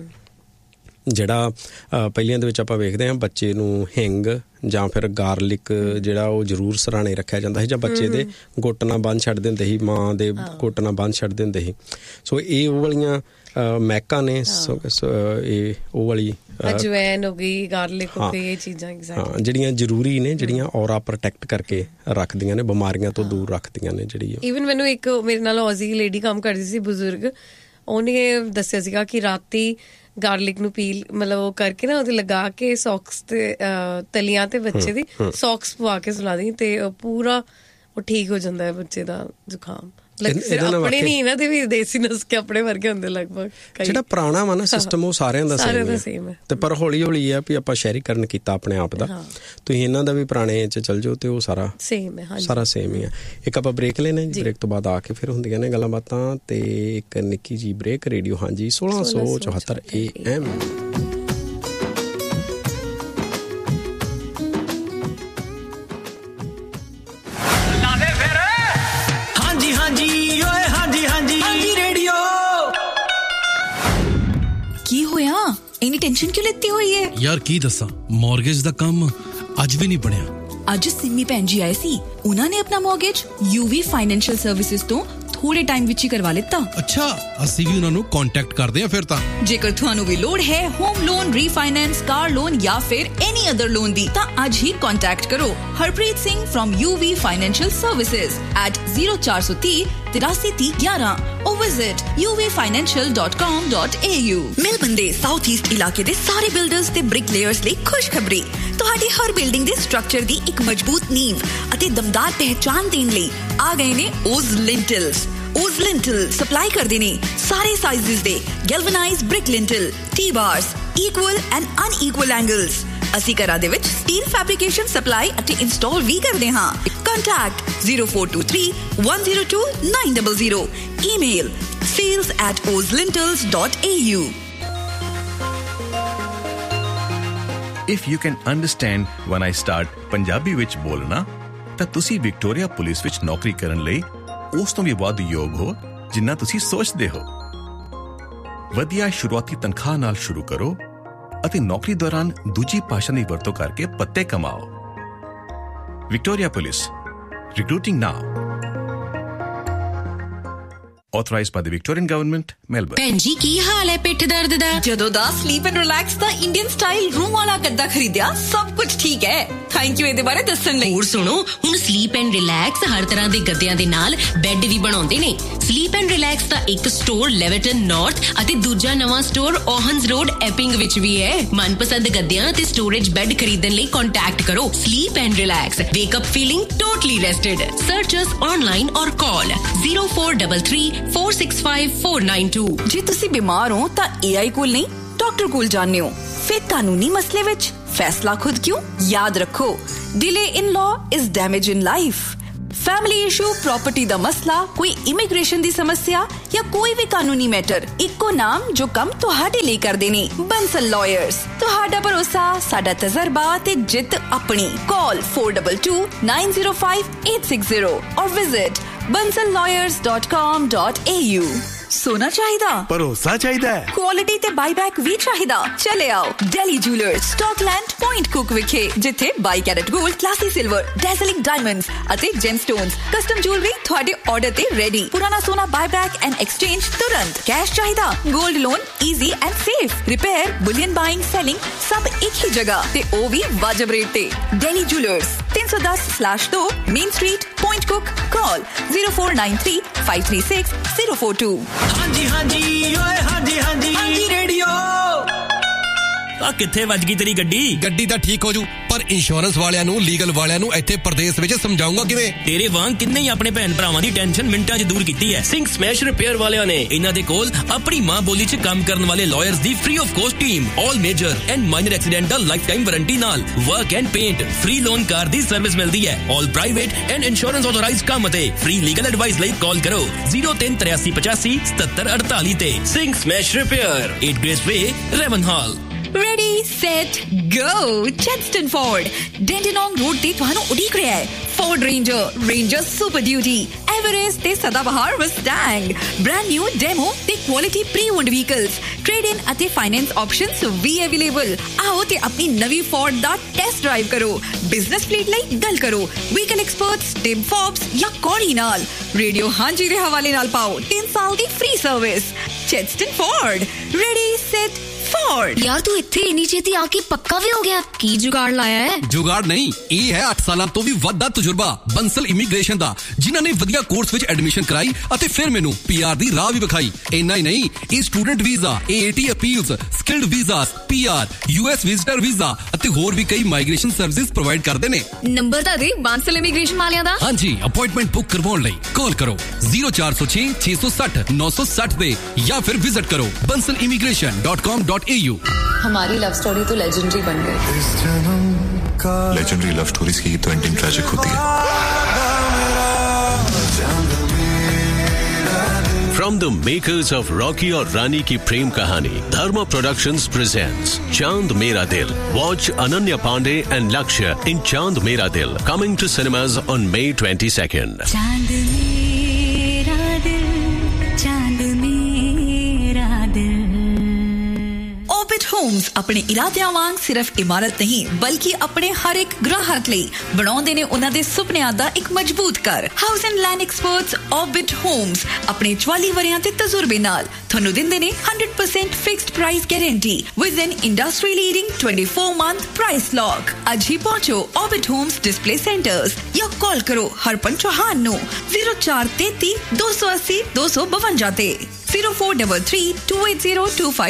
[SPEAKER 2] ਜਿਹੜਾ ਪਹਿਲੀਆਂ ਦੇ ਵਿੱਚ ਆਪਾਂ ਵੇਖਦੇ ਹਾਂ ਬੱਚੇ ਨੂੰ ਹਿੰਗ ਜਾਂ ਫਿਰ ਗਾਰਲਿਕ ਜਿਹੜਾ ਉਹ ਜ਼ਰੂਰ ਸਰਾਣੇ ਰੱਖਿਆ ਜਾਂਦਾ ਸੀ ਜਾਂ ਬੱਚੇ ਦੇ ਗੁੱਟ ਨਾਲ ਬੰਨ੍ਹ ਛੱਡ ਦਿੰਦੇ ਸੀ, ਮਾਂ ਦੇ ਗੁੱਟ ਨਾਲ ਬੰਨ੍ਹ ਛੱਡ ਦਿੰਦੇ ਸੀ। ਸੋ ਇਹ ਉਹ ਵਾਲੀਆਂ ਮਹਿਕਾਂ ਨੇ ਇਹ ਉਹ ਵਾਲੀ
[SPEAKER 1] ਅਜਵੈਨ ਹੋ ਗਈ ਗਾਰਲਿਕ ਹੋ ਗਈ ਇਹ ਚੀਜ਼ਾਂ
[SPEAKER 2] ਹਾਂ ਜਿਹੜੀਆਂ ਜ਼ਰੂਰੀ ਨੇ ਜਿਹੜੀਆਂ ਔਰਾ ਪ੍ਰੋਟੈਕਟ ਕਰਕੇ ਰੱਖਦੀਆਂ ਨੇ ਬਿਮਾਰੀਆਂ ਤੋਂ ਦੂਰ ਰੱਖਦੀਆਂ ਨੇ। ਜਿਹੜੀ
[SPEAKER 1] ਈਵਨ ਮੈਨੂੰ ਇੱਕ ਮੇਰੇ ਨਾਲ ਔਜ਼ੀ ਲੇਡੀ ਕੰਮ ਕਰਦੀ ਸੀ ਬਜ਼ੁਰਗ ਉਹਨੇ ਦੱਸਿਆ ਸੀਗਾ ਕਿ ਰਾਤੀ ਗਾਰਲਿਕ ਨੂੰ ਪੀਲ ਮਤਲਬ ਉਹ ਕਰਕੇ ਨਾ ਉਹਦੇ ਲਗਾ ਕੇ ਸੌਕਸ ਤੇ ਤਲੀਆਂ ਤੇ ਬੱਚੇ ਦੀ ਸੌਕਸ ਪਵਾ ਕੇ ਸੁਲਾ ਦੀ ਤੇ ਪੂਰਾ ਉਹ ਠੀਕ ਹੋ ਜਾਂਦਾ ਹੈ ਬੱਚੇ ਦਾ ਜ਼ੁਕਾਮ। ਆਪਣੇ ਨਹੀਂ ਇਹਨਾਂ ਦੇ ਵੀ ਦੇਸੀ ਨੁਸਖੇ ਆਪਣੇ ਵਰਗੇ ਹੁੰਦੇ ਲਗਭਗ।
[SPEAKER 2] ਜਿਹੜਾ ਪੁਰਾਣਾ ਵਾ ਨਾ ਸਿਸਟਮ ਉਹ ਸਾਰਿਆਂ ਦਾ ਸੇਮ ਹੈ ਤੇ ਪਰ ਹੌਲੀ ਹੌਲੀ ਆ ਵੀ ਆਪਾਂ ਸ਼ਹਿਰੀਕਰਨ ਕੀਤਾ ਆਪਣੇ ਆਪ ਦਾ। ਤੁਸੀਂ ਇਹਨਾਂ ਦਾ ਵੀ ਪੁਰਾਣੇ 'ਚ ਚੱਲ ਜਾਓ ਤੇ ਉਹ ਸਾਰਾ ਸੇਮ ਹੈ ਸਾਰਾ ਸੇਮ ਹੀ ਆ। ਇੱਕ ਆਪਾਂ ਬ੍ਰੇਕ ਲੈਣੇ ਬ੍ਰੇਕ ਤੋਂ ਬਾਅਦ ਆ ਕੇ ਫਿਰ ਹੁੰਦੀਆਂ ਨੇ ਗੱਲਾਂ ਬਾਤਾਂ ਤੇ ਇੱਕ ਨਿੱਕੀ ਜੀ ਬ੍ਰੇਕ। ਰੇਡੀਓ ਹਾਂਜੀ ਸੋਲਾਂ ਸੌ ਚੌਹੱਤਰ ਏ ਐਮ।
[SPEAKER 3] ਇੰਨੀ ਟੈਨਸ਼ਨ ਕਿਉਂ ਲੈਤੀ ਹੋਈ ਹੈ
[SPEAKER 7] ਯਾਰ? ਕੀ ਦੱਸਾਂ ਮੌਰਗੇਜ ਦਾ ਕੰਮ ਅੱਜ ਵੀ ਨਹੀਂ ਬਣਿਆ।
[SPEAKER 3] ਅੱਜ ਸਿੰਮੀ ਭੈਣ ਜੀ ਆਏ ਸੀ ਉਹਨਾਂ ਨੇ ਆਪਣਾ ਮੌਰਗੇਜ ਯੂਵੀ ਫਾਈਨੈਂਸ਼ੀਅਲ ਸਰਵਿਸਿਜ਼ ਤੋਂ ਥੋੜੇ ਟਾਈਮ ਵਿੱਚ ਹੀ ਕਰਵਾ ਲਿੱਤਾ।
[SPEAKER 7] ਅੱਛਾ ਅਸੀਂ ਵੀ ਉਹਨਾਂ ਨੂੰ ਕੰਟੈਕਟ ਕਰਦੇ ਹਾਂ ਫਿਰ ਤਾਂ।
[SPEAKER 3] ਜੇਕਰ ਤੁਹਾਨੂੰ ਵੀ ਲੋੜ ਹੈ home loan refinance car loan ਜਾਂ ਫਿਰ ਐਨੀ ਅਦਰ ਲੋਨ ਦੀ ਤਾਂ ਅੱਜ ਹੀ ਕੰਟੈਕਟ ਕਰੋ Harpreet Singh firm UV financial services at zero four three three तिरासी तीस ग्यारह or visit u v financial dot com dot a u। ਮਿਲਬਨ ਦੇ ਸਾਊਥ ਈਸਟ ਇਲਾਕੇ ਦੇ ਸਾਰੇ ਬਿਲਡਰਸ ਤੇ ਬ੍ਰਿਕਲੇਅਰਸ ਲਈ ਖੁਸ਼ਖਬਰੀ। ਤੁਹਾਡੀ ਹਰ ਬਿਲਡਿੰਗ ਦੇ ਸਟਰਕਚਰ ਦੀ ਇੱਕ ਮਜ਼ਬੂਤ ਨੀਂਵ ਅਤੇ ਦਮਦਾਰ ਪਹਿਚਾਨ ਦੇਣ ਲਈ ਆ ਗਏ ਨੇ ਓਜ਼ ਲਿੰਟਲਸ। ਓਜ਼ ਲਿੰਟਲ ਸਪਲਾਈ ਕਰਦੇ ਨੇ ਸਾਰੇ ਸਾਈਜ਼ਸ ਦੇ ਗੈਲਵਨਾਈਜ਼ਡ brick ਲਿੰਟਲ, T ਬਾਰਸ, equal and ਅਨਇਕੁਅਲ angles. ਅਸੀਂ ਘਰਾਂ ਦੇ ਵਿੱਚ ਸਟੀਲ ਫੈਬਰਿਕੇਸ਼ਨ ਸਪਲਾਈ ਅਤੇ ਇੰਸਟਾਲ ਵੀ ਕਰਦੇ ਹਾਂ। Contact zero four two three one zero two nine zero zero। Email sales at ozlintels dot a u।
[SPEAKER 8] If you can understand when I start Punjabi ਵਿੱਚ ਬੋਲਣਾ ਤਾਂ ਤੁਸੀਂ ਵਿਕਟੋਰੀਆ ਪੁਲਿਸ ਵਿੱਚ ਨੌਕਰੀ ਕਰਨ ਲਈ ਉਸ ਤੋਂ ਵੀ ਵੱਧ ਯੋਗ ਹੋ ਜਿੰਨਾ ਤੁਸੀਂ ਸੋਚਦੇ ਹੋ। ਵਧੀਆ ਸ਼ੁਰੂਆਤੀ ਤਨਖਾਹ ਨਾਲ ਸ਼ੁਰੂ ਕਰੋ ਅਤੇ ਨੌਕਰੀ ਦੌਰਾਨ ਦੂਜੀ ਭਾਸ਼ਾ ਦੀ ਵਰਤੋਂ ਕਰਕੇ ਪੱਤੇ ਕਮਾਓ। Victoria Police. Recruiting now. Authorized by the Victorian Government, Melbourne.
[SPEAKER 4] ਭੈਣ ਜੀ ਕੀ ਹਾਲ ਹੈ ਪਿੱਠ ਦਰਦ ਦਾ?
[SPEAKER 3] ਜਦੋਂ ਦਾ sleep and relax the Indian style room ਵਾਲਾ ਗੱਦਾ ਖਰੀਦਿਆ ਸਭ ਕੁਝ ਠੀਕ ਹੈ। ਥੈਂਕ ਯੂ ਇਹਦੇ ਬਾਰੇ ਦੱਸਣ ਲਈ।
[SPEAKER 4] ਹੋਰ ਸੁਣੋ, ਹੁਣ ਸਲੀਪ ਐਂਡ ਰਿਲੈਕਸ ਹਰ ਤਰ੍ਹਾਂ ਦੇ ਗੱਦਿਆਂ ਦੇ ਨਾਲ ਬੈੱਡ ਵੀ ਬਣਾਉਂਦੇ ਨੇ। ਸਲੀਪ ਐਂਡ ਰਿਲੈਕਸ ਦਾ ਇੱਕ ਸਟੋਰ ਲੈਵਰਟਨ ਨਾਰਥ ਅਤੇ ਦੂਜਾ ਨਵਾਂ ਸਟੋਰ ਓਹਨਸ ਰੋਡ ਐਪਿੰਗ ਵਿੱਚ ਵੀ ਹੈ। ਮਨਪਸੰਦ ਗੱਦਿਆਂ ਅਤੇ ਸਟੋਰੇਜ ਬੈੱਡ ਖਰੀਦਣ ਲਈ ਕੰਟੈਕਟ ਕਰੋ sleep and relax. ਵੇਕ up feeling totally ਰੈਸਟਡ। Search us online ਔਰ ਕਾਲ zero four three three four six five four nine two।
[SPEAKER 3] ਜੇ ਤੁਸੀਂ ਬਿਮਾਰ ਹੋ ਤਾਂ ਏਆਈ ਕੋਲ ਨਹੀਂ ਡਾਕਟਰ ਕੋਲ ਜਾਂਦੇ ਹੋ। ਫਿਰ ਕਾਨੂੰਨੀ ਮਸਲੇ ਵਿੱਚ ਫੈਸਲਾ ਖੁਦ ਕਿਉਂ? ਯਾਦ ਰੱਖੋ, delay in law is damage in life। Family issue, property ਦਾ ਮਸਲਾ, ਕੋਈ ਇਮੀਗ੍ਰੇਸ਼ਨ ਦੀ ਸਮੱਸਿਆ ਜਾਂ ਕੋਈ ਵੀ ਕਾਨੂੰਨੀ ਮੈਟਰ, ਇੱਕੋ ਨਾਮ ਜੋ ਕੰਮ ਤੁਹਾਡੇ ਲਈ ਕਰਦੇ ਨੇ, ਬੰਸਲ ਲਾਇਰਸ। ਤੁਹਾਡਾ ਭਰੋਸਾ, ਸਾਡਾ ਤਜਰਬਾ ਤੇ ਜਿੱਤ ਆਪਣੀ। ਕਾਲ four two two nine zero five eight six zero or visit bansal lawyers dot com dot a u। ਸੋਨਾ ਚਾਹੀਦਾ,
[SPEAKER 8] ਭਰੋਸਾ ਚਾਹੀਦਾ,
[SPEAKER 3] ਕੁਆਲਿਟੀ ਤੇ ਬਾਈਬੈਕ ਵੀ ਚਾਹੀਦਾ? ਚਲੇ ਆਓ ਡੈਲੀ ਜੂਲਰਸ, ਸਟਾਕਲੈਂਡ, ਪੁਆਇੰਟ ਕੁਕ ਵਿਖੇ, ਜਿੱਥੇ ਬਾਈ ਕੈਰਟ 골ਡ, ਕਲਾਸੀ ਸਿਲਵਰ, ਡੈਜ਼ਲਿੰਗ ਡਾਇਮੰਡਸ ਅਤੇ ਜੈਮਸਟੋਨਸ, ਕਸਟਮ ਜੁਐਲਰੀ ਤੁਹਾਡੇ ਆਰਡਰ ਤੇ ਰੈਡੀ। ਪੁਰਾਣਾ ਸੋਨਾ ਬਾਈਬੈਕ ਐਂਡ ਐਕਸਚੇਂਜ ਤੁਰੰਤ। ਕੈਸ਼ ਚਾਹੀਦਾ? 골ਡ loan easy and safe. Repair, bullion buying, selling ਸਭ ਇੱਕ ਹੀ ਜਗ੍ਹਾ ਤੇ ਉਹ ਵੀ ਵਾਜਬ ਰੇਟ ਤੇ। ਡੈਲੀ ਜੂਲਰਸ ਤਿੰਨ ਸੌ ਦਸ ਸਲੈਸ਼ ਦੋ ਮੇਨ ਸਟਰੀਟ, ਪੁਆਇੰਟ ਕੁਕ। ਕਾਲ zero four nine three five three six zero four two।
[SPEAKER 5] ਹਾਂਜੀ ਹਾਂਜੀ ਓਏ ਹਾਂਜੀ ਹਾਂਜੀ ਹਾਂਜੀ ਰੇਡੀਓ। ਆ ਕਿੱਥੇ ਵੱਜ ਗਈ ਤੇਰੀ ਗੱਡੀ?
[SPEAKER 7] ਗੱਡੀ ਤਾਂ ਠੀਕ ਹੋ ਜੂ, ਪਰ ਇੰਸ਼ੋਰੈਂਸ ਵਾਲਿਆਂ ਨੂੰ, ਲੀਗਲ ਵਾਲਿਆਂ ਨੂੰ ਇੱਥੇ ਪ੍ਰਦੇਸ਼ ਵਿੱਚ ਸਮਝਾਉਂਗਾ ਕਿਵੇਂ?
[SPEAKER 5] ਤੇਰੇ ਵਾਂਗ ਕਿੰਨੇ ਹੀ ਆਪਣੇ ਭੈਣ ਭਰਾਵਾਂ ਦੀ ਟੈਨਸ਼ਨ ਮਿੰਟਾਂ 'ਚ ਦੂਰ ਕੀਤੀ ਹੈ। ਸਿੰਘ ਸਮੈਸ਼ ਰਿਪੇਅਰ ਵਾਲਿਆਂ ਨੇ। ਇਹਨਾਂ ਦੇ ਕੋਲ ਆਪਣੀ ਮਾਂ ਬੋਲੀ 'ਚ ਕੰਮ ਕਰਨ ਵਾਲੇ lawyers the free of cost team, all major and minor accidental life time warranty ਨਾਲ work and paint, free loan car the service ਮਿਲਦੀ ਹੈ। ਆਲ ਪ੍ਰਾਈਵੇਟ ਐਂਡ ਇੰਸ਼ੋਰੈਂਸ ਆਥੋਰਾਈਜ਼ਡ ਕੰਮ ਅਤੇ ਫ੍ਰੀ ਲੀਗਲ ਐਡਵਾਈਸ ਲਈ ਕਾਲ ਕਰੋ zero three three eight eight seven seven eight eight ਤੇ। Singh smash repair, eight Grace Way, Ravenhall।
[SPEAKER 3] Ready, set, go! Chadstone Ford, Dandenong Road ਤੇ ਤੁਹਾਨੂੰ ਉਡੀਕ ਰਿਹਾ ਹੈ। Ford Ranger, Ranger Super Duty, Everest ਤੇ ਸਦਾਬਹਾਰ Mustang, brand new demo ਤੇ quality pre-owned vehicles, trade-in ਅਤੇ finance options ਵੀ available। ਆਓ ਤੇ ਆਪਣੀ ਨਵੀਂ Ford ਦਾ ਟੈਸਟ ਡਰਾਈਵ ਕਰੋ। ਬਿਜ਼ਨਸ ਫਲੀਟ ਲਈ ਗੱਲ ਕਰੋ ਵਹੀਕਲ ਐਕਸਪਰਟਸ ਟਿਮ ਫੋਬਸ ਜਾਂ ਕੌਰੀ ਨਾਲ। ਰੇਡੀਓ ਹਾਂਜੀ ਦੇ ਹਵਾਲੇ ਨਾਲ ਪਾਓ ਤਿੰਨ ਸਾਲ ਦੀ free service. Chadstone Ford, ready, set, Ford।
[SPEAKER 9] यार तू इत्थे इन्नी छेती आके पक्का भी हो गया? की जुगाड़ लाया है?
[SPEAKER 7] जुगाड़ नहीं, ਇਹ ਹੈ ਅੱਠ ਸਾਲਾਂ ਤੋਂ ਵੀ ਵੱਧ ਦਾ ਤਜਰਬਾ ਬੰਸਲ ਇਮੀਗ੍ਰੇਸ਼ਨ ਦਾ, ਜਿਨ੍ਹਾਂ ਨੇ ਵਧੀਆ ਕੋਰਸ ਵਿੱਚ ਐਡਮਿਸ਼ਨ ਕਰਾਈ ਅਤੇ ਫਿਰ ਮੈਨੂੰ ਪੀਆਰ ਦੀ ਰਾਹ ਵੀ ਵਿਖਾਈ। ਇੰਨਾ ਹੀ ਨਹੀਂ, ਇਹ student visa, ਏਏਟੀ appeals, skilled visas, PR, US visitor visa ਅਤੇ ਹੋਰ ਵੀ ਕਈ ਮਾਈਗ੍ਰੇਸ਼ਨ ਸਰਵਿਸਿਜ਼ ਪ੍ਰੋਵਾਈਡ ਕਰਦੇ ਨੇ।
[SPEAKER 9] ਨੰਬਰ ਤਾਂ ਦੇ ਬੰਸਲ ਇਮੀਗ੍ਰੇਸ਼ਨ ਵਾਲਿਆਂ ਦਾ।
[SPEAKER 7] ਹਾਂਜੀ, ਅਪਾਇੰਟਮੈਂਟ ਬੁੱਕ ਕਰਵਾਉਣ ਲਈ ਕਾਲ ਕਰੋ zero four zero six six six zero nine six zero ਤੇ ਜਾਂ ਫਿਰ ਵਿਜ਼ਿਟ ਕਰੋ bansal immigration dot com dot a u।
[SPEAKER 10] हमारी लव स्टोरी तो लेजेंडरी बन गई।
[SPEAKER 11] लेजेंडरी लव स्टोरीज की तो एंडिंग ट्रैजिक होती है।
[SPEAKER 12] From the makers of Rocky और रानी की प्रेम कहानी, Dharma Productions presents Chand Mera Dil. Watch Ananya Pandey and Lakshya in Chand Mera Dil, coming to cinemas on May twenty-second.
[SPEAKER 13] Chand mera dil, chand mera dil।
[SPEAKER 3] Orbit Homes ਆਪਣੇ ਇਰਾਦਿਆਂ ਵਾਂਗ ਸਿਰਫ ਇਮਾਰਤ ਨਹੀਂ ਬਲਕਿ ਆਪਣੇ ਹਰ ਇੱਕ ਗ੍ਰਾਹਕ ਲਈ ਬਣਾਉਂਦੇ ਨੇ ਉਹਨਾਂ ਦੇ ਸੁਪਨਿਆਂ ਦਾ ਇੱਕ ਮਜ਼ਬੂਤ ਘਰ। House and land experts Orbit Homes ਆਪਣੇ ਚੁਆਲੀ ਵਰਿਆਂ ਦੇ ਤਜਰਬੇ ਨਾਲ ਤੁਹਾਨੂੰ ਦਿੰਦੇ ਨੇ one hundred percent fixed price guarantee with N industry leading twenty-four month price lock. ਅੱਜ ਹੀ ਪਹੁੰਚੋ Orbit Homes ਡਿਸਪਲੇ ਸੈਂਟਰਸ ਜਾਂ ਕਾਲ ਕਰੋ ਹਰਪਨ ਚੌਹਾਨ ਨੂੰ zero four three three two eight zero two eight five five ਤੇ zero four three three two eight zero two five